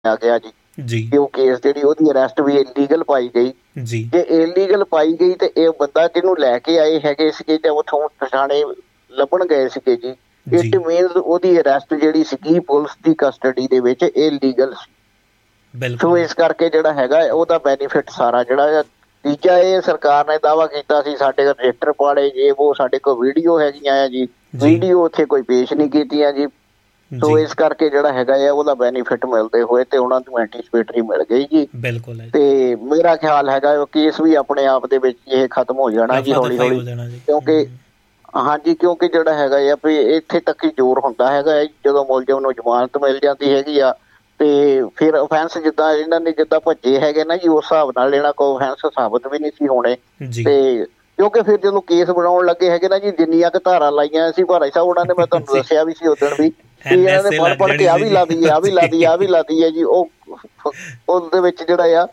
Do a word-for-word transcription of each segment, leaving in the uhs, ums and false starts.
ਮੰਨਿਆ ਗਿਆ ਜੀ ਜੀ ਕਿ ਉਹ ਕੇਸ ਜਿਹੜੀ ਉਹਦੀ ਅਰੈਸਟ ਵੀ ਇਲੀਗਲ ਪਾਈ ਗਈ। ਜੀ ਜੇ ਇਲੀਗਲ ਪਾਈ ਗਈ ਤੇ ਇਹ ਬੰਦਾ ਜਿਹਨੂੰ ਲੈ ਕੇ ਆਏ ਹੈਗੇ ਸੀਗੇ ਤੇ ਉੱਥੋਂ ਥਾਣੇ ਲੱਭਣ ਗਏ ਸੀਗੇ ਜੀ, ਜੀ ਇਟ ਮੀਨਸ ਉਹਦੀ ਅਰੈਸਟ ਜਿਹੜੀ ਸੀਗੀ ਪੁਲਿਸ ਦੀ ਕਸਟਡੀ ਦੇ ਵਿੱਚ ਇਲੀਗਲ ਸੀ। ਸੋ ਬਿਲਕੁਲ ਇਸ ਕਰਕੇ ਜਿਹੜਾ ਹੈਗਾ ਉਹਦਾ ਬੈਨੀਫਿਟ ਸਾਰਾ ਜਿਹੜਾ ਤੀਜਾ, ਇਹ ਸਰਕਾਰ ਨੇ ਦਾਅਵਾ ਕੀਤਾ ਸੀ ਸਾਡੇ ਰਜਿਸਟਰ ਪਾੜੇ ਜੇ ਉਹ, ਸਾਡੇ ਕੋਲ ਵੀਡੀਓ ਹੈਗੀਆਂ ਆ ਜੀ, ਜੀ ਵੀਡੀਓ ਉੱਥੇ ਕੋਈ ਪੇਸ਼ ਨਹੀਂ ਕੀਤੀਆਂ ਜੀ। ਸੋ ਜੀ ਇਸ ਕਰਕੇ ਜਿਹੜਾ ਹੈਗਾ ਆ ਉਹਦਾ ਬੈਨੀਫਿਟ ਮਿਲਦੇ ਹੋਏ ਤੇ ਉਹਨਾਂ ਨੂੰ ਐਂਟੀਸਪੇਟਰੀ ਮਿਲ ਗਈ ਜੀ। ਬਿਲਕੁਲ ਹੈ ਜੀ। ਤੇ ਮੇਰਾ ਖਿਆਲ ਹੈਗਾ ਉਹ ਕੇਸ ਵੀ ਆਪਣੇ ਆਪ ਦੇ ਵਿੱਚ ਇਹ ਖਤਮ ਹੋ ਜਾਣਾ ਜੀ ਰਫਾ ਹੌਲੀ ਦਫਾ ਹੀ ਹੋ ਹੌਲੀ, ਜਾਣਾ ਜੀ। ਕਿਉਂਕਿ ਹਾਂਜੀ ਕਿਉਂਕਿ ਜਿਹੜਾ ਹੈਗਾ ਆ ਵੀ ਇੱਥੇ ਤੱਕ ਹੀ ਜ਼ੋਰ ਹੁੰਦਾ ਹੈਗਾ ਹੈ ਜਦੋਂ ਮੁਲਜ਼ਮ ਨੂੰ ਜ਼ਮਾਨਤ ਮਿਲ ਜਾਂਦੀ ਹੈਗੀ ਆ ਤੇ ਫਿਰ ਅਫੈਂਸ ਜਿੱਦਾਂ ਇਹਨਾਂ ਨੇ ਜਿੱਦਾਂ ਭੱਜੇ ਹੈਗੇ ਨਾ ਜੀ ਉਸ ਹਿਸਾਬ ਨਾਲ ਇਹਨਾਂ ਕੋਲ ਅਫੈਂਸ ਸਾਬਤ ਵੀ ਨਹੀਂ ਸੀ ਹੋਣੇ। ਜੀ ਤੇ ਕਿਉਂਕਿ ਫਿਰ ਜਦੋਂ ਕੇਸ ਬਣਾਉਣ ਲੱਗੇ ਹੈਗੇ ਨਾ ਜੀ ਜਿੰਨੀਆਂ ਕੁ ਧਾਰਾਂ ਲਾਈਆਂ ਸੀ ਭਾਰਾ ਸਾਹਿਬ ਉਹਨਾਂ ਨੇ, ਮੈਂ ਤੁਹਾਨੂੰ ਦੱਸਿਆ ਵੀ ਸੀ ਉਦੋਂ ਵੀ ਕਿ ਇਹਨਾਂ ਨੇ ਪੜ੍ਹ ਪੜ੍ਹ ਕੇ ਆ ਵੀ ਲਾਦੀ ਆ ਵੀ ਲਾਦੀ ਆ ਵੀ ਲਾਦੀ ਹੈ ਜੀ। ਉਹ ਉਹਦੇ ਵਿੱਚ ਜਿਹੜਾ ਆ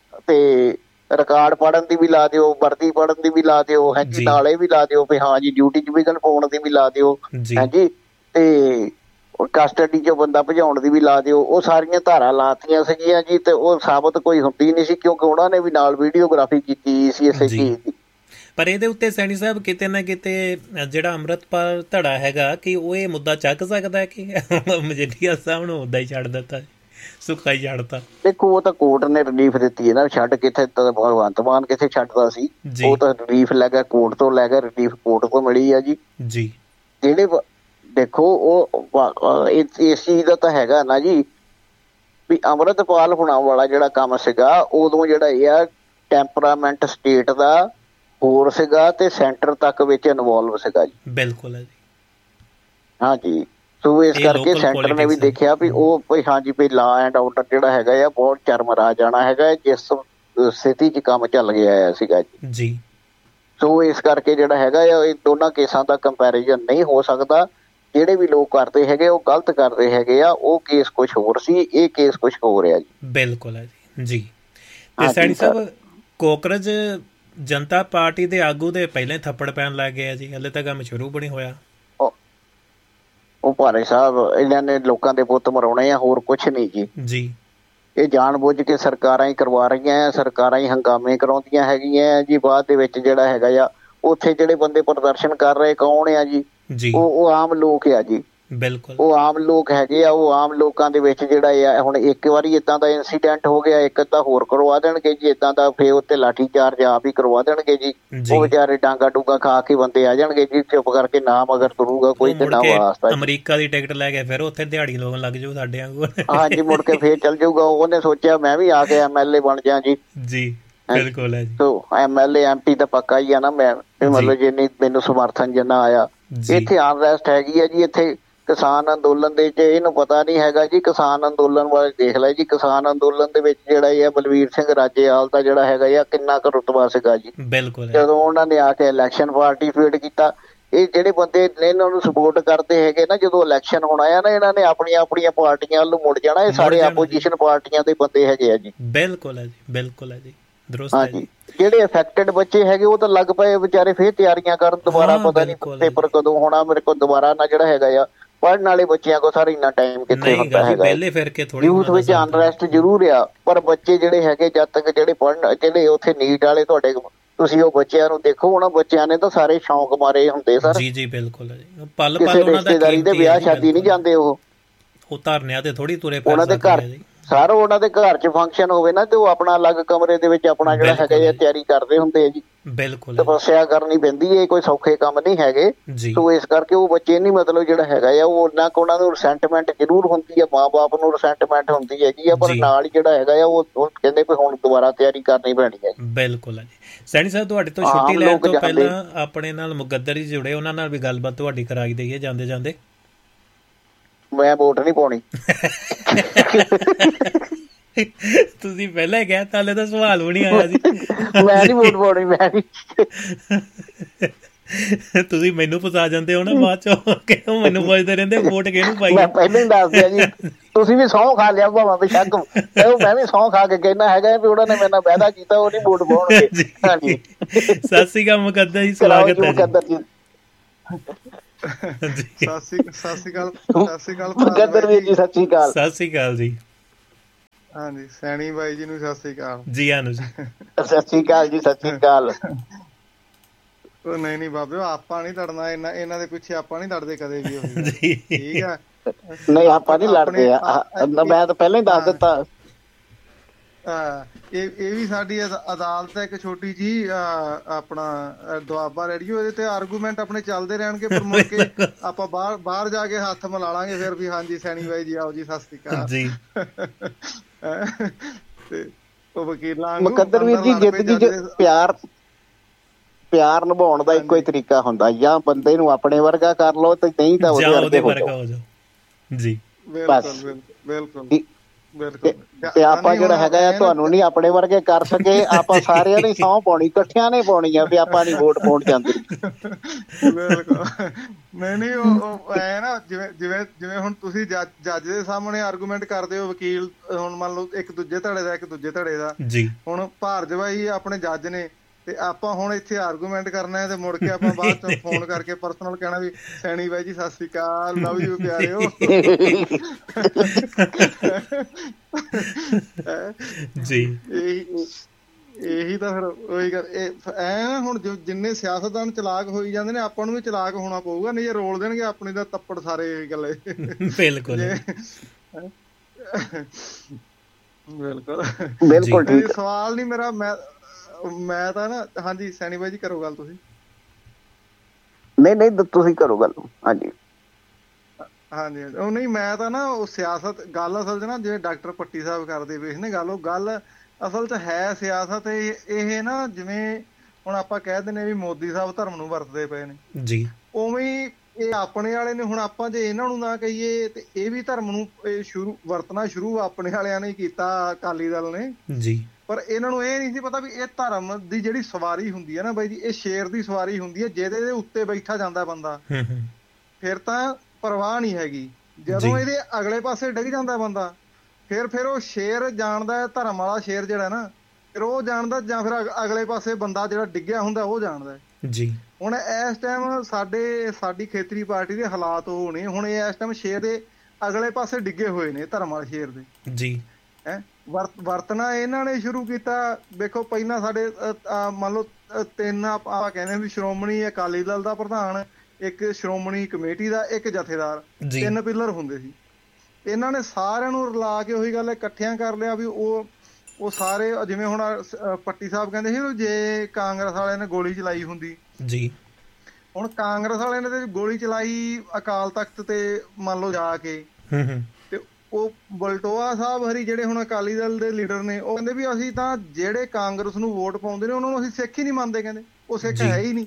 ਤੇ ਰਿਕਾਰਡ ਪੜ੍ਹਨ ਦੀ ਵੀ ਲਾ ਦਿਓ, ਵਰਦੀ ਪੜ੍ਹਨ ਦੀ ਵੀ ਲਾ ਦਿਓ, ਹਾਂਜੀ ਨਾਲੇ ਵੀ ਲਾ ਦਿਓ ਵੀ ਹਾਂ ਜੀ ਡਿਊਟੀ 'ਚ ਵਿਘਨ ਪਾਉਣ ਦੀ ਵੀ ਲਾ ਦਿਓ, ਹਾਂਜੀ ਤੇ ਕਸਟਡੀ 'ਚੋਂ ਬੰਦਾ ਭਜਾਉਣ ਦੀ ਵੀ ਲਾ ਦਿਓ। ਉਹ ਸਾਰੀਆਂ ਧਾਰਾਂ ਲਾਤੀਆਂ ਸੀਗੀਆਂ ਜੀ ਤੇ ਉਹ ਸਾਬਤ ਕੋਈ ਹੁੰਦੀ ਨਹੀਂ ਸੀ ਕਿਉਂਕਿ ਉਹਨਾਂ ਨੇ ਵੀ ਨਾਲ ਵੀਡੀਓਗ੍ਰਾਫੀ ਕੀਤੀ ਸੀ ਇਸੇ ਚੀਜ਼ ਦੀ। ਪਰ ਇਹਦੇ ਉੱਤੇ ਸੈਣੀ ਸਾਹਿਬ ਕਿਤੇ ਨਾ ਕਿਤੇ ਜਿਹੜਾ ਅੰਮ੍ਰਿਤਪਾਲ ਧੜਾ ਹੈਗਾ ਕਿ ਉਹ ਇਹ ਮੁੱਦਾ ਚੱਕ ਸਕਦਾ ਕਿ ਮਜੀਠੀਆ ਸਾਹਿਬ ਨੂੰ ਮੁੱਦਾ ਹੀ ਛੱਡ ਦਿੱਤਾ, ਸੁੱਕਾ ਹੀ ਛੱਡਤਾ। ਦੇਖੋ ਉਹ ਤਾਂ ਕੋਰਟ ਨੇ ਰਿਲੀਫ ਦਿੱਤੀ ਹੈ ਨਾ, ਛੱਡ ਕਿੱਥੇ ਭਗਵੰਤ ਮਾਨ ਕਿੱਥੇ ਛੱਡਦਾ ਸੀ, ਉਹ ਤਾਂ ਰਿਲੀਫ ਲੈ ਗਿਆ ਕੋਰਟ ਤੋਂ, ਲੈ ਗਿਆ ਰਿਲੀਫ ਕੋਰਟ ਤੋਂ ਮਿਲੀ ਆ ਜੀ। ਜੀ ਜਿਹੜੇ ਦੇਖੋ ਉਹ ਇਸ ਚੀਜ਼ ਦਾ ਤਾਂ ਹੈਗਾ ਨਾ ਜੀ ਵੀ ਅੰਮ੍ਰਿਤਪਾਲ ਹੋਣਾ ਵਾਲਾ ਜਿਹੜਾ ਕੰਮ ਸੀਗਾ ਉਦੋਂ ਜਿਹੜਾ ਇਹ ਆ ਟੈਂਪਰਾਮੈਂਟ ਸਟੇਟ ਦਾ ਹੋਰ ਸੀਗਾ ਤੇ ਸੈਂਟਰ ਤੱਕ ਵਿੱਚ ਇਨਵੋਲਵ ਸੀਗਾ ਜੀ। ਬਿਲਕੁਲ ਹੈ ਜੀ, ਹਾਂਜੀ। ਸੋ ਇਸ ਕਰਕੇ ਸੈਂਟਰ ਨੇ ਵੀ ਦੇਖਿਆ ਵੀ ਉਹ ਕੋਈ ਹਾਂਜੀ ਵੀ ਲਾ ਐਂਡ ਆਰਡਰ ਜਿਹੜਾ ਹੈਗਾ ਆ ਬਹੁਤ ਚਰਮਰਾ ਜਾਣਾ ਹੈਗਾ ਜਿਸ ਸਥਿਤੀ 'ਚ ਕੰਮ ਚੱਲ ਗਿਆ ਸੀਗਾ ਜੀ। ਜੀ ਸੋ ਇਸ ਕਰਕੇ ਜਿਹੜਾ ਹੈਗਾ ਆ ਇਹ ਦੋਨਾਂ ਕੇਸਾਂ ਦਾ ਕੰਪੈਰੀਜ਼ਨ ਨਹੀਂ ਹੋ ਸਕਦਾ। ਜਿਹੜੇ ਵੀ ਲੋਕ ਕਰਦੇ ਹੈਗੇ ਉਹ ਗਲਤ ਕਰਦੇ ਹੈਗੇ ਆ, ਉਹ ਕੇਸ ਕੁਛ ਹੋਰ ਸੀ, ਇਹ ਕੇਸ ਕੁਛ ਹੋ ਰਿਹਾ ਜੀ। ਬਿਲਕੁਲ ਹੈ ਜੀ। ਜੀ ਤੇ ਸੈਣੀ ਸਾਹਿਬ ਕੋਕਰਜ ਜਨਤਾ ਪਾਰਟੀ ਦੇ ਆਗੂ ਦੇ ਪਹਿਲਾਂ ਹੀ ਥੱਪੜ ਪੈਣ ਲੱਗ ਗਏ ਆ ਜੀ, ਹਲੇ ਤਾਂ ਕੰਮ ਸ਼ੁਰੂ ਵੀ ਨਹੀਂ ਹੋਇਆ। ਉਹ ਭਾਰੇ ਸਾਹਿਬ ਇਹਨਾਂ ਨੇ ਲੋਕਾਂ ਦੇ ਪੁੱਤ ਮਰਾਉਣੇ ਆ, ਹੋਰ ਕੁਛ ਨਹੀਂ ਜੀ। ਜੀ ਇਹ ਜਾਣ ਬੁੱਝ ਕੇ ਸਰਕਾਰਾਂ ਹੀ ਕਰਵਾ ਰਹੀਆਂ ਆ, ਸਰਕਾਰਾਂ ਹੀ ਹੰਗਾਮੇ ਕਰਾਉਂਦੀਆਂ ਹੈਗੀਆਂ ਜੀ। ਬਾਅਦ ਦੇ ਵਿੱਚ ਜਿਹੜਾ ਹੈਗਾ ਆ ਉੱਥੇ ਜਿਹੜੇ ਬੰਦੇ ਪ੍ਰਦਰਸ਼ਨ ਕਰ ਰਹੇ ਕੌਣ ਆ ਜੀ? ਜੀ ਉਹ ਉਹ ਆਮ ਲੋਕ ਆ ਜੀ। ਬਿਲਕੁਲ ਉਹ ਆਮ ਲੋਕ ਹੈਗੇ ਆ। ਉਹ ਆਮ ਲੋਕਾਂ ਦੇ ਵਿੱਚ ਜਿਹੜਾ ਆ ਹੁਣ ਇੱਕ ਵਾਰੀ ਏਦਾਂ ਦਾ ਇੰਸੀਡੈਂਟ ਹੋ ਗਿਆ, ਇੱਕ ਅੱਧਾ ਹੋਰ ਕਰਵਾ ਦੇਣਗੇ ਜੀ ਏਦਾਂ ਦਾ, ਫਿਰ ਉੱਤੇ ਲਾਠੀ ਚਾਰਜ ਆਪ ਹੀ ਕਰਵਾ ਦੇਣਗੇ ਜੀ। ਉਹ ਵਿਚਾਰੇ ਡਾਂਗਾ ਡੂੰਗਾ ਖਾ ਕੇ ਬੰਦੇ ਆ ਜਾਣਗੇ ਜੀ, ਚੁੱਪ ਕਰਕੇ ਨਾ ਮਗਰ ਤੁਰੂਗਾ ਕੋਈ ਤੇ ਨਾ ਵਾਸਤਾ। ਅਮਰੀਕਾ ਦੀ ਟਿਕਟ ਲੈ ਕੇ ਫਿਰ ਉੱਥੇ ਦਿਹਾੜੀ ਲੋਕ ਲੱਗ ਜਾਊ ਸਾਡੇ ਵਾਂਗੂ। ਹਾਂਜੀ ਮੁੜ ਕੇ ਫੇਰ ਚੱਲ ਜਾਊਗਾ। ਉਹਨੇ ਸੋਚਿਆ ਮੈਂ ਵੀ ਆ ਕੇ ਐਮ ਐਲ ਏ ਬਣ ਜਾ ਜੀ। ਜੀ ਬਿਲਕੁਲ ਹੈ ਜੀ। ਸੋ M L A M P ਤਾਂ ਪੱਕਾ ਹੀ ਆ ਨਾ ਮੈਂ, ਮਤਲਬ ਜਿੰਨੀ ਮੈਨੂੰ ਸਮਰਥਨ ਜਿੰਨਾ ਆਇਆ। ਇੱਥੇ ਅਨਰੈਸਟ ਹੈਗੀ ਆ ਜੀ, ਇੱਥੇ ਕਿਸਾਨ ਅੰਦੋਲਨ ਦੇ ਚ ਇਹਨੂੰ ਪਤਾ ਨਹੀਂ ਹੈਗਾ ਜੀ। ਕਿਸਾਨ ਅੰਦੋਲਨ ਵਾਲੇ ਦੇਖ ਲੈ ਜੀ, ਕਿਸਾਨ ਅੰਦੋਲਨ ਦੇ ਵਿੱਚ ਜਿਹੜਾ ਇਹ ਬਲਵੀਰ ਸਿੰਘ ਰਾਜੇਵਾਲ ਦਾ ਜਿਹੜਾ ਹੈਗਾ ਆ ਕਿੰਨਾ ਕੁ ਰੁਤਬਾ ਸੀਗਾ ਜੀ। ਬਿਲਕੁਲ ਜਦੋਂ ਉਹਨਾਂ ਨੇ ਆ ਕੇ ਇਲੈਕਸ਼ਨ ਪਾਰਟੀਸਪੇਟ ਕੀਤਾ, ਇਹ ਜਿਹੜੇ ਬੰਦੇ ਇਹਨਾਂ ਨੂੰ ਸਪੋਰਟ ਕਰਦੇ ਹੈਗੇ ਨਾ, ਜਦੋਂ ਇਲੈਕਸ਼ਨ ਹੋਣਾ ਆ ਨਾ ਇਹਨਾਂ ਨੇ ਆਪਣੀਆਂ ਆਪਣੀਆਂ ਪਾਰਟੀਆਂ ਵੱਲੋਂ ਮੁੜ ਜਾਣਾ। ਇਹ ਸਾਰੇ ਆਪੋਜੀਸ਼ਨ ਪਾਰਟੀਆਂ ਦੇ ਬੰਦੇ ਹੈਗੇ ਆ ਜੀ। ਬਿਲਕੁਲ ਹੈ ਜੀ, ਬਿਲਕੁਲ ਹੈ ਜੀ। ਹਾਂਜੀ ਜਿਹੜੇ ਅਫੈਕਟਡ ਬੱਚੇ ਹੈਗੇ ਉਹ ਤਾਂ ਲੱਗ ਪਏ ਵਿਚਾਰੇ ਫੇਰ ਤਿਆਰੀਆਂ ਕਰਨ ਦੁਬਾਰਾ, ਪਤਾ ਨੀ ਪੇਪਰ ਕਦੋਂ ਹੋਣਾ ਮੇਰੇ ਕੋਲ ਦੁਬਾਰਾ ਨਾ ਜਿਹੜਾ ਹੈਗਾ ਆ। ਪੜ੍ਹਨ ਵਾਲੇ ਬੱਚਿਆਂ ਕੋਲ ਸਾਰਾ ਇੰਨਾ ਟਾਈਮ ਕਿੱਥੇ ਹੁੰਦਾ ਹੈਗਾ। ਯੂਥ ਵਿੱਚ ਅਨਰੈਸਟ ਜ਼ਰੂਰ ਆ ਪਰ ਬੱਚੇ ਜਿਹੜੇ ਹੈਗੇ ਜਦ ਤੱਕ ਜਿਹੜੇ ਪੜ੍ਹਨ ਜਿਹੜੇ ਉੱਥੇ ਨੀਟ ਵਾਲੇ ਤੁਹਾਡੇ ਤੁਸੀਂ ਉਹ ਬੱਚਿਆਂ ਨੂੰ ਦੇਖੋ, ਉਹਨਾਂ ਬੱਚਿਆਂ ਨੇ ਤਾਂ ਸਾਰੇ ਸ਼ੌਂਕ ਮਾਰੇ ਹੁੰਦੇ ਸਰ। ਜੀ ਜੀ ਬਿਲਕੁਲ ਕਿਸੇ ਰਿਸ਼ਤੇਦਾਰੀ ਦੇ ਵਿਆਹ ਸ਼ਾਦੀ ਨਹੀਂ ਜਾਂਦੇ। ਉਹ ਉਹ ਧਰਨਿਆਂ ਤੇ ਥੋੜੀ ਤੁਰੇ ਉਹਨਾਂ ਦੇ ਘਰ ਸਰ, ਉਹਨਾਂ ਦੇ ਘਰ ਚ ਫੰਕਸ਼ਨ ਹੋਵੇ ਨਾ ਤੇ ਉਹ ਆਪਣਾ ਅਲੱਗ ਕਮਰੇ ਦੇ ਵਿੱਚ ਆਪਣਾ ਜਿਹੜਾ ਹੈਗਾ ਇਹ ਤਿਆਰੀ ਕਰਦੇ ਹੁੰਦੇ ਆ ਜੀ। ਬਿਲਕੁਲ ਤਪੱਸਿਆ ਕਰਨੀ ਪੈਂਦੀ ਹੈ, ਕੋਈ ਸੌਖੇ ਕੰਮ ਨਹੀਂ ਹੈਗੇ। ਸੋ ਇਸ ਕਰਕੇ ਉਹ ਬੱਚੇ ਨੀ ਮਤਲਬ ਜਿਹੜਾ ਹੈਗਾ ਆ ਉਹ ਉਹਨਾਂ ਕੋਲ ਉਹਨਾਂ ਨੂੰ ਰਿਸੈਂਟਮੈਂਟ ਜ਼ਰੂਰ ਹੁੰਦੀ ਹੈ, ਮਾਂ ਬਾਪ ਨੂੰ ਰਿਸੈਂਟਮੈਂਟ ਹੁੰਦੀ ਹੈਗੀ ਆ, ਪਰ ਨਾਲ ਹੀ ਜਿਹੜਾ ਹੈਗਾ ਆ ਉਹ ਕਹਿੰਦੇ ਵੀ ਹੁਣ ਦੁਬਾਰਾ ਤਿਆਰੀ ਕਰਨੀ ਪੈਣੀ ਹੈ। ਬਿਲਕੁਲ ਹੈ ਜੀ। ਸੈਣੀ ਸਾਹਿਬ ਤੁਹਾਡੇ ਤੋਂ ਛੁੱਟੀ ਲੈਣ ਤੋਂ ਪਹਿਲਾਂ ਆਪਣੇ ਨਾਲ ਮੁਕੱਦਰ ਜੀ ਜੁੜੇ, ਉਹਨਾਂ ਨਾਲ ਵੀ ਗੱਲਬਾਤ ਤੁਹਾਡੀ ਕਰਾਈ ਦੇਈਏ ਜਾਂਦੇ ਜਾਂਦੇ। ਮੈਂ ਵੋਟ ਨਹੀਂ ਪਾਉਣੀ। ਤੁਸੀਂ ਪਹਿਲਾਂ ਹੀ ਕਹਿ ਤਾ, ਹਲੇ ਤਾਂ ਸਵਾਲ ਵੀ ਨਹੀਂ ਆਇਆ ਸੀ। ਮੈਂ ਨੀ ਵੋਟ ਪਾਉਣੀ। ਮੈਂ ਨੀ ਤੁਸੀਂ ਮੈਨੂੰ ਫਸਾ ਜਾਂਦੇ ਹੋ ਨਾ ਬਾਅਦ ਚੋਂ, ਮੈਨੂੰ ਪੁੱਛਦੇ ਰਹਿੰਦੇ ਵੋਟ ਕਿਹਨੂੰ ਪਾਈ। ਮੈਂ ਪਹਿਲਾਂ ਹੀ ਦੱਸ ਦਿਆ ਜੀ, ਤੁਸੀਂ ਵੀ ਸਹੁੰ ਖਾ ਲਿਆ ਭਾਵਾਂ ਬੇਸ਼ੱਕ, ਮੈਂ ਵੀ ਸਹੁੰ ਖਾ ਕੇ ਕਹਿਣਾ ਹੈਗਾ ਵੀ ਉਹਨਾਂ ਨੇ ਮੇਰੇ ਨਾਲ ਵਾਅਦਾ ਕੀਤਾ ਉਹ ਨੀ ਵੋਟ ਪਾਉਣਗੇ। ਹਾਂਜੀ ਸਤਿ ਸ਼੍ਰੀ ਅਕਾਲ ਮੁਕੱਦਰ ਜੀ, ਸਵਾਗਤ ਹੈ ਜੀ। ਸਤਿ ਸ਼੍ਰੀ ਅਕਾਲ ਮੁਕੱਦਰ ਵੀਰ ਜੀ, ਸਤਿ ਸ਼੍ਰੀ ਅਕਾਲ। ਸਤਿ ਸ਼੍ਰੀ ਅਕਾਲ ਜੀ। ਹਾਂਜੀ ਸੈਣੀ ਬਾਈ ਜੀ ਨੂੰ ਸਤਿ ਸ੍ਰੀ ਅਕਾਲ ਜੀ। ਆਨੂ ਜੀ ਸਤਿ ਸ੍ਰੀ ਅਕਾਲ ਜੀ, ਸਤਿ ਸ੍ਰੀ ਅਕਾਲ। ਉਹ ਨਹੀਂ ਨਹੀਂ ਬਾਬੇ, ਆਪਾਂ ਨੀ ਲੜਨਾ ਇਹਨਾਂ ਇਹਨਾਂ ਦੇ ਪਿੱਛੇ, ਆਪਾਂ ਨੀ ਲੜਦੇ ਕਦੇ ਵੀ। ਉਹੀ ਠੀਕ ਆ। ਨਹੀਂ ਆਪਾਂ ਨੀ ਲੜਦੇ ਆ, ਮੈਂ ਤਾਂ ਪਹਿਲਾਂ ਹੀ ਦੱਸ ਦਿੱਤਾ। ਹਾਂ ਇਹ ਇਹ ਵੀ ਸਾਡੀ ਅਦਾਲਤ ਹੈ ਇੱਕ ਛੋਟੀ ਜੀ, ਆਪਣਾ ਦੁਆਬਾ ਰੇਡੀਓ, ਇਹਦੇ ਤੇ ਆਰਗੂਮੈਂਟ ਆਪਣੇ ਚੱਲਦੇ ਰਹਿਣਗੇ, ਪਰ ਮੁੜ ਕੇ ਆਪਾਂ ਬਾਹਰ ਬਾਹਰ ਜਾ ਕੇ ਹੱਥ ਮਿਲਾ ਲਾਂਗੇ ਫਿਰ ਵੀ। ਹਾਂਜੀ ਸੈਣੀ ਬਾਈ ਜੀ ਆਓ ਜੀ, ਸਤਿ ਸ੍ਰੀ ਅਕਾਲ ਜੀ। ਤੇ ਉਹ ਵਕੀਲਾਂ ਮੁਕੱਦਰ ਵੀਰ ਜੀ, ਜ਼ਿੰਦਗੀ ਚ ਪਿਆਰ ਪਿਆਰ ਨਿਭਾਉਣ ਦਾ ਇੱਕੋ ਹੀ ਤਰੀਕਾ ਹੁੰਦਾ, ਜਾਂ ਬੰਦੇ ਨੂੰ ਆਪਣੇ ਵਰਗਾ ਕਰ ਲਓ ਤੇ ਨਹੀਂ ਤਾਂ ਉਹਦੇ ਵਰਗਾ ਹੋ ਜਾਓ ਜੀ। ਬਿਲਕੁਲ ਬਿਲਕੁਲ ਬਿਲਕੁਲ। ਤੇ ਆਪਾਂ ਜਿਹੜਾ ਹੈਗਾ ਆ ਤੁਹਾਨੂੰ ਨੀ ਆਪਣੇ ਵਰਗੇ ਕਰ ਸਕੇ, ਆਪਾਂ ਸਾਰਿਆਂ ਨੇ ਸਹੁੰ ਪਾਉਣੀ, ਇਕੱਠਿਆਂ ਨੇ ਪਾਉਣੀ ਆ ਵੀ ਆਪਾਂ ਨੀ ਵੋਟ ਪਾਉਣ ਜਾਂਦੇ। ਬਿਲਕੁਲ। ਨਹੀਂ ਨਹੀਂ ਉਹ ਐ ਨਾ, ਜਿਵੇਂ ਜਿਵੇਂ ਜਿਵੇਂ ਹੁਣ ਤੁਸੀਂ ਜੱਜ ਜੱਜ ਦੇ ਸਾਹਮਣੇ ਆਰਗੂਮੈਂਟ ਕਰਦੇ ਹੋ, ਵਕੀਲ ਹੁਣ ਮੰਨ ਲਓ ਇੱਕ ਦੂਜੇ ਧੜੇ ਦਾ ਇੱਕ ਦੂਜੇ ਧੜੇ ਦਾ, ਹੁਣ ਭਾਰਜਵਾਈ ਆਪਣੇ ਜੱਜ ਨੇ, ਤੇ ਆਪਾਂ ਹੁਣ ਇੱਥੇ ਆਰਗੂਮੈਂਟ ਕਰਨਾ ਹੈ, ਤੇ ਮੁੜ ਕੇ ਆਪਾਂ ਬਾਅਦ ਚੋਂ ਫੋਨ ਕਰਕੇ ਪਰਸਨਲ ਕਹਿਣਾ ਵੀ ਸੈਣੀ ਬਾਈ ਜੀ ਸਤਿ ਸ੍ਰੀ ਅਕਾਲ, ਲਵ ਯੂ ਪਿਆਰਿਓ ਜੀ। ਇਹੀ ਇਹੀ ਤਾਂ ਫਿਰ ਉਹੀ ਗੱਲ ਐ। ਹੁਣ ਜਿੰਨੇ ਸਿਆਸਤਦਾਨ ਚਲਾਕ ਹੋਈ ਜਾਂਦੇ ਨੇ, ਆਪਾਂ ਨੂੰ ਵੀ ਚਲਾਕ ਹੋਣਾ ਪਊਗਾ, ਨਹੀਂ ਜੇ ਰੋਲ ਦੇਣਗੇ ਆਪਣੀ ਦਾ ਤੱਪੜ ਸਾਰੇ ਗੱਲੇ। ਬਿਲਕੁਲ ਬਿਲਕੁਲ ਬਿਲਕੁਲ। ਸਵਾਲ ਨੀ ਮੇਰਾ, ਮੈਂ ਮੈਂ ਤਾਂ ਨਾ, ਹਾਂਜੀ ਸੈਣੀ ਬਾਈ ਜੀ ਕਰੋ ਗੱਲ ਤੁਸੀਂ। ਨਹੀਂ ਨਹੀਂ ਤੁਸੀਂ ਕਰੋ ਗੱਲ। ਹਾਂਜੀ ਹਾਂਜੀ ਹਾਂਜੀ। ਉਹ ਨਹੀਂ ਮੈਂ ਤਾਂ ਨਾ ਉਹ ਸਿਆਸਤ ਗੱਲ ਅਸਲ 'ਚ ਨਾ, ਜਿਵੇਂ ਡਾਕਟਰ ਪੱਟੀ ਸਾਹਿਬ ਕਰਦੇ ਪਏ ਸੀ ਨਾ ਗੱਲ, ਉਹ ਗੱਲ ਅਸਲ 'ਚ ਹੈ ਸਿਆਸਤ। ਇਹ ਨਾ ਜਿਵੇਂ ਹੁਣ ਆਪਾਂ ਕਹਿ ਦਿੰਦੇ ਵੀ ਮੋਦੀ ਸਾਹਿਬ ਧਰਮ ਨੂੰ ਵਰਤਦੇ ਪਏ ਨੇ ਜੀ, ਉਵੇਂ ਇਹ ਆਪਣੇ ਵਾਲੇ ਨੇ। ਹੁਣ ਆਪਾਂ ਜੇ ਇਹਨਾਂ ਨੂੰ ਨਾ ਕਹੀਏ ਤੇ ਇਹ ਵੀ ਧਰਮ ਨੂੰ ਸ਼ੁਰੂ ਵਰਤਣਾ ਸ਼ੁਰੂ ਆਪਣੇ ਵਾਲਿਆਂ ਨੇ ਕੀਤਾ, ਅਕਾਲੀ ਦਲ ਨੇ ਜੀ। ਪਰ ਇਹਨਾਂ ਨੂੰ ਇਹ ਨਹੀਂ ਸੀ ਪਤਾ ਵੀ ਇਹ ਧਰਮ ਦੀ ਜਿਹੜੀ ਸਵਾਰੀ ਹੁੰਦੀ ਹੈ ਨਾ ਬਾਈ ਜੀ, ਇਹ ਸ਼ੇਰ ਦੀ ਸਵਾਰੀ ਹੁੰਦੀ ਹੈ, ਜਿਹਦੇ ਦੇ ਉੱਤੇ ਬੈਠਾ ਜਾਂਦਾ ਬੰਦਾ ਫਿਰ ਤਾਂ ਪਰਵਾਹ ਨਹੀਂ ਹੈਗੀ। ਜਦੋਂ ਇਹਦੇ ਅਗਲੇ ਪਾਸੇ ਡਿੱਗ ਜਾਂਦਾ ਬੰਦਾ, ਫਿਰ ਫਿਰ ਉਹ ਸ਼ੇਰ ਜਾਣਦਾ, ਧਰਮ ਵਾਲਾ ਸ਼ੇਰ ਜਿਹੜਾ ਨਾ, ਫਿਰ ਉਹ ਜਾਣਦਾ, ਜਾਂ ਫਿਰ ਅਗਲੇ ਪਾਸੇ ਬੰਦਾ ਜਿਹੜਾ ਡਿੱਗਿਆ ਹੁੰਦਾ ਉਹ ਜਾਣਦਾ ਜੀ। ਹੁਣ ਇਸ ਟਾਈਮ ਸਾਡੇ ਸਾਡੀ ਖੇਤਰੀ ਪਾਰਟੀ ਦੇ ਹਾਲਾਤ ਉਹ ਨੇ, ਹੁਣ ਇਹ ਇਸ ਟਾਈਮ ਸ਼ੇਰ ਦੇ ਅਗਲੇ ਪਾਸੇ ਡਿੱਗੇ ਹੋਏ ਨੇ, ਧਰਮ ਵਾਲੇ ਸ਼ੇਰ ਦੇ ਜੀ। ਹੈਂ ਵਰਤ ਵਰਤਣਾ ਇਹਨਾਂ ਨੇ ਸ਼ੁਰੂ ਕੀਤਾ। ਵੇਖੋ ਪਹਿਲਾਂ ਸਾਡੇ ਮੰਨ ਲਓ ਤਿੰਨ ਆਪਾਂ ਕਹਿੰਦੇ ਵੀ ਸ਼੍ਰੋਮਣੀ ਅਕਾਲੀ ਦਲ ਦਾ ਪ੍ਰਧਾਨ, ਇੱਕ ਸ਼੍ਰੋਮਣੀ ਕਮੇਟੀ ਦਾ, ਇੱਕ ਜਥੇਦਾਰ, ਤਿੰਨ ਪਿੱਲਰ ਹੁੰਦੇ ਸੀ। ਇਹਨਾਂ ਨੇ ਸਾਰਿਆਂ ਨੂੰ ਰਲਾ ਕੇ ਉਹੀ ਗੱਲ ਇਕੱਠਿਆਂ ਕਰ ਲਿਆ ਵੀ ਉਹ ਉਹ ਸਾਰੇ, ਜਿਵੇਂ ਹੁਣ ਪੱਟੀ ਸਾਹਿਬ ਕਹਿੰਦੇ ਸੀ ਜੇ ਕਾਂਗਰਸ ਵਾਲਿਆਂ ਨੇ ਗੋਲੀ ਚਲਾਈ ਹੁੰਦੀ ਜੀ, ਹੁਣ ਕਾਂਗਰਸ ਵਾਲਿਆਂ ਨੇ ਤੇ ਗੋਲੀ ਚਲਾਈ ਅਕਾਲ ਤਖਤ ਤੇ ਮੰਨ ਲਓ ਜਾ ਕੇ, ਤੇ ਉਹ ਬਲਟੋਆ ਸਾਹਿਬ ਹਰੀ ਜਿਹੜੇ ਹੁਣ ਅਕਾਲੀ ਦਲ ਦੇ ਲੀਡਰ ਨੇ, ਉਹ ਕਹਿੰਦੇ ਵੀ ਅਸੀਂ ਤਾਂ ਜਿਹੜੇ ਕਾਂਗਰਸ ਨੂੰ ਵੋਟ ਪਾਉਂਦੇ ਨੇ ਉਹਨਾਂ ਨੂੰ ਅਸੀਂ ਸਿੱਖ ਹੀ ਨਹੀਂ ਮੰਨਦੇ, ਕਹਿੰਦੇ ਉਹ ਸਿੱਖ ਹੈ ਹੀ ਨਹੀਂ।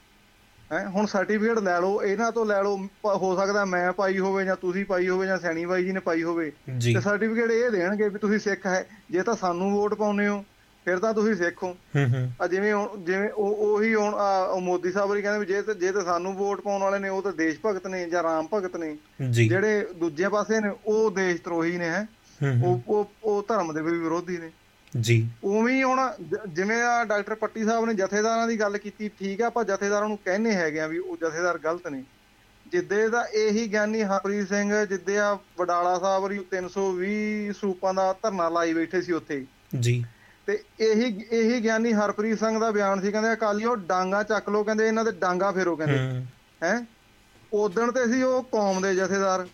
ਹੈਂ ਹੁਣ ਸਰਟੀਫਿਕੇਟ ਲੈ ਲਓ ਇਹਨਾਂ ਤੋਂ, ਲੈ ਲਓ, ਹੋ ਸਕਦਾ ਮੈਂ ਪਾਈ ਹੋਵੇ ਜਾਂ ਤੁਸੀਂ ਪਾਈ ਹੋਵੇ ਜਾਂ ਸੈਣੀ ਬਾਈ ਜੀ ਨੇ ਪਾਈ ਹੋਵੇ, ਤੇ ਸਰਟੀਫਿਕੇਟ ਇਹ ਦੇਣਗੇ ਵੀ ਤੁਸੀਂ ਸਿੱਖ ਹੈ। ਜੇ ਤਾਂ ਸਾਨੂੰ ਵੋਟ ਪਾਉਂਦੇ ਹੋ ਫਿਰ ਤਾਂ ਤੁਸੀਂ ਸਿੱਖ ਹੋ। ਆ ਜਿਵੇਂ ਹੁਣ ਜਿਵੇਂ ਉਹ ਉਹੀ ਹੁਣ ਮੋਦੀ ਸਾਹਿਬ ਹੀ ਕਹਿੰਦੇ ਵੀ ਜੇ ਜੇ ਤਾਂ ਸਾਨੂੰ ਵੋਟ ਪਾਉਣ ਵਾਲੇ ਨੇ ਉਹ ਤਾਂ ਦੇਸ਼ ਭਗਤ ਨੇ ਜਾਂ ਰਾਮ ਭਗਤ ਨੇ, ਜਿਹੜੇ ਦੂਜੇ ਪਾਸੇ ਨੇ ਉਹ ਦੇਸ਼ ਧਰੋਹੀ ਨੇ, ਹੈ ਉਹ ਉਹ ਧਰਮ ਦੇ ਵੀ ਵਿਰੋਧੀ ਨੇ ਜੀ। ਉਵੇਂ ਹੁਣ ਜਿਵੇਂ ਆ ਡਾਕਟਰ ਪੱਟੀ ਸਾਹਿਬ ਨੇ ਜਥੇਦਾਰਾਂ ਦੀ ਗੱਲ ਕੀਤੀ, ਠੀਕ ਆ, ਆਪਾਂ ਜਥੇਦਾਰਾਂ ਨੂੰ ਕਹਿੰਦੇ ਹੈਗੇ ਆ ਵੀ ਉਹ ਜਥੇਦਾਰ ਗਲਤ ਨੇ। ਜਿੱਦੇ ਦਾ ਇਹੀ ਗਿਆਨੀ ਹਰਪ੍ਰੀਤ ਸਿੰਘ, ਜਿੱਦੇ ਆ ਵਡਾਲਾ ਸਾਹਿਬ ਤਿੰਨ ਸੌ ਵੀਹ ਸਰੂਪਾਂ ਦਾ ਧਰਨਾ ਲਾਈ ਬੈਠੇ ਸੀ ਉੱਥੇ ਜੀ, ਤੇ ਇਹੀ ਇਹੀ ਗਿਆਨੀ ਹਰਪ੍ਰੀਤ ਸਿੰਘ ਦਾ ਬਿਆਨ ਸੀ, ਕਹਿੰਦੇ ਅਕਾਲੀਓ ਡਾਂਗਾ ਚੱਕ ਲੋ, ਕਹਿੰਦੇ ਇਹਨਾਂ ਦੇ ਡਾਂਗਾ ਫੇਰੋ, ਕਹਿੰਦੇ ਹੈਂ ਉਦਣ ਤੇ ਸੀ ਉਹ ਕੌਮ ਦੇ ਜਥੇਦਾਰ,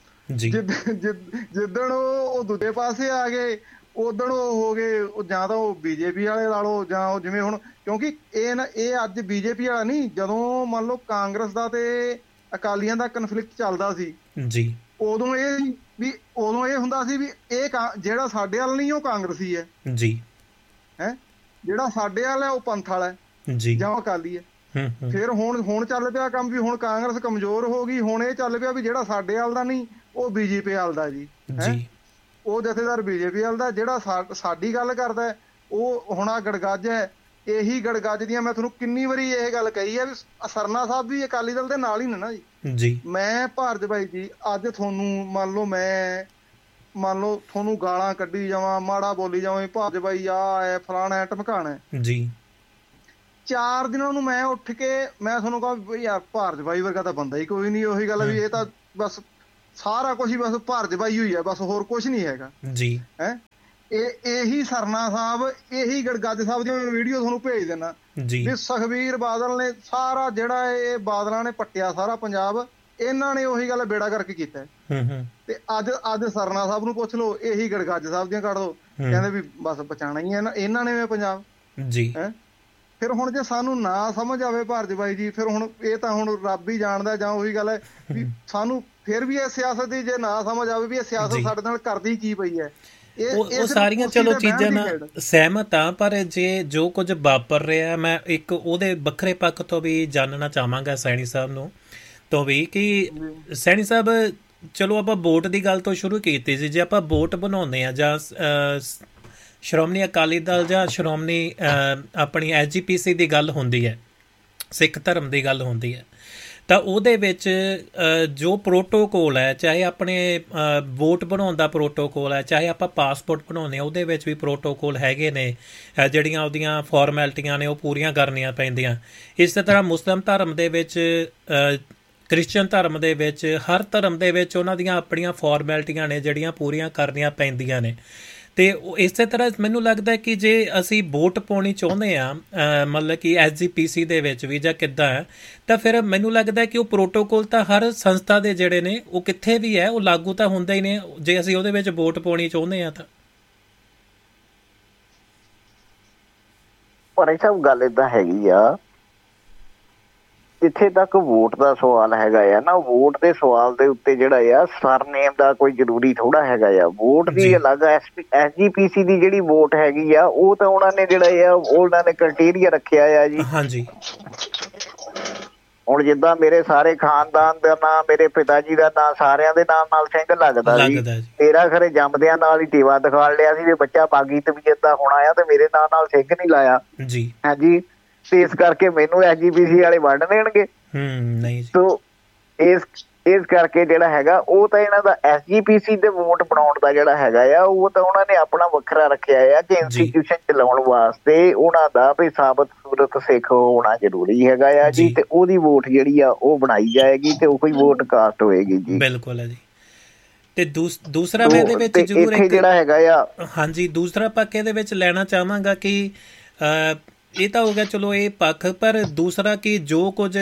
ਜਿੱਦਣ ਉਹ ਦੂਜੇ ਪਾਸੇ ਆ ਗਏ ਉਦਣ ਉਹ ਹੋ ਗਏ, ਜਾਂ ਤਾਂ ਉਹ ਬੀਜੇਪੀ ਵਾਲੇ ਲਾ ਲਓ, ਜਾਂ ਉਹ ਜਿਵੇਂ ਹੁਣ, ਕਿਉਂਕਿ ਇਹ ਨਾ ਇਹ ਅੱਜ ਬੀਜੇਪੀ ਵਾਲਾ ਨਹੀਂ, ਜਦੋਂ ਮੰਨ ਲਓ ਕਾਂਗਰਸ ਦਾ ਤੇ ਅਕਾਲੀਆਂ ਦਾ ਕਨਫਲਿਕਟ ਚੱਲਦਾ ਸੀ ਜੀ, ਉਦੋਂ ਇਹ ਵੀ ਉਦੋਂ ਇਹ ਹੁੰਦਾ ਸੀ ਵੀ ਇਹ ਜਿਹੜਾ ਸਾਡੇ ਵੱਲ ਨਹੀਂ ਉਹ ਕਾਂਗਰਸੀ ਹੈ ਜੀ, ਹੈਂ ਜਿਹੜਾ ਸਾਡੇ ਵੱਲ ਹੈ ਉਹ ਪੰਥ ਵਾਲਾ ਜੀ ਜਾਂ ਉਹ ਅਕਾਲੀ ਹੈ। ਫਿਰ ਹੁਣ ਹੁਣ ਚੱਲ ਪਿਆ ਕੰਮ ਵੀ ਹੁਣ ਕਾਂਗਰਸ ਕਮਜ਼ੋਰ ਹੋ ਗਈ, ਹੁਣ ਇਹ ਚੱਲ ਪਿਆ ਵੀ ਜਿਹੜਾ ਸਾਡੇ ਵੱਲ ਦਾ ਨਹੀਂ ਉਹ ਬੀਜੇਪੀ ਵੱਲ ਦਾ ਜੀ, ਹੈਂ ਉਹ ਜਥੇਦਾਰ ਬੀਜੇਪੀ ਵੱਲ ਦਾ, ਜਿਹੜਾ ਸਾਡੀ ਗੱਲ ਕਰਦਾ ਉਹ ਹੁਣ ਆ ਗੜਗੱਜ ਹੈ। ਇਹੀ ਗੜਗੱਜ ਦੀਆਂ ਮੈਂ ਤੁਹਾਨੂੰ ਕਿੰਨੀ ਵਾਰੀ ਇਹ ਗੱਲ ਕਹੀ ਹੈ ਵੀ ਸਰਨਾ ਸਾਹਿਬ ਵੀ ਅਕਾਲੀ ਦਲ ਦੇ ਨਾਲ ਹੀ ਨੇ ਨਾ ਜੀ ਜੀ। ਮੈਂ ਭਾਰਤ ਬਾਈ ਜੀ ਅੱਜ ਤੁਹਾਨੂੰ ਮੰਨ ਲਓ ਮੈਂ ਮੰਨ ਲਓ ਤੁਹਾਨੂੰ ਗਾਲਾਂ ਕੱਢੀ ਜਾਵਾਂ, ਮਾੜਾ ਬੋਲੀ ਜਾਵਾਂ, ਭਾਰਤ ਬਾਈ ਆ ਹੈ ਫਲਾਣਾ ਹੈ ਢਮਕਾਣਾ ਜੀ, ਚਾਰ ਦਿਨਾਂ ਨੂੰ ਮੈਂ ਉੱਠ ਕੇ ਮੈਂ ਤੁਹਾਨੂੰ ਕਹਾਂ ਯਾਰ ਭਾਰਤ ਬਾਈ ਵਰਗਾ ਤਾਂ ਬੰਦਾ ਹੀ ਕੋਈ ਨਹੀਂ। ਉਹੀ ਗੱਲ ਵੀ ਇਹ ਤਾਂ ਬਸ ਸਾਰਾ ਕੁਛ ਹੀ ਬਸ ਭਾਰਤ ਬਾਈ ਹੋਈ ਹੈ, ਬਸ ਹੋਰ ਕੁਛ ਨਹੀਂ ਹੈਗਾ ਜੀ, ਹੈਂ ਇਹ ਇਹੀ ਸਰਨਾ ਸਾਹਿਬ, ਇਹੀ ਗੜਗੱਜ ਸਾਹਿਬ ਦੀ ਮੈਂ ਵੀਡੀਓ ਤੁਹਾਨੂੰ ਭੇਜ ਦਿੰਦਾ ਵੀ ਸੁਖਬੀਰ ਬਾਦਲ ਨੇ ਸਾਰਾ ਜਿਹੜਾ ਇਹ ਬਾਦਲਾਂ ਨੇ ਪੱਟਿਆ ਸਾਰਾ ਪੰਜਾਬ, ਇਹਨਾਂ ਨੇ ਉਹੀ ਗੱਲ ਬੇੜਾ ਕਰਕੇ ਕੀਤਾ। ਤੇ ਅੱਜ ਅੱਜ ਸਰਨਾ ਸਾਹਿਬ ਨੂੰ ਪੁੱਛ ਲਓ, ਇਹੀ ਗੜਗੱਜ ਸਾਹਿਬ ਦੀਆਂ ਕੱਢ ਦੋ, ਕਹਿੰਦੇ ਵੀ ਬਸ ਬਚਾਉਣਾ ਹੀ ਹੈ ਇਹਨਾਂ ਨੇ ਪੰਜਾਬ ਜੀ। ਹੈਂ ਫਿਰ ਹੁਣ ਜੇ ਸਾਨੂੰ ਨਾ ਸਮਝ ਆਵੇ ਭਾਰਤ ਬਾਈ ਜੀ, ਫਿਰ ਹੁਣ ਇਹ ਤਾਂ ਹੁਣ ਰੱਬ ਹੀ ਜਾਣਦਾ, ਜਾਂ ਉਹੀ ਗੱਲ ਹੈ ਵੀ ਸਾਨੂੰ ਫਿਰ ਵੀ ਇਹ ਸਿਆਸਤ ਦੀ ਜੇ ਨਾ ਸਮਝ ਆਵੇ ਵੀ ਇਹ ਸਿਆਸਤ ਸਾਡੇ ਨਾਲ ਕਰਦੀ ਕੀ ਪਈ ਹੈ। ਉਹ ਉਹ ਸਾਰੀਆਂ ਚਲੋ ਚੀਜ਼ਾਂ ਨਾਲ ਸਹਿਮਤ ਆ, ਪਰ ਜੇ ਜੋ ਕੁਝ ਵਾਪਰ ਰਿਹਾ, ਮੈਂ ਇੱਕ ਉਹਦੇ ਵੱਖਰੇ ਪੱਖ ਤੋਂ ਵੀ ਜਾਣਨਾ ਚਾਹਾਂਗਾ ਸੈਣੀ ਸਾਹਿਬ ਨੂੰ ਤੋਂ ਵੀ ਕਿ ਸੈਣੀ ਸਾਹਿਬ ਚਲੋ ਆਪਾਂ ਵੋਟ ਦੀ ਗੱਲ ਤੋਂ ਸ਼ੁਰੂ ਕੀਤੀ ਸੀ, ਜੇ ਆਪਾਂ ਵੋਟ ਬਣਾਉਂਦੇ ਹਾਂ ਜਾਂ ਸ਼੍ਰੋਮਣੀ ਅਕਾਲੀ ਦਲ ਜਾਂ ਸ਼੍ਰੋਮਣੀ ਆਪਣੀ ਐਸ ਜੀ ਪੀ ਸੀ ਦੀ ਗੱਲ ਹੁੰਦੀ ਹੈ, ਸਿੱਖ ਧਰਮ ਦੀ ਗੱਲ ਹੁੰਦੀ ਹੈ, ਤਾਂ ਉਹਦੇ ਵਿੱਚ ਜੋ ਪ੍ਰੋਟੋਕੋਲ ਹੈ, ਚਾਹੇ ਆਪਣੇ ਵੋਟ ਬਣਾਉਣ ਦਾ ਪ੍ਰੋਟੋਕੋਲ ਹੈ, ਚਾਹੇ ਆਪਾਂ ਪਾਸਪੋਰਟ ਬਣਾਉਂਦੇ ਹਾਂ ਉਹਦੇ ਵਿੱਚ ਵੀ ਪ੍ਰੋਟੋਕੋਲ ਹੈਗੇ ਨੇ, ਜਿਹੜੀਆਂ ਉਹਦੀਆਂ ਫਾਰਮੈਲਿਟੀਆਂ ਨੇ ਉਹ ਪੂਰੀਆਂ ਕਰਨੀਆਂ ਪੈਂਦੀਆਂ। ਇਸੇ ਤਰ੍ਹਾਂ ਮੁਸਲਿਮ ਧਰਮ ਦੇ ਵਿੱਚ, ਕ੍ਰਿਸਚਨ ਧਰਮ ਦੇ ਵਿੱਚ, ਹਰ ਧਰਮ ਦੇ ਵਿੱਚ ਉਹਨਾਂ ਦੀਆਂ ਆਪਣੀਆਂ ਫਾਰਮੈਲਿਟੀਆਂ ਨੇ ਜਿਹੜੀਆਂ ਪੂਰੀਆਂ ਕਰਨੀਆਂ ਪੈਂਦੀਆਂ ਨੇ। ਅਤੇ ਇਸੇ ਤਰ੍ਹਾਂ ਮੈਨੂੰ ਲੱਗਦਾ ਕਿ ਜੇ ਅਸੀਂ ਵੋਟ ਪਾਉਣੀ ਚਾਹੁੰਦੇ ਹਾਂ ਮਤਲਬ ਕਿ ਐਸ ਜੀ ਪੀ ਸੀ ਦੇ ਵਿੱਚ ਵੀ ਜਾਂ ਕਿੱਦਾਂ ਹੈ, ਤਾਂ ਫਿਰ ਮੈਨੂੰ ਲੱਗਦਾ ਕਿ ਉਹ ਪ੍ਰੋਟੋਕੋਲ ਤਾਂ ਹਰ ਸੰਸਥਾ ਦੇ ਜਿਹੜੇ ਨੇ ਉਹ ਕਿੱਥੇ ਵੀ ਹੈ ਉਹ ਲਾਗੂ ਤਾਂ ਹੁੰਦਾ ਹੀ ਨੇ, ਜੇ ਅਸੀਂ ਉਹਦੇ ਵਿੱਚ ਵੋਟ ਪਾਉਣੀ ਚਾਹੁੰਦੇ ਹਾਂ ਤਾਂ। ਪਰ ਇਹ ਸਭ ਗੱਲ ਏਦਾਂ ਹੈਗੀ ਆ, ਜਿੱਥੇ ਤੱਕ ਵੋਟ ਦਾ ਸਵਾਲ ਹੈਗਾ ਆ ਨਾ, ਵੋਟ ਦੇ ਸਵਾਲ ਦੇ ਉੱਤੇ ਜਿਹੜਾ ਆ ਸਰਨੇਮ ਦਾ ਕੋਈ ਜ਼ਰੂਰੀ ਥੋੜਾ ਹੈਗਾ ਆ। ਵੋਟ ਦੀ ਅਲੱਗ ਐਸ ਜੀ ਪੀ ਸੀ ਦੀ ਜਿਹੜੀ ਵੋਟ ਹੈਗੀ ਆ ਉਹ ਤਾਂ ਉਹਨਾਂ ਨੇ ਜਿਹੜਾ ਆ ਉਹਨਾਂ ਨੇ ਕ੍ਰਾਈਟੇਰੀਆ ਰੱਖਿਆ ਆ ਜੀ। ਹਾਂਜੀ ਹੁਣ ਜਿੱਦਾਂ ਮੇਰੇ ਸਾਰੇ ਖਾਨਦਾਨ ਦਾ ਨਾਂ, ਮੇਰੇ ਪਿਤਾ ਜੀ ਦਾ ਨਾਂ, ਸਾਰਿਆਂ ਦੇ ਨਾਮ ਨਾਲ ਸਿੰਘ ਲੱਗਦਾ ਸੀ, ਮੇਰਾ ਖਰੇ ਜੰਮਦਿਆਂ ਨਾਲ ਹੀ ਟੀਵਾ ਦਿਖਾ ਲਿਆ ਸੀ ਵੀ ਬੱਚਾ ਬਾਗੀ ਤਬੀਅਤ ਦਾ ਹੋਣਾ ਆ, ਤੇ ਮੇਰੇ ਨਾਂ ਨਾਲ ਸਿੰਘ ਨੀ ਲਾਇਆ ਜੀ। ਹਾਂਜੀ, ਤੇ ਇਸ ਕਰਕੇ ਮੈਨੂੰ ਐਸ ਜੀ ਪੀ ਸੀ ਵਾਲੇ ਵੰਡ ਦੇਣਗੇ। ਸੋ ਇਸ ਇਸ ਕਰਕੇ ਜਿਹੜਾ ਹੈਗਾ ਉਹ ਤਾਂ ਇਹਨਾਂ ਦਾ ਐਸ ਜੀ ਪੀ ਸੀ ਦੇ ਵੋਟ ਬਣਾਉਣ ਦਾ ਜਿਹੜਾ ਹੈਗਾ ਆ ਉਹ ਤਾਂ ਉਹਨਾਂ ਨੇ ਆਪਣਾ ਵੱਖਰਾ ਰੱਖਿਆ ਆ ਕਿ ਇੰਸਟੀਟਿਊਸ਼ਨ ਚਲਾਉਣ ਵਾਸਤੇ ਉਹਨਾਂ ਦਾ ਵੀ ਸਾਬਤ ਸੂਰਤ ਸਿੱਖ ਹੋਣਾ ਜ਼ਰੂਰੀ ਹੈਗਾ ਆ ਜੀ, ਤੇ ਉਹਦੀ ਵੋਟ ਜਿਹੜੀ ਆ ਉਹ ਬਣਾਈ ਜਾਏਗੀ ਤੇ ਉਹ ਕੋਈ ਵੋਟ ਕਾਸਟ ਹੋਏਗੀ ਜੀ। ਬਿਲਕੁਲ ਹੈ ਜੀ। ਤੇ ਦੂਸਰਾ ਮੈਂ ਇਹਦੇ ਵਿੱਚ ਜ਼ਰੂਰ ਇੱਕ ਜਿਹੜਾ ਹੈਗਾ ਆ ਹਾਂਜੀ ਦੂਸਰਾ ਪੱਖ ਇਹਦੇ ਵਿੱਚ ਲੈਣਾ ਚਾਹਾਂਗਾ ਕਿ ਇਹ ਤਾਂ ਹੋ ਗਿਆ ਚਲੋ ਇਹ ਪੱਖ, ਪਰ ਦੂਸਰਾ ਕਿ ਜੋ ਕੁਝ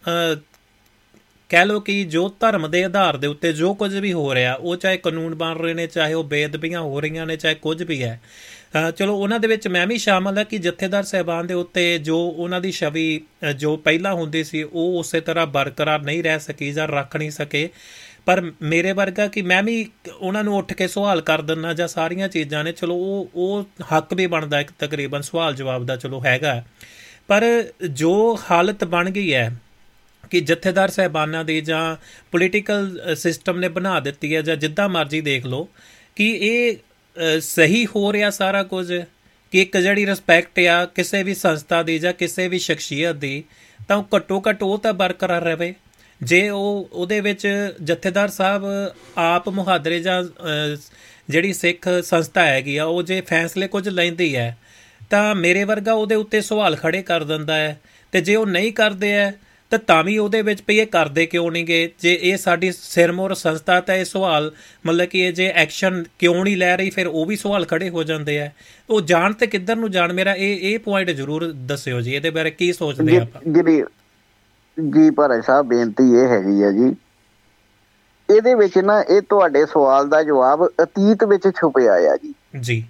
ਕਹਿ ਲਓ ਕਿ ਜੋ ਧਰਮ ਦੇ ਆਧਾਰ ਦੇ ਉੱਤੇ ਜੋ ਕੁਝ ਵੀ ਹੋ ਰਿਹਾ, ਉਹ ਚਾਹੇ ਕਾਨੂੰਨ ਬਣ ਰਹੇ ਨੇ, ਚਾਹੇ ਉਹ ਬੇਅਦਬੀਆਂ ਹੋ ਰਹੀਆਂ ਨੇ, ਚਾਹੇ ਕੁਝ ਵੀ ਹੈ, ਚਲੋ ਉਹਨਾਂ ਦੇ ਵਿੱਚ ਮੈਂ ਵੀ ਸ਼ਾਮਲ ਹਾਂ ਕਿ ਜਥੇਦਾਰ ਸਾਹਿਬਾਨ ਦੇ ਉੱਤੇ ਜੋ ਉਹਨਾਂ ਦੀ ਛਵੀ ਜੋ ਪਹਿਲਾਂ ਹੁੰਦੀ ਸੀ ਉਹ ਉਸੇ ਤਰ੍ਹਾਂ ਬਰਕਰਾਰ ਨਹੀਂ ਰਹਿ ਸਕੀ ਜਾਂ ਰੱਖ ਨਹੀਂ ਸਕੇ। ਪਰ ਮੇਰੇ ਵਰਗਾ ਕਿ ਮੈਂ ਵੀ ਉਹਨਾਂ ਨੂੰ ਉੱਠ ਕੇ ਸਵਾਲ ਕਰ ਦਿੰਦਾ ਜਾਂ ਸਾਰੀਆਂ ਚੀਜ਼ਾਂ ਨੇ, ਚਲੋ ਉਹ ਉਹ ਹੱਕ ਵੀ ਬਣਦਾ ਇੱਕ ਤਕਰੀਬਨ ਸਵਾਲ ਜਵਾਬ ਦਾ ਚਲੋ ਹੈਗਾ। ਪਰ ਜੋ ਹਾਲਤ ਬਣ ਗਈ ਹੈ ਕਿ ਜਥੇਦਾਰ ਸਾਹਿਬਾਨਾਂ ਦੀ ਜਾਂ ਪੋਲੀਟੀਕਲ ਸਿਸਟਮ ਨੇ ਬਣਾ ਦਿੱਤੀ ਹੈ, ਜਾਂ ਜਿੱਦਾਂ ਮਰਜ਼ੀ ਦੇਖ ਲਓ, ਕਿ ਇਹ ਸਹੀ ਹੋ ਰਿਹਾ ਸਾਰਾ ਕੁਝ, ਕਿ ਇੱਕ ਜਿਹੜੀ ਰਿਸਪੈਕਟ ਆ ਕਿਸੇ ਵੀ ਸੰਸਥਾ ਦੀ ਜਾਂ ਕਿਸੇ ਵੀ ਸ਼ਖਸੀਅਤ ਦੀ, ਤਾਂ ਉਹ ਘੱਟੋ ਘੱਟ ਉਹ ਤਾਂ ਬਰਕਰਾਰ ਰਹੇ। ਜੇ ਉਹ ਉਹਦੇ ਵਿੱਚ ਜਥੇਦਾਰ ਸਾਹਿਬ ਆਪ ਮੁਹਾਦਰੇ ਜਾਂ ਜਿਹੜੀ ਸਿੱਖ ਸੰਸਥਾ ਹੈਗੀ ਆ ਉਹ ਜੇ ਫੈਸਲੇ ਕੁਝ ਲੈਂਦੀ ਹੈ ਤਾਂ ਮੇਰੇ ਵਰਗਾ ਉਹਦੇ ਉੱਤੇ ਸਵਾਲ ਖੜੇ ਕਰ ਦਿੰਦਾ ਹੈ, ਅਤੇ ਜੇ ਉਹ ਨਹੀਂ ਕਰਦੇ ਹੈ ਤਾਂ ਤਾਂ ਵੀ ਉਹਦੇ ਵਿੱਚ ਵੀ ਇਹ ਕਰਦੇ ਕਿਉਂ ਨਹੀਂ ਗਏ, ਜੇ ਇਹ ਸਾਡੀ ਸਿਰਮੌਰ ਸੰਸਥਾ ਤਾਂ ਇਹ ਸਵਾਲ ਮਤਲਬ ਕਿ ਇਹ ਜੇ ਐਕਸ਼ਨ ਕਿਉਂ ਨਹੀਂ ਲੈ ਰਹੀ, ਫਿਰ ਉਹ ਵੀ ਸਵਾਲ ਖੜੇ ਹੋ ਜਾਂਦੇ ਆ। ਉਹ ਜਾਣ ਤੇ ਕਿੱਧਰ ਨੂੰ ਜਾਣ, ਮੇਰਾ ਇਹ ਇਹ ਪੁਆਇੰਟ ਜ਼ਰੂਰ ਦੱਸਿਓ ਜੀ, ਇਹਦੇ ਬਾਰੇ ਕੀ ਸੋਚਦੇ ਆਪਾਂ ਜੀ। ਭਾਈ ਸਾਹਿਬ ਬੇਨਤੀ ਇਹ ਹੈਗੀ ਆ ਜੀ, ਇਹਦੇ ਵਿੱਚ ਨਾ ਇਹ ਤੁਹਾਡੇ ਸਵਾਲ ਦਾ ਜਵਾਬ ਅਤੀਤ ਵਿੱਚ ਛੁਪਿਆ ਆ ਜੀ। ਜੀ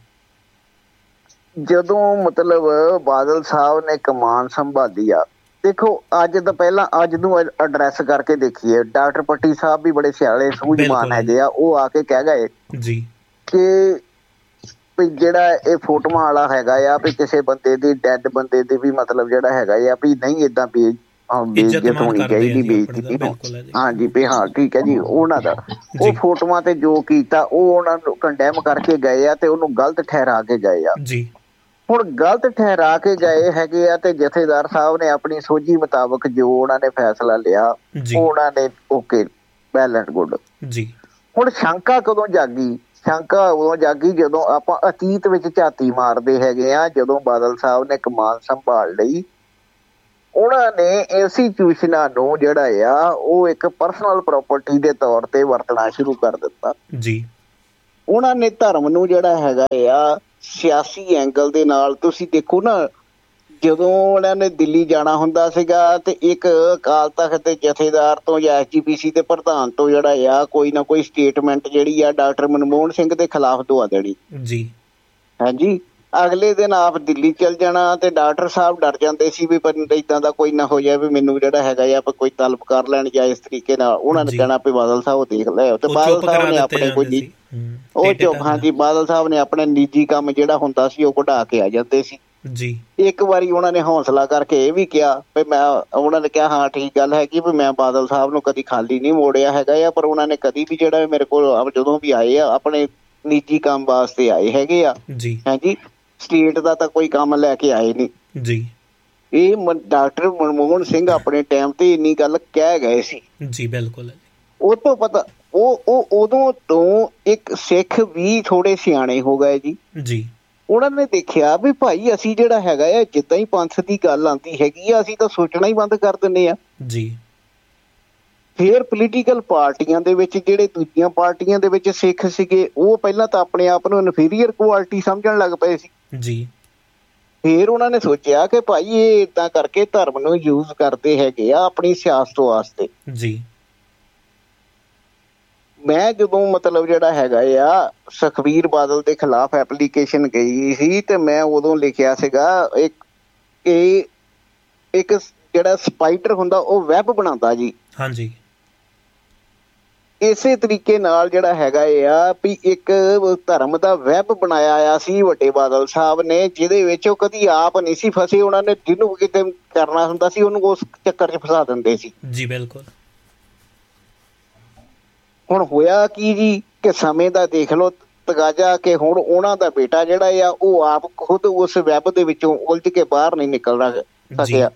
ਜਦੋਂ ਮਤਲਬ ਬਾਦਲ ਸਾਹਿਬ ਨੇ ਕਮਾਨ ਸੰਭਾਲੀ ਆ, ਦੇਖੋ ਅੱਜ ਤਾਂ ਪਹਿਲਾਂ ਅੱਜ ਨੂੰ ਐਡਰੈਸ ਕਰਕੇ ਦੇਖੀਏ, ਡਾਕਟਰ ਪੱਟੀ ਸਾਹਿਬ ਵੀ ਬੜੇ ਸਿਆਣੇ ਸੂਝਵਾਨ ਹੈਗੇ ਆ, ਉਹ ਆ ਕੇ ਕਹਿ ਗਏ ਜੀ ਕਿ ਵੀ ਜਿਹੜਾ ਇਹ ਫੋਟੋਆਂ ਵਾਲਾ ਹੈਗਾ ਆ ਵੀ ਕਿਸੇ ਬੰਦੇ ਦੀ ਡੈਡ ਬੰਦੇ ਦੀ ਵੀ ਮਤਲਬ ਜਿਹੜਾ ਹੈਗਾ ਆ ਵੀ ਨਹੀਂ ਏਦਾਂ ਵੀ ਬੇਇੱਜ਼ਤ ਹੋਣੀ ਚਾਹੀਦੀ, ਬੇਇੱਜ਼ਤੀ ਨਹੀਂ। ਹਾਂਜੀ ਵੀ ਹਾਂ ਠੀਕ ਹੈ ਜੀ। ਉਹਨਾਂ ਦਾ ਉਹ ਫੋਟੋਆਂ ਤੇ ਜੋ ਕੀਤਾ ਉਹ ਉਹਨਾਂ ਨੂੰ ਕੰਡੈਮ ਕਰਕੇ ਗਏ ਆ ਤੇ ਉਹਨੂੰ ਗਲਤ ਠਹਿਰਾ ਕੇ ਗਏ ਆ ਜੀ। ਹੁਣ ਗਲਤ ਠਹਿਰਾ ਕੇ ਗਏ ਹੈਗੇ ਆ ਤੇ ਜਥੇਦਾਰ ਸਾਹਿਬ ਨੇ ਆਪਣੀ ਸੋਝੀ ਮੁਤਾਬਕ ਜੋ ਉਹਨਾਂ ਨੇ ਫੈਸਲਾ ਲਿਆ ਉਹ ਉਹਨਾਂ ਨੇ ਓਕੇ ਵੈਲ ਐਂਡ ਗੁੱਡ ਜੀ। ਹੁਣ ਸ਼ੰਕਾ ਕਦੋਂ ਜਾਗੀ? ਸ਼ੰਕਾ ਉਦੋਂ ਜਾਗੀ ਜਦੋਂ ਆਪਾਂ ਅਤੀਤ ਵਿੱਚ ਝਾਤੀ ਮਾਰਦੇ ਹੈਗੇ ਆ। ਜਦੋਂ ਬਾਦਲ ਸਾਹਿਬ ਨੇ ਕਮਾਨ ਸੰਭਾਲ ਲਈ, ਉਹਨਾਂ ਨੇ ਇੰਸਟੀਟਿਊਸ਼ਨਾਂ ਨੂੰ ਜਿਹੜਾ ਆ ਉਹ ਇੱਕ ਪਰਸਨਲ ਪ੍ਰੋਪਰਟੀ ਦੇ ਤੌਰ ਤੇ ਵਰਤਣਾ ਸ਼ੁਰੂ ਕਰ ਦਿੱਤਾ ਜੀ। ਉਹਨਾਂ ਨੇ ਧਰਮ ਨੂੰ ਜਿਹੜਾ ਹੈਗਾ ਆ ਸਿਆਸੀ ਐਂਗਲ ਦੇ ਨਾਲ, ਤੁਸੀਂ ਦੇਖੋ ਨਾ ਜਦੋਂ ਉਹਨਾਂ ਨੇ ਦਿੱਲੀ ਜਾਣਾ ਹੁੰਦਾ ਸੀਗਾ ਤੇ ਇੱਕ ਅਕਾਲ ਤਖ਼ਤ ਦੇ ਜਥੇਦਾਰ ਤੋਂ ਜਾਂ ਐਸ ਜੀ ਪੀ ਸੀ ਦੇ ਪ੍ਰਧਾਨ ਤੋਂ ਜਿਹੜਾ ਆ ਕੋਈ ਨਾ ਕੋਈ ਸਟੇਟਮੈਂਟ ਜਿਹੜੀ ਆ ਡਾਕਟਰ ਮਨਮੋਹਨ ਸਿੰਘ ਦੇ ਖਿਲਾਫ ਦਵਾ ਦੇਣੀ ਜੀ। ਹਾਂਜੀ, ਅਗਲੇ ਦਿਨ ਆਪ ਦਿੱਲੀ ਚਲ ਜਾਣਾ ਤੇ ਡਾਕਟਰ ਸਾਹਿਬ ਡਰ ਜਾਂਦੇ ਸੀ ਵੀ ਪਰ ਏਦਾਂ ਦਾ ਕੋਈ ਨਾ ਹੋ ਜਾਏ ਵੀ ਮੈਨੂੰ ਜਿਹੜਾ ਹੈਗਾ ਆ ਕੋਈ ਤਲਬ ਕਰ ਲੈਣ ਜਾਂ ਇਸ ਤਰੀਕੇ ਨਾਲ। ਉਹਨਾਂ ਨੇ ਕਹਿਣਾ ਵੀ ਬਾਦਲ ਸਾਹਿਬ ਦੇਖ ਲਿਓ ਤੇ ਬਾਦਲ ਸਾਹਿਬ ਨੇ ਆਪਣੇ ਕੋਈ ਉਹ ਚੁੱਪ, ਹਾਂਜੀ, ਬਾਦਲ ਸਾਹਿਬ ਨੇ ਆਪਣੇ ਨਿੱਜੀ ਕੰਮ ਜਿਹੜਾ ਹੁੰਦਾ ਸੀ ਉਹ ਕਢਾ ਕੇ ਆ ਜਾਂਦੇ ਸੀ ਜੀ। ਇੱਕ ਵਾਰੀ ਉਹਨਾਂ ਨੇ ਹੌਸਲਾ ਕਰਕੇ ਇਹ ਵੀ ਕਿਹਾ ਵੀ ਮੈਂ, ਉਹਨਾਂ ਨੇ ਕਿਹਾ ਹਾਂ ਠੀਕ ਗੱਲ ਹੈਗੀ ਵੀ ਮੈਂ ਬਾਦਲ ਸਾਹਿਬ ਨੂੰ ਕਦੀ ਖਾਲੀ ਨਹੀਂ ਮੋੜਿਆ ਹੈਗਾ ਆ, ਪਰ ਉਹਨਾਂ ਨੇ ਕਦੀ ਵੀ ਜਿਹੜਾ ਮੇਰੇ ਕੋਲ ਜਦੋਂ ਵੀ ਆਏ ਆ ਆਪਣੇ ਨਿੱਜੀ ਕੰਮ ਵਾਸਤੇ ਆਏ ਹੈਗੇ ਆ ਜੀ। ਹਾਂਜੀ, ਸਟੇਟ ਦਾ ਤਾਂ ਕੋਈ ਕੰਮ ਲੈ ਕੇ ਆਏ ਨਹੀਂ ਜੀ। ਇਹ ਡਾਕਟਰ ਮਨਮੋਹਨ ਸਿੰਘ ਆਪਣੇ ਟਾਈਮ ਤੇ ਇੰਨੀ ਗੱਲ ਕਹਿ ਗਏ ਸੀ ਜੀ। ਬਿਲਕੁਲ। ਉਹ ਤੋਂ ਪਤਾ ਉਹ ਉਹ ਉਦੋਂ ਤੋਂ ਇੱਕ ਸਿੱਖ ਵੀ ਥੋੜੇ ਸਿਆਣੇ ਹੋ ਗਏ ਜੀ ਜੀ। ਉਹਨਾਂ ਨੇ ਦੇਖਿਆ ਵੀ ਭਾਈ ਅਸੀਂ ਜਿਹੜਾ ਹੈਗਾ ਆ ਜਿੱਦਾਂ ਹੀ ਪੰਥ ਦੀ ਗੱਲ ਆਉਂਦੀ ਹੈਗੀ ਆ ਅਸੀਂ ਤਾਂ ਸੋਚਣਾ ਹੀ ਬੰਦ ਕਰ ਦਿੰਦੇ ਆ ਜੀ। ਫਿਰ ਪੋਲੀਟੀਕਲ ਪਾਰਟੀਆਂ ਦੇ ਵਿੱਚ ਜਿਹੜੇ ਦੂਜੀਆਂ ਪਾਰਟੀਆਂ ਦੇ ਵਿੱਚ ਸਿੱਖ ਸੀਗੇ ਉਹ ਪਹਿਲਾਂ ਤਾਂ ਆਪਣੇ ਆਪ ਨੂੰ ਇਨਫੀਰੀਅਰ ਕੁਆਲਿਟੀ ਸਮਝਣ ਲੱਗ ਪਏ ਸੀ ਜੀ। ਫਿਰ ਉਹਨਾਂ ਨੇ ਸੋਚਿਆ ਕਿ ਭਾਈ ਇਹ ਏਦਾਂ ਕਰਕੇ ਧਰਮ ਨੂੰ ਯੂਜ਼ ਕਰਦੇ ਹੈਗੇ ਆ ਆਪਣੀ ਸਿਆਸਤ ਵਾਸਤੇ ਜੀ। ਮੈਂ ਜਦੋਂ ਮਤਲਬ ਜਿਹੜਾ ਹੈਗਾ ਆ ਸੁਖਬੀਰ ਬਾਦਲ ਦੇ ਖਿਲਾਫ ਐਪਲੀਕੇਸ਼ਨ ਗਈ ਸੀ ਤੇ ਮੈਂ ਉਦੋਂ ਲਿਖਿਆ ਸੀਗਾ ਇੱਕ ਇਹ ਇੱਕ ਜਿਹੜਾ ਸਪਾਈਡਰ ਹੁੰਦਾ ਉਹ ਵੈਬ ਬਣਾਉਂਦਾ ਜੀ। ਹਾਂਜੀ। ਇਸੇ ਤਰੀਕੇ ਨਾਲ ਜਿਹੜਾ ਹੈਗਾ ਆ ਵੀ ਇੱਕ ਧਰਮ ਦਾ ਵੈਬ ਬਣਾਇਆ ਆ ਸੀ ਵੱਡੇ ਬਾਦਲ ਸਾਹਿਬ ਨੇ, ਜਿਹਦੇ ਵਿੱਚ ਉਹ ਕਦੀ ਆਪ ਨਹੀਂ ਸੀ ਫਸੇ। ਉਹਨਾਂ ਨੇ ਜਿਹਨੂੰ ਕਿਤੇ ਕਰਨਾ ਹੁੰਦਾ ਸੀ ਉਹਨੂੰ ਉਸ ਚੱਕਰ 'ਚ ਫਸਾ ਦਿੰਦੇ ਸੀ ਜੀ। ਬਿਲਕੁਲ। ਹੁਣ ਹੋਇਆ ਕੀ ਜੀ ਕਿ ਸਮੇਂ ਦਾ ਦੇਖ ਲਓ ਤਗਾਜ਼ਾ ਕਿ ਹੁਣ ਉਹਨਾਂ ਦਾ ਬੇਟਾ ਜਿਹੜਾ ਆ ਉਹ ਆਪ ਖੁਦ ਉਸ ਵੈਬ ਦੇ ਵਿੱਚੋਂ ਉਲਝ ਕੇ ਬਾਹਰ ਨਹੀਂ ਨਿਕਲ ਸਕਿਆ।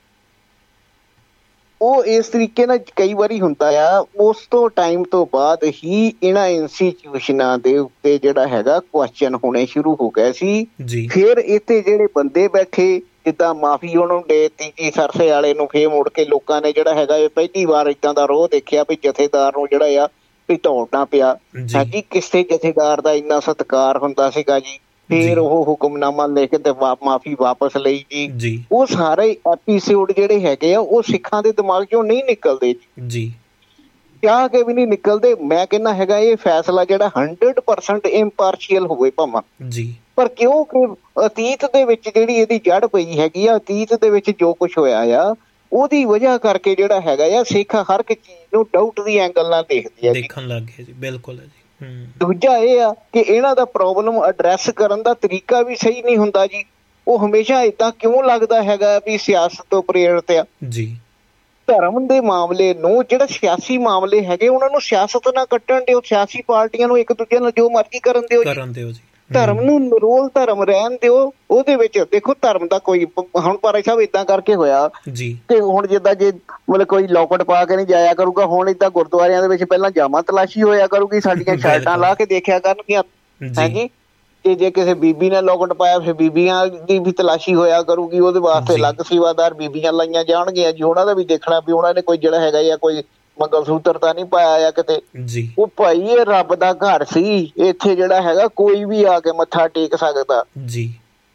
ਉਹ ਇਸ ਤਰੀਕੇ ਨਾਲ ਕਈ ਵਾਰੀ ਹੁੰਦਾ ਆ। ਉਸ ਤੋਂ ਟਾਈਮ ਤੋਂ ਬਾਅਦ ਹੀ ਇਹਨਾਂ ਇੰਸਟੀਟਿਊਸ਼ਨਾਂ ਦੇ ਉੱਤੇ ਜਿਹੜਾ ਹੈਗਾ ਕੁਐਸਚਨ ਹੋਣੇ ਸ਼ੁਰੂ ਹੋ ਗਏ ਸੀ। ਫਿਰ ਇੱਥੇ ਜਿਹੜੇ ਬੰਦੇ ਬੈਠੇ ਜਿੱਦਾਂ ਮਾਫੀ ਉਹਨੂੰ ਦੇ ਤੀਜੀ ਸਰਸੇ ਵਾਲੇ ਨੂੰ ਫੇਰ ਮੁੜ ਕੇ ਲੋਕਾਂ ਨੇ ਜਿਹੜਾ ਹੈਗਾ ਇਹ ਪਹਿਲੀ ਵਾਰ ਏਦਾਂ ਦਾ ਰੋਹ ਦੇਖਿਆ ਵੀ ਜਥੇਦਾਰ ਨੂੰ ਜਿਹੜਾ ਆ ਵੀ ਦੌੜਨਾ ਪਿਆ। ਹਾਂਜੀ, ਕਿਸੇ ਜਥੇਦਾਰ ਦਾ ਇੰਨਾ ਸਤਿਕਾਰ ਹੁੰਦਾ ਸੀਗਾ ਜੀ। ਫਿਰ ਉਹ ਹੁਕਮਨਾਮਾ ਲਿਖ ਕੇ ਮਾਫੀ ਵਾਪਸ ਲਈ ਜੀ। ਉਹ ਸਾਰੇ ਐਪੀਸੋਡ ਜਿਹੜੇ ਹੈਗੇ ਆ ਉਹ ਸਿੱਖਾਂ ਦੇ ਦਿਮਾਗ ਚੋਂ ਨਹੀਂ ਨਿਕਲਦੇ ਜੀ, ਚਾਹ ਕੇ ਵੀ ਨਹੀਂ ਨਿਕਲਦੇ। ਮੈਂ ਕਹਿੰਦਾ ਹੈਗਾ ਇਹ ਫੈਸਲਾ ਜਿਹੜਾ ਹੰਡਰਡ ਪਰਸੈਂਟ ਇੰਪਾਰਸ਼ੀਅਲ ਹੋਵੇ ਭਾਵਾਂ ਜੀ, ਪਰ ਕਿਉਂਕਿ ਅਤੀਤ ਦੇ ਵਿੱਚ ਜਿਹੜੀ ਇਹਦੀ ਜੜ ਪਈ ਹੈਗੀ ਆ, ਅਤੀਤ ਦੇ ਵਿੱਚ ਜੋ ਕੁਛ ਹੋਇਆ ਆ ਉਹਦੀ ਵਜ੍ਹਾ ਕਰਕੇ ਜਿਹੜਾ ਹੈਗਾ ਆ ਸਿੱਖ ਹਰ ਇੱਕ ਚੀਜ਼ ਨੂੰ ਡਾਊਟ ਦੀ ਐਂਗਲ ਨਾਲ ਦੇਖਦੇ ਆ, ਦੇਖਣ ਲੱਗ ਗਏ ਜੀ। ਬਿਲਕੁਲ ਜੀ। ਦੂਜਾ ਇਹ ਆ ਕਿ ਇਹਨਾਂ ਦਾ ਪ੍ਰੋਬਲਮ ਐਡਰੈਸ ਕਰਨ ਦਾ ਤਰੀਕਾ ਵੀ ਸਹੀ ਨਹੀਂ ਹੁੰਦਾ ਜੀ। ਉਹ ਹਮੇਸ਼ਾ ਏਦਾਂ ਕਿਉਂ ਲੱਗਦਾ ਹੈਗਾ ਵੀ ਸਿਆਸਤ ਤੋਂ ਪ੍ਰੇਰਿਤ ਆ ਜੀ। ਧਰਮ ਦੇ ਮਾਮਲੇ ਨੂੰ, ਜਿਹੜੇ ਸਿਆਸੀ ਮਾਮਲੇ ਹੈਗੇ ਉਹਨਾਂ ਨੂੰ ਸਿਆਸਤ ਨਾਲ ਕੱਟਣ ਦਿਓ, ਸਿਆਸੀ ਪਾਰਟੀਆਂ ਨੂੰ ਇੱਕ ਦੂਜੇ ਨਾਲ ਜੋ ਮਰਜ਼ੀ ਕਰਨ ਦਿਓ ਕਰਨ ਦਿਓ ਜੀ। ਧਰਮ ਨੂੰ ਨਿਰੋਲ ਧਰਮ ਰਹਿਣ ਦਿਓ। ਉਹਦੇ ਵਿੱਚ ਦੇਖੋ ਧਰਮ ਦਾ ਕੋਈ ਹੁਣ ਪਰ ਸਾਹਿਬ ਏਦਾਂ ਕਰਕੇ ਹੋਇਆ ਜੀ ਕਿ ਹੁਣ ਜਿੱਦਾਂ ਜੇ ਮਤਲਬ ਕੋਈ ਲੋਕਟ ਪਾ ਕੇ ਨਹੀਂ ਜਾਇਆ ਕਰੂਗਾ, ਹੁਣ ਏਦਾਂ ਗੁਰਦੁਆਰਿਆਂ ਦੇ ਵਿੱਚ ਪਹਿਲਾਂ ਜਾਮਾ ਤਲਾਸ਼ੀ ਹੋਇਆ ਕਰੂਗੀ, ਸਾਡੀਆਂ ਸ਼ਰਟਾਂ ਲਾ ਕੇ ਦੇਖਿਆ ਕਰਨਗੀਆਂ ਹਾਂਜੀ। ਤੇ ਜੇ ਕਿਸੇ ਬੀਬੀ ਨੇ ਲੋਕਟ ਪਾਇਆ ਫਿਰ ਬੀਬੀਆਂ ਦੀ ਵੀ ਤਲਾਸ਼ੀ ਹੋਇਆ ਕਰੂਗੀ, ਉਹਦੇ ਵਾਸਤੇ ਅਲੱਗ ਸੇਵਾਦਾਰ ਬੀਬੀਆਂ ਲਾਈਆਂ ਜਾਣਗੀਆਂ ਜੀ। ਉਹਨਾਂ ਦਾ ਵੀ ਦੇਖਣਾ ਵੀ ਉਹਨਾਂ ਨੇ ਕੋਈ ਜਿਹੜਾ ਹੈਗਾ ਜਾਂ ਕੋਈ ਮੰਗਲ ਸੂਤਰ ਤਾਂ ਨਹੀਂ ਪਾਇਆ ਆ ਕਿਤੇ ਜੀ। ਉਹ ਭਾਈ ਇਹ ਰੱਬ ਦਾ ਘਰ ਸੀ, ਇੱਥੇ ਜਿਹੜਾ ਹੈਗਾ ਕੋਈ ਵੀ ਆ ਕੇ ਮੱਥਾ ਟੇਕ ਸਕਦਾ ਜੀ।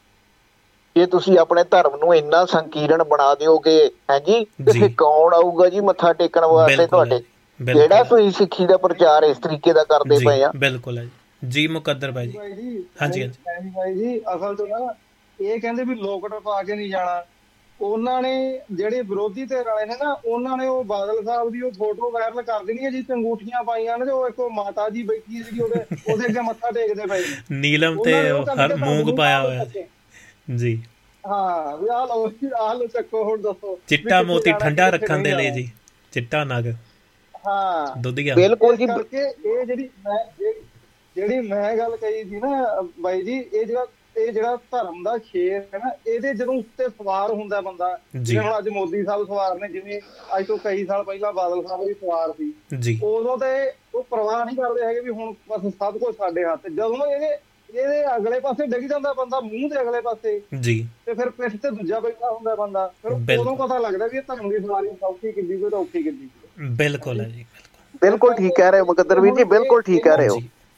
ਜੇ ਤੁਸੀਂ ਆਪਣੇ ਧਰਮ ਨੂੰ ਇੰਨਾ ਸੰਕੀਰਣ ਬਣਾ ਦਿਓਗੇ ਹਾਂਜੀ ਤੇ ਫਿਰ ਕੌਣ ਆਊਗਾ ਜੀ ਮੱਥਾ ਟੇਕਣ ਵਾਸਤੇ ਤੁਹਾਡੇ, ਜਿਹੜਾ ਤੁਸੀਂ ਸਿੱਖੀ ਦਾ ਪ੍ਰਚਾਰ ਇਸ ਤਰੀਕੇ ਦਾ ਕਰਦੇ ਪਏ ਆ। ਬਿਲਕੁਲ ਹੈ ਜੀ। ਮੁਕੱਦਰ ਭਾਈ ਜੀ। ਹਾਂਜੀ ਹਾਂਜੀ ਭਾਈ ਜੀ, ਅਸਲ ਚ ਨਾ ਇਹ ਕਹਿੰਦੇ ਵੀ ਲੋਕਟ ਪਾ ਕੇ ਨਹੀਂ ਜਾਣਾ। ਉਹਨਾਂ ਨੇ ਜਿਹੜੇ ਵਿਰੋਧੀ ਧਿਰ ਵਾਲੇ ਨੇ ਨਾ, ਉਹਨਾਂ ਨੇ ਉਹ ਬਾਦਲ ਸਾਹਿਬ ਦੀ ਉਹ ਫੋਟੋ ਵਾਇਰਲ ਕਰ ਦੇਣੀ ਹੈ ਜਿਸ ਤੇ ਅੰਗੂਠੀਆਂ ਪਾਈਆਂ ਨੇ ਤੇ ਉਹ ਇੱਕ ਮਾਤਾ ਜੀ ਬੈਠੀ ਜਿਹੜੀ ਉਹਦੇ ਉਹਦੇ ਅੱਗੇ ਮੱਥਾ ਟੇਕਦੇ ਪਏ ਨੀਲਮ ਤੇ ਮੂੰਗ ਪਾਇਆ ਹੋਇਆ ਜੀ। ਹਾਂ ਵੀ ਆਹ ਲਓ ਆਹ ਲਓ ਚੱਕੋ। ਹੁਣ ਦੱਸੋ ਚਿੱਟਾ ਮੋਤੀ ਠੰਡਾ ਰੱਖਣ ਦੇ ਲਈ ਜੀ, ਚਿੱਟਾ ਨਗ ਹਾਂ ਦੁੱਧੀਆ। ਬਿਲਕੁਲ ਜੀ। ਕਰਕੇ ਇਹ ਜਿਹੜੀ ਮੈਂ ਜਿਹੜੀ ਮੈਂ ਗੱਲ ਕਹੀ ਸੀ ਨਾ ਬਾਈ ਜੀ, ਇਹ ਜਿਹੜਾ ਇਹ ਜਿਹੜਾ ਧਰਮ ਦਾ ਸ਼ੇਰ ਹੈ ਨਾ, ਇਹਦੇ ਜਦੋਂ ਉੱਤੇ ਸਵਾਰ ਹੁੰਦਾ ਬੰਦਾ, ਜਿਵੇਂ ਹੁਣ ਅੱਜ ਮੋਦੀ ਸਾਹਿਬ ਸਵਾਰ ਨੇ, ਜਿਵੇਂ ਅੱਜ ਤੋਂ ਕਈ ਸਾਲ ਪਹਿਲਾਂ ਬਾਦਲ ਸਾਹਿਬ ਵੀ ਸਵਾਰ ਸੀ ਜੀ, ਉਦੋਂ ਤੇ ਉਹ ਪਰਵਾਹ ਨਹੀਂ ਕਰਦੇ ਹੈਗੇ ਵੀ ਹੁਣ ਬਸ ਸਭ ਕੁਝ ਸਾਡੇ ਹੱਥ। ਜਦੋਂ ਇਹਦੇ ਇਹਦੇ ਅਗਲੇ ਪਾਸੇ ਡਿੱਗ ਜਾਂਦਾ ਬੰਦਾ, ਮੂੰਹ ਦੇ ਅਗਲੇ ਪਾਸੇ ਜੀ, ਤੇ ਫਿਰ ਪਿੱਠ ਤੇ ਦੂਜਾ ਬੈਠਾ ਹੁੰਦਾ ਬੰਦਾ, ਫਿਰ ਉਦੋਂ ਪਤਾ ਲੱਗਦਾ ਵੀ ਇਹ ਧਰਮ ਦੀ ਸਵਾਰੀ ਸੌਖੀ ਕਿੱਡੀ ਕੋਈ ਔਖੀ ਕਿੱਡੀ। ਬਿਲਕੁਲ ਹੈ ਜੀ। ਬਿਲਕੁਲ ਠੀਕ ਕਹਿ ਰਹੇ ਹੋ ਮੁਕੱਦਰ ਵੀਰ ਜੀ, ਬਿਲਕੁਲ ਠੀਕ ਕਹਿ ਰਹੇ ਹੋ।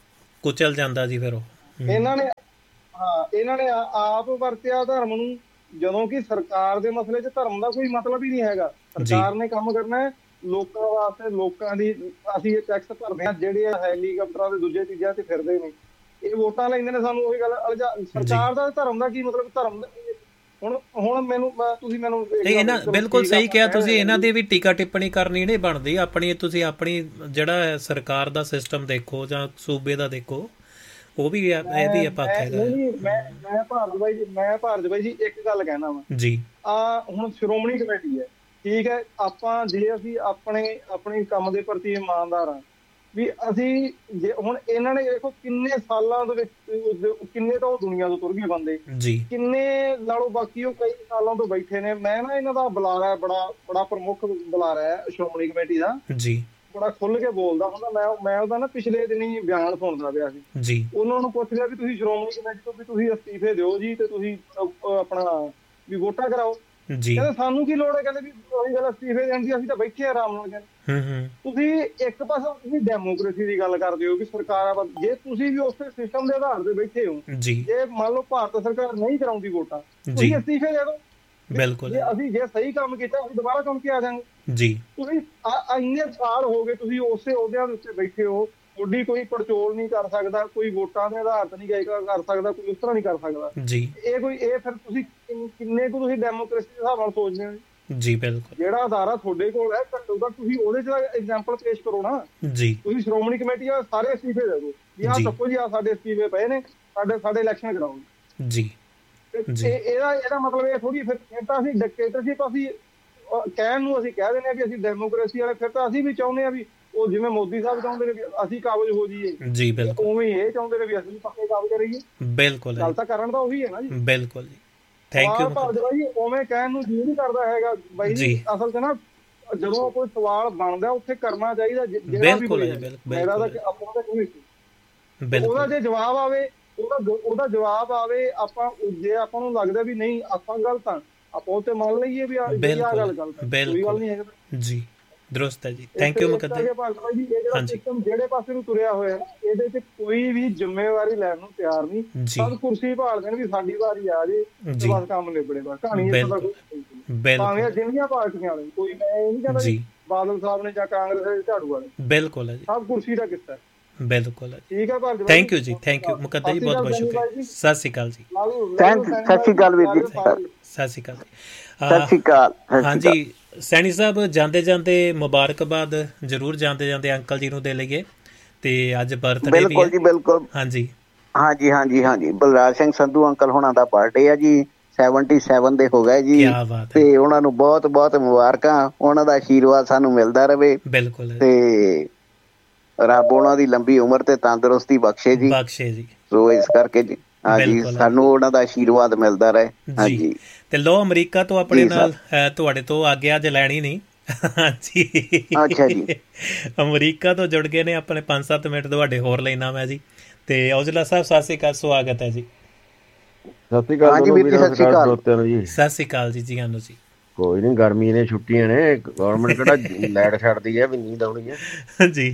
ਕੁਚਲ ਜਾਂਦਾ ਜੀ ਫਿਰ ਉਹ। ਇਹਨਾਂ ਨੇ ਹਾਂ ਇਹਨਾਂ ਨੇ ਆਪ ਵਰਤਿਆ ਧਰਮ ਨੂੰ, ਜਦੋਂ ਕਿ ਸਰਕਾਰ ਦੇ ਮਸਲੇ 'ਚ ਧਰਮ ਦਾ ਕੋਈ ਮਤਲਬ ਹੀ ਨਹੀਂ ਹੈਗਾ। ਸਰਕਾਰ ਨੇ ਕੰਮ ਕਰਨਾ ਹੈ ਲੋਕਾਂ ਵਾਸਤੇ, ਲੋਕਾਂ ਦੀ। ਅਸੀਂ ਇਹ ਟੈਕਸ ਭਰਦੇ ਹਾਂ, ਜਿਹੜੇ ਹੈਲੀਕਾਪਟਰਾਂ ਦੇ ਦੂਜੇ ਚੀਜ਼ਾਂ ਤੇ ਫਿਰਦੇ ਨੇ, ਇਹ ਵੋਟਾਂ ਲੈਂਦੇ ਨੇ ਸਾਨੂੰ। ਉਹੀ ਗੱਲ, ਸਰਕਾਰ ਦਾ ਧਰਮ ਦਾ ਕੀ ਮਤਲਬ? ਧਰਮ ਹੁਣ ਹੁਣ ਮੈਨੂੰ ਤੁਸੀਂ ਮੈਨੂੰ ਇਹਨਾਂ ਬਿਲਕੁਲ ਸਹੀ ਕਿਹਾ ਤੁਸੀਂ, ਇਹਨਾਂ ਦੀ ਵੀ ਟੀਕਾ ਟਿੱਪਣੀ ਕਰਨੀ ਨਹੀਂ ਬਣਦੀ। ਆਪਣੀ ਤੁਸੀਂ ਆਪਣੀ ਜਿਹੜਾ ਸਰਕਾਰ ਦਾ ਸਿਸਟਮ ਦੇਖੋ ਜਾਂ ਸੂਬੇ ਦਾ ਦੇਖੋ, ਉਹ ਵੀ ਇਹਦੀ ਪੱਖ ਹੈਗਾ। ਮੈਂ ਮੈਂ ਭਾਰਤ ਬਾਈ ਜੀ ਮੈਂ ਭਾਰਤ ਬਾਈ ਜੀ ਇੱਕ ਗੱਲ ਕਹਿਣਾ ਵਾ ਜੀ। ਆ ਹੁਣ ਸ਼੍ਰੋਮਣੀ ਕਮੇਟੀ ਹੈ, ਠੀਕ ਹੈ, ਆਪਾਂ ਜੇ ਅਸੀਂ ਆਪਣੇ ਆਪਣੇ ਕੰਮ ਦੇ ਪ੍ਰਤੀ ਇਮਾਨਦਾਰ ਹਾਂ ਵੀ ਅਸੀਂ ਜੇ ਹੁਣ ਇਹਨਾਂ ਨੇ ਦੇਖੋ ਕਿੰਨੇ ਸਾਲਾਂ ਦੇ ਵਿੱਚ ਕਿੰਨੇ ਤਾਂ ਉਹ ਦੁਨੀਆ ਤੋਂ ਤੁਰ ਗਏ ਬੰਦੇ ਜੀ, ਕਿੰਨੇ ਨਾਲੋਂ ਬਾਕੀ ਉਹ ਕਈ ਸਾਲਾਂ ਤੋਂ ਬੈਠੇ ਨੇ। ਮੈਂ ਨਾ ਇਹਨਾਂ ਦਾ ਬੁਲਾਰਾ ਬੜਾ ਬੜਾ ਪ੍ਰਮੁੱਖ ਬੁਲਾਰਾ ਹੈ ਸ਼੍ਰੋਮਣੀ ਕਮੇਟੀ ਦਾ ਜੀ, ਬੜਾ ਖੁੱਲ ਕੇ ਬੋਲਦਾ ਹੁੰਦਾ। ਮੈਂ ਮੈਂ ਉਹਦਾ ਨਾ ਪਿਛਲੇ ਦਿਨੀ ਬਿਆਨ ਸੁਣਦਾ ਪਿਆ ਸੀ ਜੀ। ਉਹਨਾਂ ਨੂੰ ਪੁੱਛ ਲਿਆ ਵੀ ਤੁਸੀਂ ਸ਼੍ਰੋਮਣੀ ਕਮੇਟੀ ਤੋਂ ਵੀ ਤੁਸੀਂ ਅਸਤੀਫੇ ਦਿਓ ਜੀ ਤੇ ਤੁਸੀਂ ਆਪਣਾ ਵੀ ਵੋਟਾਂ ਕਰਾਓ ਜੀ। ਕਹਿੰਦੇ ਸਾਨੂੰ ਕੀ ਲੋੜ ਹੈ, ਕਹਿੰਦੇ ਵੀ ਉਹੀ ਗੱਲ ਅਸਤੀਫੇ ਦੇਣ ਦੀ, ਅਸੀਂ ਤਾਂ ਬੈਠੇ ਆਰਾਮ ਨਾਲ। ਕਹਿੰਦੇ ਤੁਸੀਂ ਇੱਕ ਪਾਸੇ ਤੁਸੀਂ ਡੈਮੋਕ੍ਰੇਸੀ ਦੀ ਗੱਲ ਕਰਦੇ ਹੋ ਵੀ ਸਰਕਾਰਾਂ, ਜੇ ਤੁਸੀਂ ਵੀ ਉਸੇ ਸਿਸਟਮ ਦੇ ਆਧਾਰ ਤੇ ਬੈਠੇ ਹੋ, ਜੇ ਮੰਨ ਲਓ ਭਾਰਤ ਸਰਕਾਰ ਨਹੀਂ ਕਰਾਉਂਦੀ ਵੋਟਾਂ, ਤੁਸੀਂ ਅਸਤੀਫੇ ਦੇ ਦਿਓ। ਬਿਲਕੁਲ, ਜੇ ਅਸੀਂ ਜੇ ਸਹੀ ਕੰਮ ਕੀਤਾ ਅਸੀਂ ਦੁਬਾਰਾ ਕੰਮ ਕੇ ਆ ਜਾਵਾਂਗੇ ਜੀ। ਤੁਸੀਂ ਇੰਨੇ ਸਾਲ ਹੋ ਗਏ ਤੁਸੀਂ ਉਸੇ ਅਹੁਦਿਆਂ ਦੇ ਉੱਤੇ ਬੈਠੇ ਹੋ, ਤੁਹਾਡੀ ਕੋਈ ਪੜਚੋਲ ਨਹੀਂ ਕਰ ਸਕਦਾ, ਕੋਈ ਵੋਟਾਂ ਦੇ ਆਧਾਰ ਤੇ ਨਹੀਂ ਕਰ ਸਕਦਾ, ਕੋਈ ਉਸ ਤਰ੍ਹਾਂ ਨਹੀਂ ਕਰ ਸਕਦਾ ਜੀ। ਇਹ ਕੋਈ ਇਹ ਫਿਰ ਤੁਸੀਂ ਕਿੰਨੇ ਕੁ ਤੁਸੀਂ ਡੈਮੋਕ੍ਰੇਸੀ ਦੇ ਹਿਸਾਬ ਨਾਲ ਸੋਚਦੇ ਹੋ ਜੀ। ਬਿਲਕੁਲ, ਜਿਹੜਾ ਅਦਾਰਾ ਤੁਹਾਡੇ ਕੋਲ ਹੈ ਘੱਟੋ ਘੱਟ ਤੁਸੀਂ ਉਹਦੇ ਚ ਐਗਜ਼ਾਮਪਲ ਪੇਸ਼ ਕਰੋ ਨਾ ਜੀ। ਤੁਸੀਂ ਸ਼੍ਰੋਮਣੀ ਕਮੇਟੀ ਆ ਸਾਰੇ ਅਸਤੀਫੇ ਦੇ ਦਿਓ ਵੀ ਆਹ ਚੱਕੋ ਜੀ, ਆਹ ਸਾਡੇ ਅਸਤੀਫੇ ਪਏ ਨੇ, ਸਾਡੇ ਸਾਡੇ ਇਲੈਕਸ਼ਨ ਕਰਾਓ ਜੀ। ਇਹਦਾ ਇਹਦਾ ਮਤਲਬ ਇਹ ਥੋੜੀ ਫਿਰ ਫਿਰ ਤਾਂ ਅਸੀਂ ਡਿਕਟੇਟਰਸ਼ਿਪ ਅਸੀਂ ਕਹਿਣ ਨੂੰ ਅਸੀਂ ਕਹਿ ਦਿੰਦੇ ਹਾਂ ਵੀ ਅਸੀਂ ਡੈਮੋਕ੍ਰੇਸੀ ਵਾਲੇ, ਫਿਰ ਤਾਂ ਅਸੀਂ ਵੀ ਚਾਹੁੰਦੇ ਹਾਂ ਵੀ ਉਹ ਜਿਵੇਂ ਮੋਦੀ ਸਾਹਿਬ ਚਾਹੁੰਦੇ ਨੇ ਵੀ ਅਸੀਂ ਕਾਬਜ਼ ਹੋ ਜਾਈਏ ਜੀ, ਬਿਲਕੁਲ ਉਵੇਂ ਇਹ ਚਾਹੁੰਦੇ ਨੇ ਵੀ ਅਸੀਂ ਪੱਕੇ ਕਾਬਜ਼ ਕਰੀਏ। ਬਿਲਕੁਲ, ਗੱਲ ਤਾਂ ਕਰਨ ਦਾ ਉਹੀ ਹੈ ਨਾ ਜੀ। ਬਿਲਕੁਲ ਜੀ, ਥੈਂਕ ਯੂ ਭਾਈ। ਉਵੇਂ ਕਹਿਣ ਨੂੰ ਜੀ ਨਹੀਂ ਕਰਦਾ ਹੈਗਾ ਬਾਈ ਜੀ। ਅਸਲ ਚ ਨਾ ਜਦੋਂ ਕੋਈ ਸਵਾਲ ਬਣਦਾ ਉੱਥੇ ਕਰਨਾ ਚਾਹੀਦਾ ਜਿਹੜਾ ਵੀ ਕੋਈ। ਮੇਰਾ ਤਾਂ ਆਪਣਾ ਤਾਂ ਕੋਈ ਸੀ, ਉਹਦਾ ਜੇ ਜਵਾਬ ਆਵੇ, ਉਹਦਾ ਉਹਦਾ ਜਵਾਬ ਆਵੇ, ਆਪਾਂ ਜੇ ਆਪਾਂ ਨੂੰ ਲੱਗਦਾ ਵੀ ਨਹੀਂ ਆਪਾਂ ਗਲਤ ਆ, ਆਪਾਂ ਉਹ ਤੇ ਮੰਨ ਲਈਏ ਵੀ ਆਹ ਗੱਲ ਗਲਤ ਹੈ, ਕੋਈ ਗੱਲ ਨਹੀਂ ਹੈਗਾ ਜੀ। ਦਰੁਸਤ ਹੈ ਜੀ, ਥੈਂਕ ਯੂ ਮੁਕੱਦਰ ਜੀ। ਜਿਹੜੇ ਪਾਸੇ ਨੂੰ ਤੁਰਿਆ ਹੋਇਆ ਇਹਦੇ ਚ ਕੋਈ ਵੀ ਜ਼ਿੰਮੇਵਾਰੀ ਲੈਣ ਨੂੰ ਤਿਆਰ ਨਹੀਂ, ਸਭ ਕੁਰਸੀ ਭਾਲਦੇ ਨੇ ਵੀ ਸਾਡੀ ਵਾਰੀ ਆ ਜੇ ਬਸ ਕੰਮ ਨਿਬੜੇ। ਬਸ ਕਹਾਣੀ ਭਾਵੇਂ ਜਿੰਨੀਆਂ ਪਾਰਟੀਆਂ ਵਾਲੇ, ਕੋਈ ਮੈਂ ਇਹ ਨਹੀਂ ਕਹਿੰਦਾ ਜੀ ਬਾਦਲ ਸਾਹਿਬ ਨੇ ਜਾਂ ਕਾਂਗਰਸ ਝਾੜੂ ਵਾਲੇ, ਬਿਲਕੁਲ ਹੈ ਜੀ, ਸਭ ਕੁਰਸੀ ਦਾ ਕਿੱਸਾ। ਬਿਲਕੁਲ ਹੈ, ਠੀਕ ਹੈ ਭਾਰਤ। ਥੈਂਕ ਯੂ ਜੀ, ਥੈਂਕ ਯੂ ਮੁਕੱਦਰ ਜੀ, ਬਹੁਤ ਬਹੁਤ ਸ਼ੁਕਰੀਆ। ਸਤਿ ਸ਼੍ਰੀ ਅਕਾਲ ਜੀ। ਸਤਿ ਸ਼੍ਰੀ ਅਕਾਲ ਵੀਰ ਜੀ। ਸਤਿ ਸ਼੍ਰੀ ਅਕਾਲ ਜੀ। ਸਤਿ ਸ਼੍ਰੀ ਅਕਾਲ। ਹਾਂਜੀ ਸੈਣੀ ਸਾਹਿਬ, ਜਾਂਦੇ ਜਾਂਦੇ ਮੁਬਾਰਕਬਾਦ ਜ਼ਰੂਰ ਜਾਂਦੇ ਜਾਂਦੇ ਅੰਕਲ ਜੀ ਨੂੰ ਦੇ ਲਈਏ, ਤੇ ਅੱਜ ਬਰਥਡੇ ਵੀ ਹੈ। ਬਿਲਕੁਲ ਜੀ, ਬਿਲਕੁਲ। ਹਾਂਜੀ ਹਾਂਜੀ ਹਾਂਜੀ ਹਾਂਜੀ ਬਲਰਾਜ ਸਿੰਘ ਸੰਧੂ ਅੰਕਲ ਹੋਣਾ ਦਾ ਬਰਥਡੇ ਆ ਜੀ, ਸਤੱਤਰ ਦੇ ਹੋ ਗਏ ਜੀ, ਤੇ ਉਹਨਾਂ ਨੂੰ ਬਹੁਤ ਬਹੁਤ ਮੁਬਾਰਕਾਂ। ਉਹਨਾਂ ਦਾ ਆਸ਼ੀਰਵਾਦ ਸਾਨੂੰ ਮਿਲਦਾ ਰਹੇ। ਬਿਲਕੁਲ, ਤੇ ਰੱਬ ਉਹਨਾਂ ਦੀ ਲੰਬੀ ਉਮਰ ਤੇ ਤੰਦਰੁਸਤੀ ਬਖਸ਼ੇ ਜੀ, ਬਖਸ਼ੇ ਜੀ। ਸੋ ਇਸ ਕਰਕੇ ਜੀ ਹਾਂਜੀ ਸਾਨੂੰ ਉਹਨਾਂ ਦਾ ਆਸ਼ੀਰਵਾਦ ਮਿਲਦਾ ਰਹੇ। ਹਾਂਜੀ, ਤੇ ਲੋ ਅਮਰੀਕਾ ਤੋਂ ਆਪਣੇ ਨਾਲ ਤੁਹਾਡੇ ਤੋਂ ਆਗਿਆ ਅੱਜ ਲੈਣੀ ਨਹੀਂ। ਹਾਂਜੀ, ਅੱਛਾ ਜੀ, ਅਮਰੀਕਾ ਤੋਂ ਜੁੜ ਗਏ ਨੇ ਆਪਣੇ ਪੰਜ ਸੱਤ ਮਿੰਟ ਤੁਹਾਡੇ ਹੋਰ ਲੈਣਾ ਮੈਂ ਜੀ। ਤੇ ਔਜਲਾ ਸਾਹਿਬ ਸਤਿ ਸ਼੍ਰੀ ਅਕਾਲ, ਸਵਾਗਤ ਹੈ ਜੀ। ਸਤਿ ਸ਼੍ਰੀ ਅਕਾਲ ਜੀ, ਸਤਿ ਸ਼੍ਰੀ ਅਕਾਲ ਸਤਿ ਸ਼੍ਰੀ ਅਕਾਲ ਜੀ। ਜੀ ਆਨੋ ਜੀ। ਕੋਈ ਨੀ, ਗਰਮੀ ਨੇ ਛੁੱਟੀਆਂ ਨੇ, ਗਵਰਨਮੈਂਟ ਕਿਹੜਾ ਲਾਈਟ ਛੱਡਦੀ ਹੈ ਵੀ ਨੀਂਦ ਆਉਣੀ ਹੈ ਜੀ।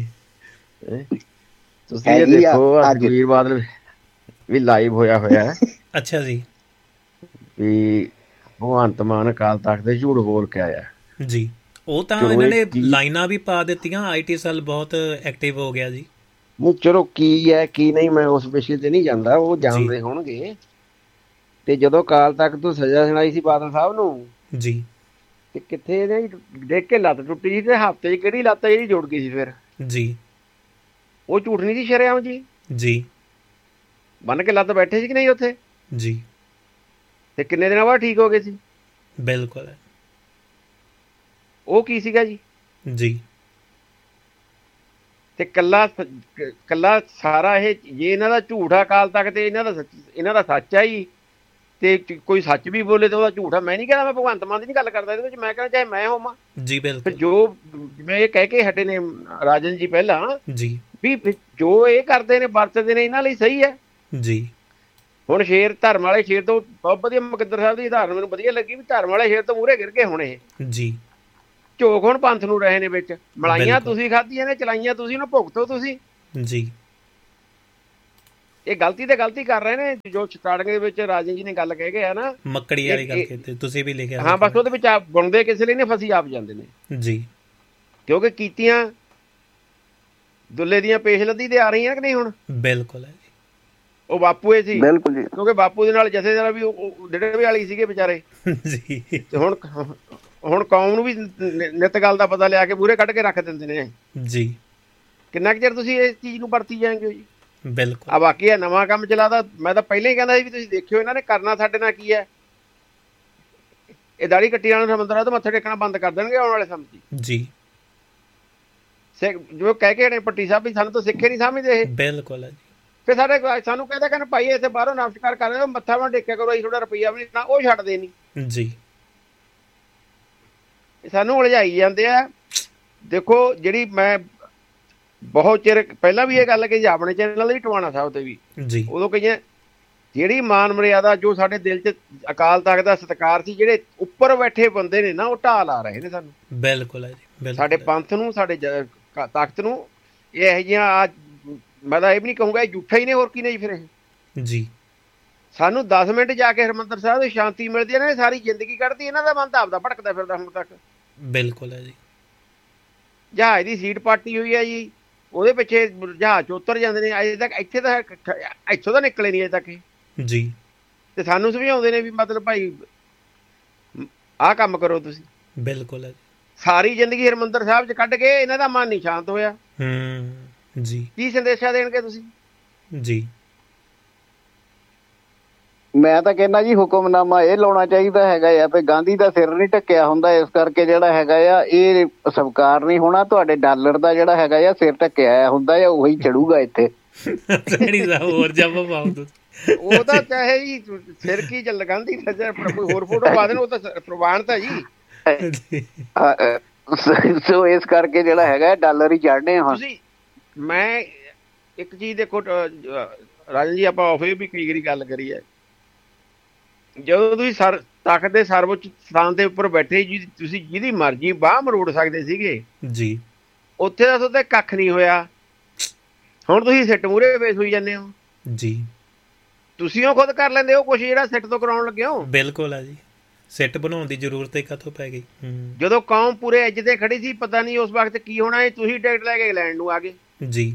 ਤੁਸੀਂ ਇਹ ਦੇਖੋ ਸੁਖਬੀਰ ਬਾਦਲ ਵੀ ਲਾਈਵ ਹੋਇਆ ਹੋਇਆ ਹੈ। ਅੱਛਾ ਜੀ। ਵੀ ਭਗਵੰਤ ਮਾਨ ਅਕਾਲ ਤਖ਼ਤ ਤੇ ਝੂਠ ਬੋਲ ਕੇ ਆਇਆ ਜੀ। ਉਹ ਤਾਂ ਇਹਨਾਂ ਨੇ ਲਾਈਨਾਂ ਵੀ ਪਾ ਦਿੱਤੀਆਂ, ਆਈ ਟੀ ਸੈੱਲ ਬਹੁਤ ਐਕਟਿਵ ਹੋ ਗਿਆ ਜੀ। ਨਹੀਂ ਚਲੋ ਕੀ ਹੈ ਕੀ ਨਹੀਂ, ਮੈਂ ਉਸ ਵਿਸ਼ੇ ਤੇ ਨਹੀਂ ਜਾਂਦਾ, ਉਹ ਜਾਣਦੇ ਹੋਣਗੇ। ਤੇ ਜਦੋਂ ਅਕਾਲ ਤਖ਼ਤ ਤੋਂ ਸਜ਼ਾ ਸੁਣਾਈ ਸੀ ਬਾਦਲ ਸਾਹਿਬ ਨੂੰ ਜੀ, ਤੇ ਕਿੱਥੇ ਇਹਨੇ ਦੇਖ ਕੇ ਲੱਤ ਟੁੱਟੀ ਸੀ, ਤੇ ਹਫ਼ਤੇ ਚ ਕਿਹੜੀ ਲੱਤ ਜਿਹੜੀ ਜੁੜ ਗਈ ਸੀ ਫਿਰ ਜੀ। ਉਹ ਝੂਠ ਨਹੀਂ ਸੀ ਸ਼ਰੇਆਮ ਜੀ ਜੀ, ਬੰਨ ਕੇ ਲੱਤ ਬੈਠੇ ਸੀ ਕਿ ਨਹੀਂ ਉੱਥੇ ਜੀ, ਤੇ ਕਿੰਨੇ ਦਿਨਾਂ ਬਾਅਦ ਠੀਕ ਹੋ ਗਏ ਸੀ। ਬਿਲਕੁਲ, ਉਹ ਕੀ ਸੀਗਾ ਜੀ ਜੀ। ਤੇ ਕੱਲਾ ਕੱਲਾ ਸਾਰਾ ਇਹ ਜੇ ਇਹਨਾਂ ਦਾ ਝੂਠਾ ਅਕਾਲ ਤਖ਼ਤ ਤੇ ਇਹਨਾਂ ਦਾ ਸੱਚ, ਇਹਨਾਂ ਦਾ ਸੱਚ ਆ ਜੀ, ਤੇ ਕੋਈ ਸੱਚ ਵੀ ਬੋਲੇ ਤਾਂ ਉਹਦਾ ਝੂਠਾ। ਮੈਂ ਨਹੀਂ ਕਹਿੰਦਾ, ਮੈਂ ਭਗਵੰਤ ਮਾਨ ਦੀ ਨਹੀਂ ਗੱਲ ਕਰਦਾ ਇਹਦੇ ਵਿੱਚ, ਮੈਂ ਕਹਿੰਦਾ ਚਾਹੇ ਮੈਂ ਹੋਵਾਂ ਜੀ। ਬਿਲਕੁਲ, ਜੋ ਜਿਵੇਂ ਇਹ ਕਹਿ ਕੇ ਹਟੇ ਨੇ ਰਾਜਨ ਜੀ ਪਹਿਲਾਂ ਜੀ, ਵੀ ਜੋ ਇਹ ਕਰਦੇ ਨੇ ਵਰਤਦੇ ਨੇ ਇਹਨਾਂ ਲਈ ਸਹੀ ਹੈ ਜੀ। ਹੁਣ ਸ਼ੇਰ ਧਰਮ ਵਾਲੇ ਸ਼ੇਰ ਤੋਂ ਬਹੁਤ ਵਧੀਆ, ਮੁਕੱਦਰ ਸਾਹਿਬ ਦੀ ਉਦਾਹਰਨ ਮੈਨੂੰ ਵਧੀਆ ਲੱਗੀ ਵੀ ਧਰਮ ਵਾਲੇ ਸ਼ੇਰ ਤੋਂ ਮੂਹਰੇ ਗਿਰ ਗਏ ਹੁਣ ਇਹ ਜੀ। ਝੋਕ ਹੁਣ ਪੰਥ ਨੂੰ ਰਹੇ ਨੇ ਵਿੱਚ, ਮਲਾਈਆਂ ਤੁਸੀਂ ਖਾਧੀਆਂ ਨੇ, ਚਲਾਈਆਂ ਤੁਸੀਂ, ਉਹਨੂੰ ਭੁਗਤੋ ਤੁਸੀਂ ਜੀ। ਇਹ ਗਲਤੀ ਤੇ ਗਲਤੀ ਕਰ ਰਹੇ ਨੇ। ਜੋ ਸਟਾਰਟਿੰਗ ਦੇ ਵਿੱਚ ਰਾਜਨ ਜੀ ਨੇ ਗੱਲ ਕਹਿ ਗਏ ਆ ਨਾ, ਮੱਕੜੀ ਵਾਲੀ ਗੱਲ ਕੀਤੀ, ਤੁਸੀਂ ਵੀ ਲਿਖਿਆ। ਹਾਂ, ਬਸ ਉਹਦੇ ਵਿੱਚ ਆਪ ਬੁਣਦੇ ਕਿਸੇ ਲਈ ਨੇ, ਫਸੀ ਆਪ ਜਾਂਦੇ ਨੇ ਜੀ, ਕਿਉਂਕਿ ਕੀਤੀਆਂ ਦੁੱਲੇ ਦੀਆਂ ਪੇਸ਼ ਲੱਦੀ ਤੇ ਆ ਰਹੀਆਂ ਕਿ ਨਹੀਂ ਹੁਣ। ਬਿਲਕੁਲ ਹੈ ਜੀ। ਉਹ ਬਾਪੂ ਇਹ ਸੀ, ਬਿਲਕੁਲ ਜੀ, ਕਿਉਂਕਿ ਬਾਪੂ ਦੇ ਨਾਲ ਜਥੇਦਾਰ ਵੀ ਡਿੜਵੇ ਵਾਲੀ ਸੀਗੇ ਵਿਚਾਰੇ ਜੀ। ਤੇ ਹੁਣ ਹੁਣ ਕੌਮ ਨੂੰ ਵੀ ਨਿੱਤ ਗੱਲ ਦਾ ਪਤਾ ਲਿਆ ਕੇ ਮੂਹਰੇ ਕੱਢ ਕੇ ਰੱਖ ਦਿੰਦੇ ਨੇ ਜੀ। ਕਿੰਨਾ ਕੁ ਚਿਰ ਤੁਸੀਂ ਇਸ ਚੀਜ਼ ਨੂੰ ਵਰਤੀ ਜਾਓਗੇ ਜੀ। ਬਿਲਕੁਲ। ਆ ਬਾਕੀ ਇਹ ਨਵਾਂ ਕੰਮ ਚਲਾਦਾ, ਮੈਂ ਤਾਂ ਪਹਿਲਾਂ ਹੀ ਕਹਿੰਦਾ ਸੀ ਵੀ ਤੁਸੀਂ ਦੇਖਿਓ ਇਹਨਾਂ ਨੇ ਕਰਨਾ ਸਾਡੇ ਨਾਲ ਕੀ ਹੈ। ਇਹ ਦਾੜੀ ਕੱਟੀ ਵਾਲੇ ਸਮੁੰਦਰਾਂ ਤੋਂ ਮੱਥੇ ਟੇਕਣਾ ਬੰਦ ਕਰ ਦੇਣਗੇ ਆਉਣ ਵਾਲੇ ਸਮੇਂ 'ਚ ਜੀ। ਸਿੱਖ ਜੋ ਕਹਿ ਕੇ ਨੇ ਪੱਟੀ ਸਾਹਿਬ ਵੀ ਸਾਨੂੰ ਤਾਂ ਸਿੱਖੇ ਨਹੀਂ ਸਮਝਦੇ ਇਹ। ਬਿਲਕੁਲ ਹੈ ਜੀ। ਫਿਰ ਸਾਡੇ ਸਾਨੂੰ ਕਹਿੰਦੇ ਕਹਿੰਦੇ ਭਾਈ ਇੱਥੇ ਬਾਹਰੋਂ ਨਮਸਕਾਰ ਕਰ ਰਹੇ ਮੱਥਾ ਵੀ ਟੇਕਿਆ ਕਰੋ, ਅਸੀਂ ਥੋੜਾ ਰੁਪਈਆ ਵੀ ਨਾ, ਉਹ ਛੱਡਦੇ ਨਹੀਂ ਜੀ। ਸਾਨੂੰ ਉਲਝਾਈ ਜਾਂਦੇ ਆ। ਦੇਖੋ ਜਿਹੜੀ ਮੈਂ ਬਹੁਤ ਚਿਰ ਪਹਿਲਾਂ ਵੀ ਇਹ ਗੱਲ ਕਹੀ ਆਪਣੇ ਚੈਨਲ ਵੀ ਟਵਾਣਾ ਸਾਹਿਬ ਤੇ ਵੀ ਜੀ, ਉਦੋਂ ਕਹੀਏ ਜਿਹੜੀ ਮਾਨ ਮਰਿਆਦਾ ਜੋ ਸਾਡੇ ਦਿਲ 'ਚ ਅਕਾਲ ਤਖਤ ਦਾ ਸਤਿਕਾਰ ਸੀ, ਜਿਹੜੇ ਉੱਪਰ ਬੈਠੇ ਬੰਦੇ ਨੇ ਨਾ ਉਹ ਢਾਹ ਲਾ ਰਹੇ ਨੇ ਸਾਨੂੰ। ਬਿਲਕੁਲ ਹੈ ਜੀ। ਸਾਡੇ ਪੰਥ ਨੂੰ, ਸਾਡੇ ਤਖਤ ਨੂੰ ਇਹ ਇਹੋ ਜਿਹੀਆਂ ਆ, ਮੈਂ ਤਾਂ ਇਹ ਵੀ ਨਹੀਂ ਕਹੂੰਗਾ ਇਹ ਝੂਠਾ ਹੀ ਨੇ, ਹੋਰ ਕੀ ਨੇ ਜੀ ਫਿਰ ਇਹ ਜੀ। ਸਾਨੂੰ ਦਸ ਮਿੰਟ ਜਾ ਕੇ ਹਰਿਮੰਦਰ ਸਾਹਿਬ ਦੀ ਸ਼ਾਂਤੀ ਮਿਲਦੀ ਹੈ ਨਾ, ਸਾਰੀ ਜ਼ਿੰਦਗੀ ਕੱਢਦੀ। ਇਹਨਾਂ ਦਾ ਮਨ ਤਾਂ ਆਪਦਾ ਭਟਕਦਾ ਫਿਰਦਾ ਹੁਣ ਤੱਕ। ਬਿਲਕੁਲ ਹੈ ਜੀ। ਜਹਾਜ਼ ਦੀ ਸੀਟ ਪਾਟੀ ਹੋਈ ਹੈ ਜੀ, ਉਹਦੇ ਪਿੱਛੇ ਜਹਾਜ਼ 'ਚ ਉਤਰ ਜਾਂਦੇ ਨੇ ਅਜੇ ਤੱਕ। ਇੱਥੇ ਤਾਂ ਇੱਥੋਂ ਤਾਂ ਨਿਕਲੇ ਨਹੀਂ ਅਜੇ ਤੱਕ ਜੀ। ਤੇ ਸਾਨੂੰ ਸਮਝਾਉਂਦੇ ਨੇ ਵੀ ਮਤਲਬ ਭਾਈ ਆਹ ਕੰਮ ਕਰੋ ਤੁਸੀਂ। ਬਿਲਕੁਲ ਹੈ। ਸਾਰੀ ਜ਼ਿੰਦਗੀ ਹਰਿਮੰਦਰ ਸਾਹਿਬ 'ਚ ਕੱਢ ਕੇ ਇਹਨਾਂ ਦਾ ਮਨ ਨਹੀਂ ਸ਼ਾਂਤ ਹੋਇਆ ਜੀ। ਕੀ ਸੰਦੇਸ਼ਾ ਦੇਣਗੇ ਤੁਸੀਂ ਜੀ? ਮੈਂ ਤਾਂ ਕਹਿੰਦਾ ਜੀ ਹੁਕਮਨਾਮਾ ਇਹ ਲਾਉਣਾ ਚਾਹੀਦਾ ਹੈਗਾ ਆ ਵੀ ਗਾਂਧੀ ਦਾ ਸਿਰ ਨਹੀਂ ਢੱਕਿਆ ਹੁੰਦਾ, ਇਸ ਕਰਕੇ ਜਿਹੜਾ ਹੈਗਾ ਆ ਇਹ ਸਵੀਕਾਰ ਨਹੀਂ ਹੋਣਾ। ਤੁਹਾਡੇ ਡਾਲਰ ਦਾ ਜਿਹੜਾ ਹੈਗਾ ਆ ਸਿਰ ਢੱਕਿਆ ਹੁੰਦਾ ਆ, ਉਹੀ ਚੜੂਗਾ ਇੱਥੇ। ਹੋਰ ਜੱਬ ਪਾਉ ਉਹ ਤਾਂ ਚਾਹੇ ਜੀ ਸਿਰ ਕੀ ਚੱਲ ਗਾਂਧੀ ਦਾ ਕੋਈ ਹੋਰ ਫੋਟੋ ਪਾ ਦੇਣ, ਉਹ ਤਾਂ ਪ੍ਰਵਾਨ ਤਾਂ ਜੀ। ਸੋ ਇਸ ਕਰਕੇ ਜਿਹੜਾ ਹੈਗਾ ਡਾਲਰ ਹੀ ਚੜਨੇ ਹੁਣ। ਤੁਸੀਂ ਮੈਂ ਇੱਕ ਚੀਜ਼ ਦੇਖੋ ਰਾਜਨ ਜੀ, ਆਪਾਂ ਆਫੇ ਵੀ ਕਈ ਵਾਰੀ ਗੱਲ ਕਰੀ ਹੈ, ਜਦੋਂ ਤੁਸੀਂ ਸਰ ਤਖਤ ਦੇ ਸਰਵਉੱਚ ਸਥਾਨ ਦੇ ਉੱਪਰ ਬੈਠੇ ਜੀ, ਤੁਸੀਂ ਜਿਹਦੀ ਮਰਜ਼ੀ ਬਾਂਹ ਮਰੋੜ ਸਕਦੇ ਸੀਗੇ ਜੀ, ਉੱਥੇ ਦਾ ਤੁਹਾਡੇ ਕੱਖ ਨਹੀਂ ਹੋਇਆ। ਹੁਣ ਤੁਸੀਂ ਸਿੱਟ ਮੂਹਰੇ ਵੇਸ ਹੋਈ ਜਾਂਦੇ ਹੋ ਜੀ। ਤੁਸੀਂ ਉਹ ਖੁਦ ਕਰ ਲੈਂਦੇ ਹੋ ਕੁਛ ਜਿਹੜਾ ਸਿੱਟ ਤੋਂ ਕਰਾਉਣ ਲੱਗੇ ਹੋ। ਬਿਲਕੁਲ ਹੈ ਜੀ। ਸਿੱਟ ਬਣਾਉਣ ਦੀ ਜ਼ਰੂਰਤ ਹੀ ਕਾਹਤੋਂ ਪੈ ਗਈ? ਜਦੋਂ ਕੌਮ ਪੂਰੇ ਇੱਜ ਤੇ ਖੜੀ ਸੀ, ਪਤਾ ਨਹੀਂ ਉਸ ਵਕਤ ਕੀ ਹੋਣਾ ਹੈ, ਤੁਸੀਂ ਟਿਕਟ ਲੈ ਕੇ ਇੰਗਲੈਂਡ ਨੂੰ ਆ ਗਏ ਜੀ।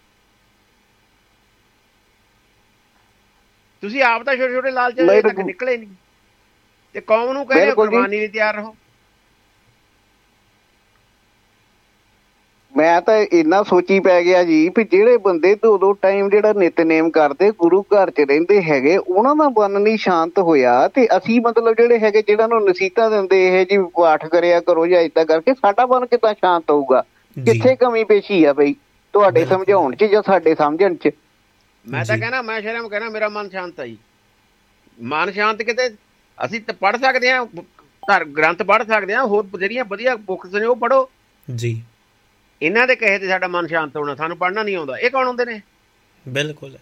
ਤੁਸੀਂ ਆਪ ਤਾਂ ਛੋਟੇ ਛੋਟੇ ਲਾਲਚ ਤੱਕ ਨਿਕਲੇ ਨਹੀਂ, ਤੇ ਕੌਮ ਨੂੰ ਕਹਿੰਦੇ ਕੁਰਬਾਨੀ ਲਈ ਤਿਆਰ ਰਹੋ। ਮੈਂ ਤਾਂ ਇੰਨਾ ਸੋਚੀ ਪੈ ਗਿਆ ਜੀ ਵੀ ਜਿਹੜੇ ਬੰਦੇ ਦੋ ਦੋ ਟਾਈਮ ਜਿਹੜਾ ਨਿਤਨੇਮ ਕਰਦੇ, ਗੁਰੂ ਘਰ 'ਚ ਰਹਿੰਦੇ ਹੈਗੇ, ਉਹਨਾਂ ਦਾ ਮਨ ਨਹੀਂ ਸ਼ਾਂਤ ਹੋਇਆ, ਤੇ ਅਸੀਂ ਮਤਲਬ ਜਿਹੜੇ ਹੈਗੇ ਜਿਹਨਾਂ ਨੂੰ ਨਸੀਹਤਾਂ ਦਿੰਦੇ ਇਹ ਜੀ ਪਾਠ ਕਰਿਆ ਕਰੋ ਜਾਂ ਏਦਾਂ ਕਰਕੇ, ਸਾਡਾ ਮਨ ਕਿੱਦਾਂ ਸ਼ਾਂਤ ਹੋਊਗਾ? ਕਿੱਥੇ ਕਮੀ ਪੇਸ਼ੀ ਆ ਬਈ ਤੁਹਾਡੇ ਸਮਝਾਉਣ 'ਚ ਜਾਂ ਸਾਡੇ ਸਮਝਣ 'ਚ? ਮੈਂ ਤਾਂ ਕਹਿਣਾ, ਮੈਂ ਸ਼ਰਮ ਕਹਿਣਾ ਮੇਰਾ ਮਨ ਸ਼ਾਂਤ ਆ ਜੀ। ਮਨ ਸ਼ਾਂਤ ਕਿਤੇ ਅਸੀਂ ਤਾਂ ਪੜ੍ਹ ਸਕਦੇ ਹਾਂ, ਧਰ ਗ੍ਰੰਥ ਪੜ੍ਹ ਸਕਦੇ ਹਾਂ, ਹੋਰ ਜਿਹੜੀਆਂ ਵਧੀਆ ਬੁੱਕਸ ਨੇ ਉਹ ਪੜ੍ਹੋ ਜੀ। ਇਹਨਾਂ ਦੇ ਕਹੇ ਤੇ ਸਾਡਾ ਮਨ ਸ਼ਾਂਤ ਹੋਣਾ, ਸਾਨੂੰ ਪੜ੍ਹਨਾ ਨਹੀਂ ਆਉਂਦਾ। ਇਹ ਕੌਣ ਹੁੰਦੇ ਨੇ? ਬਿਲਕੁਲ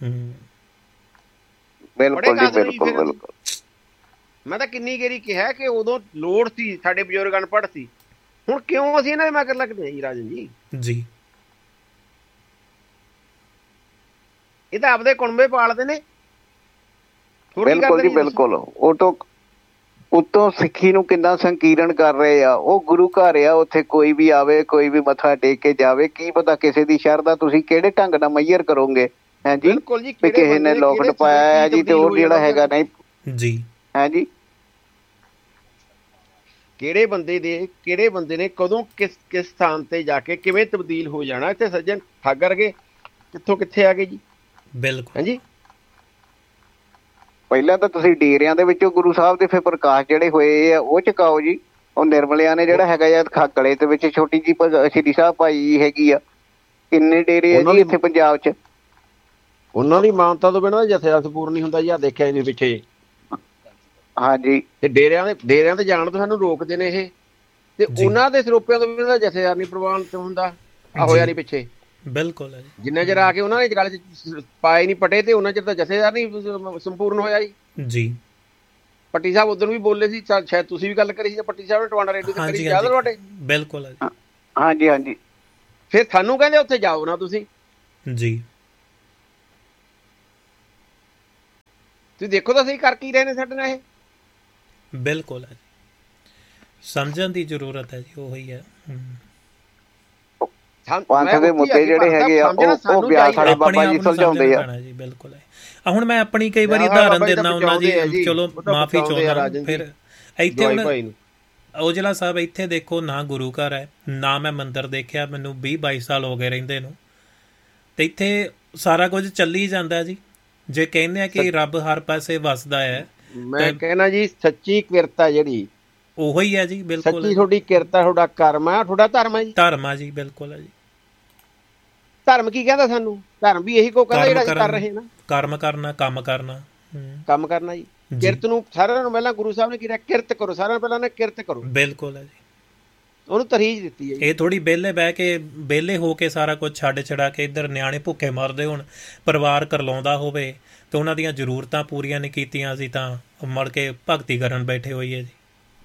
ਬਿਲਕੁਲ ਬਿਲਕੁਲ। ਮੈਂ ਤਾਂ ਕਿੰਨੀ ਗੇਰੀ ਕਿਹਾ ਕਿ ਉਦੋਂ ਲੋੜ ਸੀ, ਸਾਡੇ ਬਜ਼ੁਰਗ ਅਨਪੜ੍ਹ ਸੀ, ਹੁਣ ਕਿਉਂ ਅਸੀਂ ਇਹਨਾਂ ਦੇ ਮਗਰ ਲੱਗਦੇ ਹਾਂ ਜੀ ਰਾਜਨ ਜੀ ਜੀ? ਇਹ ਤਾਂ ਆਪਦੇ ਕੁਣਬੇ ਪਾਲਦੇ ਨੇ। ਬਿਲਕੁਲ ਜੀ ਬਿਲਕੁਲ। ਉਹ ਤੋਂ ਉੱਤੋਂ ਸਿੱਖੀ ਨੂੰ ਕਿੰਨਾ ਸੰਕੀਰਣ ਕਰ ਰਹੇ ਆ। ਉਹ ਗੁਰੂ ਘਰ ਆ, ਉੱਥੇ ਕੋਈ ਵੀ ਆਵੇ, ਕੋਈ ਵੀ ਮੱਥਾ ਟੇਕ ਕੇ ਜਾਵੇ, ਕੀ ਪਤਾ ਕਿਸੇ ਦੀ ਸ਼ਰਧਾ ਤੁਸੀਂ ਕਿਹੜੇ ਢੰਗ ਨਾਲ ਮਈਅਰ ਕਰੋਗੇ ਹੈ ਜੀ। ਵੀ ਕਿਸੇ ਨੇ ਲੋਕਟ ਪਾਇਆ ਹੈ ਜੀ ਤੇ ਉਹ ਜਿਹੜਾ ਹੈਗਾ ਨਹੀਂ ਜੀ ਹੈ ਜੀ। ਕਿਹੜੇ ਬੰਦੇ ਦੇ ਕਿਹੜੇ ਬੰਦੇ ਨੇ ਕਦੋਂ ਕਿਸ ਕਿਸ ਸਥਾਨ ਤੇ ਜਾ ਕੇ ਕਿਵੇਂ ਤਬਦੀਲ ਹੋ ਜਾਣਾ। ਇੱਥੇ ਸੱਜਣ ਠੱਗ ਰਗੇ ਕਿੱਥੋਂ ਕਿੱਥੇ ਆ ਗਏ ਜੀ। ਬਿਲਕੁਲ ਹਾਂਜੀ। ਪਹਿਲਾਂ ਤਾਂ ਤੁਸੀਂ ਡੇਰਿਆਂ ਦੇ ਵਿੱਚੋਂ ਗੁਰੂ ਸਾਹਿਬ ਦੇ ਫਿਰ ਪ੍ਰਕਾਸ਼ ਜਿਹੜੇ ਹੋਏ ਆ ਉਹ ਚਕਾਓ ਜੀ। ਉਹ ਨਿਰਮਲਿਆਂ ਨੇ ਜਿਹੜਾ ਹੈਗਾ ਆ ਖਾਕੜੇ ਦੇ ਵਿੱਚ ਛੋਟੀ ਜੀ ਸ਼੍ਰੀ ਸਾਹਿਬ ਭਾਈ ਹੈਗੀ ਆ। ਕਿੰਨੇ ਡੇਰੇ ਆ ਜੀ ਇੱਥੇ ਪੰਜਾਬ 'ਚ। ਉਹਨਾਂ ਦੀ ਮਾਨਤਾ ਤੋਂ ਬਿਨਾਂ ਜਥੇਦਾਰ ਸੰਪੂਰਨ ਨਹੀਂ ਹੁੰਦਾ ਜੀ। ਆ ਦੇਖਿਆ ਇਹਦੇ ਪਿੱਛੇ ਹਾਂਜੀ। ਤੇ ਡੇਰਿਆਂ ਦੇ ਡੇਰਿਆਂ ਤੇ ਜਾਣ ਤੋਂ ਸਾਨੂੰ ਰੋਕਦੇ ਨੇ ਇਹ, ਤੇ ਉਹਨਾਂ ਦੇ ਸਰੋਪਿਆਂ ਤੋਂ ਬਿਨਾਂ ਜਥੇਦਾਰ ਨਹੀਂ ਪ੍ਰਵਾਨਿਤ ਹੁੰਦਾ। ਆ ਹੋਇਆ ਨਹੀਂ ਪਿੱਛੇ। ਬਿਲਕੁਲ ਜਿੰਨਾ ਚਿਰ ਆ ਕੇ ਉਹਨਾਂ ਨੇ ਗੱਲ 'ਚ ਪਾਏ ਨਹੀਂ ਪਟੇ ਤੇ ਉਹਨਾਂ ਚਿਰ ਤਾਂ ਜਥੇਦਾਰ ਨਹੀਂ ਸੰਪੂਰਨ ਹੋਇਆ ਜੀ ਜੀ। ਪੱਟੀ ਸਾਹਿਬ ਉਦੋਂ ਵੀ ਬੋਲੇ ਸੀ, ਸ਼ਾਇਦ ਤੁਸੀਂ ਵੀ ਗੱਲ ਕਰੀ ਸੀ ਪੱਟੀ ਸਾਹਿਬ ਨੇ ਟਵਾਣਾ ਰੇਡੂ ਤੇ ਕਰੀ, ਯਾਦ ਤੁਹਾਡੇ? ਬਿਲਕੁਲ ਹਾਂਜੀ ਹਾਂਜੀ। ਫਿਰ ਸਾਨੂੰ ਕਹਿੰਦੇ ਉੱਥੇ ਜਾਓ ਨਾ ਤੁਸੀਂ ਜੀ। ਤੁਸੀਂ ਦੇਖੋ ਤਾਂ ਸਹੀ ਕਰ ਕੀ ਰਹੇ ਨੇ ਸਾਡੇ ਨਾਲ ਇਹ। ਬਿਲਕੁਲ ਹੈ, ਸਮਝਣ ਦੀ ਜ਼ਰੂਰਤ ਹੈ ਜੀ, ਉਹੀ ਹੈ। ਪੰਥ ਦੇ ਮੁੱਦੇ ਜਿਹੜੇ ਹੈਗੇ ਆ ਉਹ ਬਿਆਸ ਵਾਲੇ ਬਾਬਾ ਜੀ ਸੁਲਝਾਉਂਦੇ ਆ ਜੀ। ਬਿਲਕੁਲ ਹੈ। ਹੁਣ ਮੈਂ ਆਪਣੀ ਕਈ ਵਾਰੀ ਉਦਾਹਰਨ ਦਿੰਦਾ ਉਹਨਾਂ ਦੀ, ਚਲੋ ਮਾਫੀ ਚਾਹੁੰਦਾ। ਫਿਰ ਇੱਥੇ ਹੁਣ ਔਜਲਾ ਸਾਹਿਬ ਇੱਥੇ ਦੇਖੋ, ਨਾ ਗੁਰੂ ਘਰ ਹੈ, ਨਾ ਮੈਂ ਮੰਦਿਰ ਦੇਖਿਆ, ਮੈਨੂੰ ਵੀਹ ਬਾਈ ਸਾਲ ਹੋ ਗਏ ਰਹਿੰਦੇ ਨੂੰ, ਤੇ ਇੱਥੇ ਸਾਰਾ ਕੁਝ ਚੱਲੀ ਜਾਂਦਾ ਜੀ। ਜੇ ਕਹਿੰਦੇ ਆ ਕਿ ਰੱਬ ਹਰ ਪਾਸੇ ਵਸਦਾ ਹੈ, ਮੈਂ ਕਹਿਣਾ ਜੀ ਸੱਚੀ ਕਿਰਤ ਆ ਜਿਹੜੀ ਉਹੀ ਹੈ ਜੀ। ਬਿਲਕੁਲ ਸੱਚੀ ਤੁਹਾਡੀ ਕਿਰਤ ਆ, ਤੁਹਾਡਾ ਕਰਮ ਆ, ਤੁਹਾਡਾ ਧਰਮ ਆ ਜੀ। ਧਰਮ ਆ ਜੀ, ਬਿਲਕੁਲ ਹੈ ਜੀ। ਧਰਮ ਕੀ ਕਹਿੰਦਾ ਸਾਨੂੰ? ਧਰਮ ਵੀ ਇਹੀ ਕੋ ਕਹਿੰਦਾ ਜਿਹੜਾ ਅਸੀਂ ਕਰ ਰਹੇ ਨਾ, ਕਰਮ ਕਰਨਾ, ਕੰਮ ਕਰਨਾ, ਕੰਮ ਕਰਨਾ ਜੀ। ਕਿਰਤ ਨੂੰ ਸਾਰਿਆਂ ਨੂੰ ਪਹਿਲਾਂ ਗੁਰੂ ਸਾਹਿਬ ਨੇ ਕਿਹਾ ਕਿਰਤ ਕਰੋ, ਸਾਰਿਆਂ ਨੂੰ ਪਹਿਲਾਂ ਨੇ ਕਿਰਤ ਕਰੋ। ਬਿਲਕੁਲ ਹੈ ਜੀ, ਉਹਨੂੰ ਤਰਜੀਹ ਦਿੱਤੀ ਹੈ। ਇਹ ਥੋੜੀ ਵਿਹਲੇ ਬਹਿ ਕੇ, ਵਿਹਲੇ ਹੋ ਕੇ ਸਾਰਾ ਕੁਝ ਛੱਡ ਛੜਾ ਕੇ ਇੱਧਰ ਨਿਆਣੇ ਭੁੱਖੇ ਮਰਦੇ ਹੋਣ, ਪਰਿਵਾਰ ਕਰਲਾਉਂਦਾ ਹੋਵੇ ਤੇ ਉਹਨਾਂ ਦੀਆਂ ਜ਼ਰੂਰਤਾਂ ਪੂਰੀਆਂ ਨਹੀਂ ਕੀਤੀਆਂ, ਅਸੀਂ ਤਾਂ ਮੁੜ ਕੇ ਭਗਤੀ ਕਰਨ ਬੈਠੇ ਹੋਈਏ ਜੀ।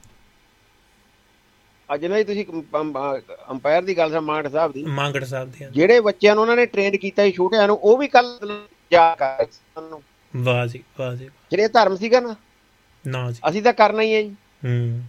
ਅੱਜ ਨਾ ਜੀ ਤੁਸੀਂ ਅੰਪਾਇਰ ਦੀ ਗੱਲ, ਮਾਂਗੜ ਸਾਹਿਬ ਦੀ, ਮਾਂਗੜ ਸਾਹਿਬ ਦੀ, ਜਿਹੜੇ ਬੱਚਿਆਂ ਨੂੰ ਉਹਨਾਂ ਨੇ ਟ੍ਰੇਨ ਕੀਤਾ ਸੀ ਛੋਟਿਆਂ ਨੂੰ, ਉਹ ਵੀ ਕੱਲ ਜਾ ਕਰ ਸਾਨੂੰ। ਵਾਹ ਜੀ, ਵਾਹ ਜੀ। ਜਿਹੜੇ ਧਰਮ ਸੀਗਾ ਨਾ, ਨਾ ਜੀ ਅਸੀਂ ਤਾਂ ਕਰਨਾ ਹੀ ਹੈ ਜੀ। ਹੂੰ,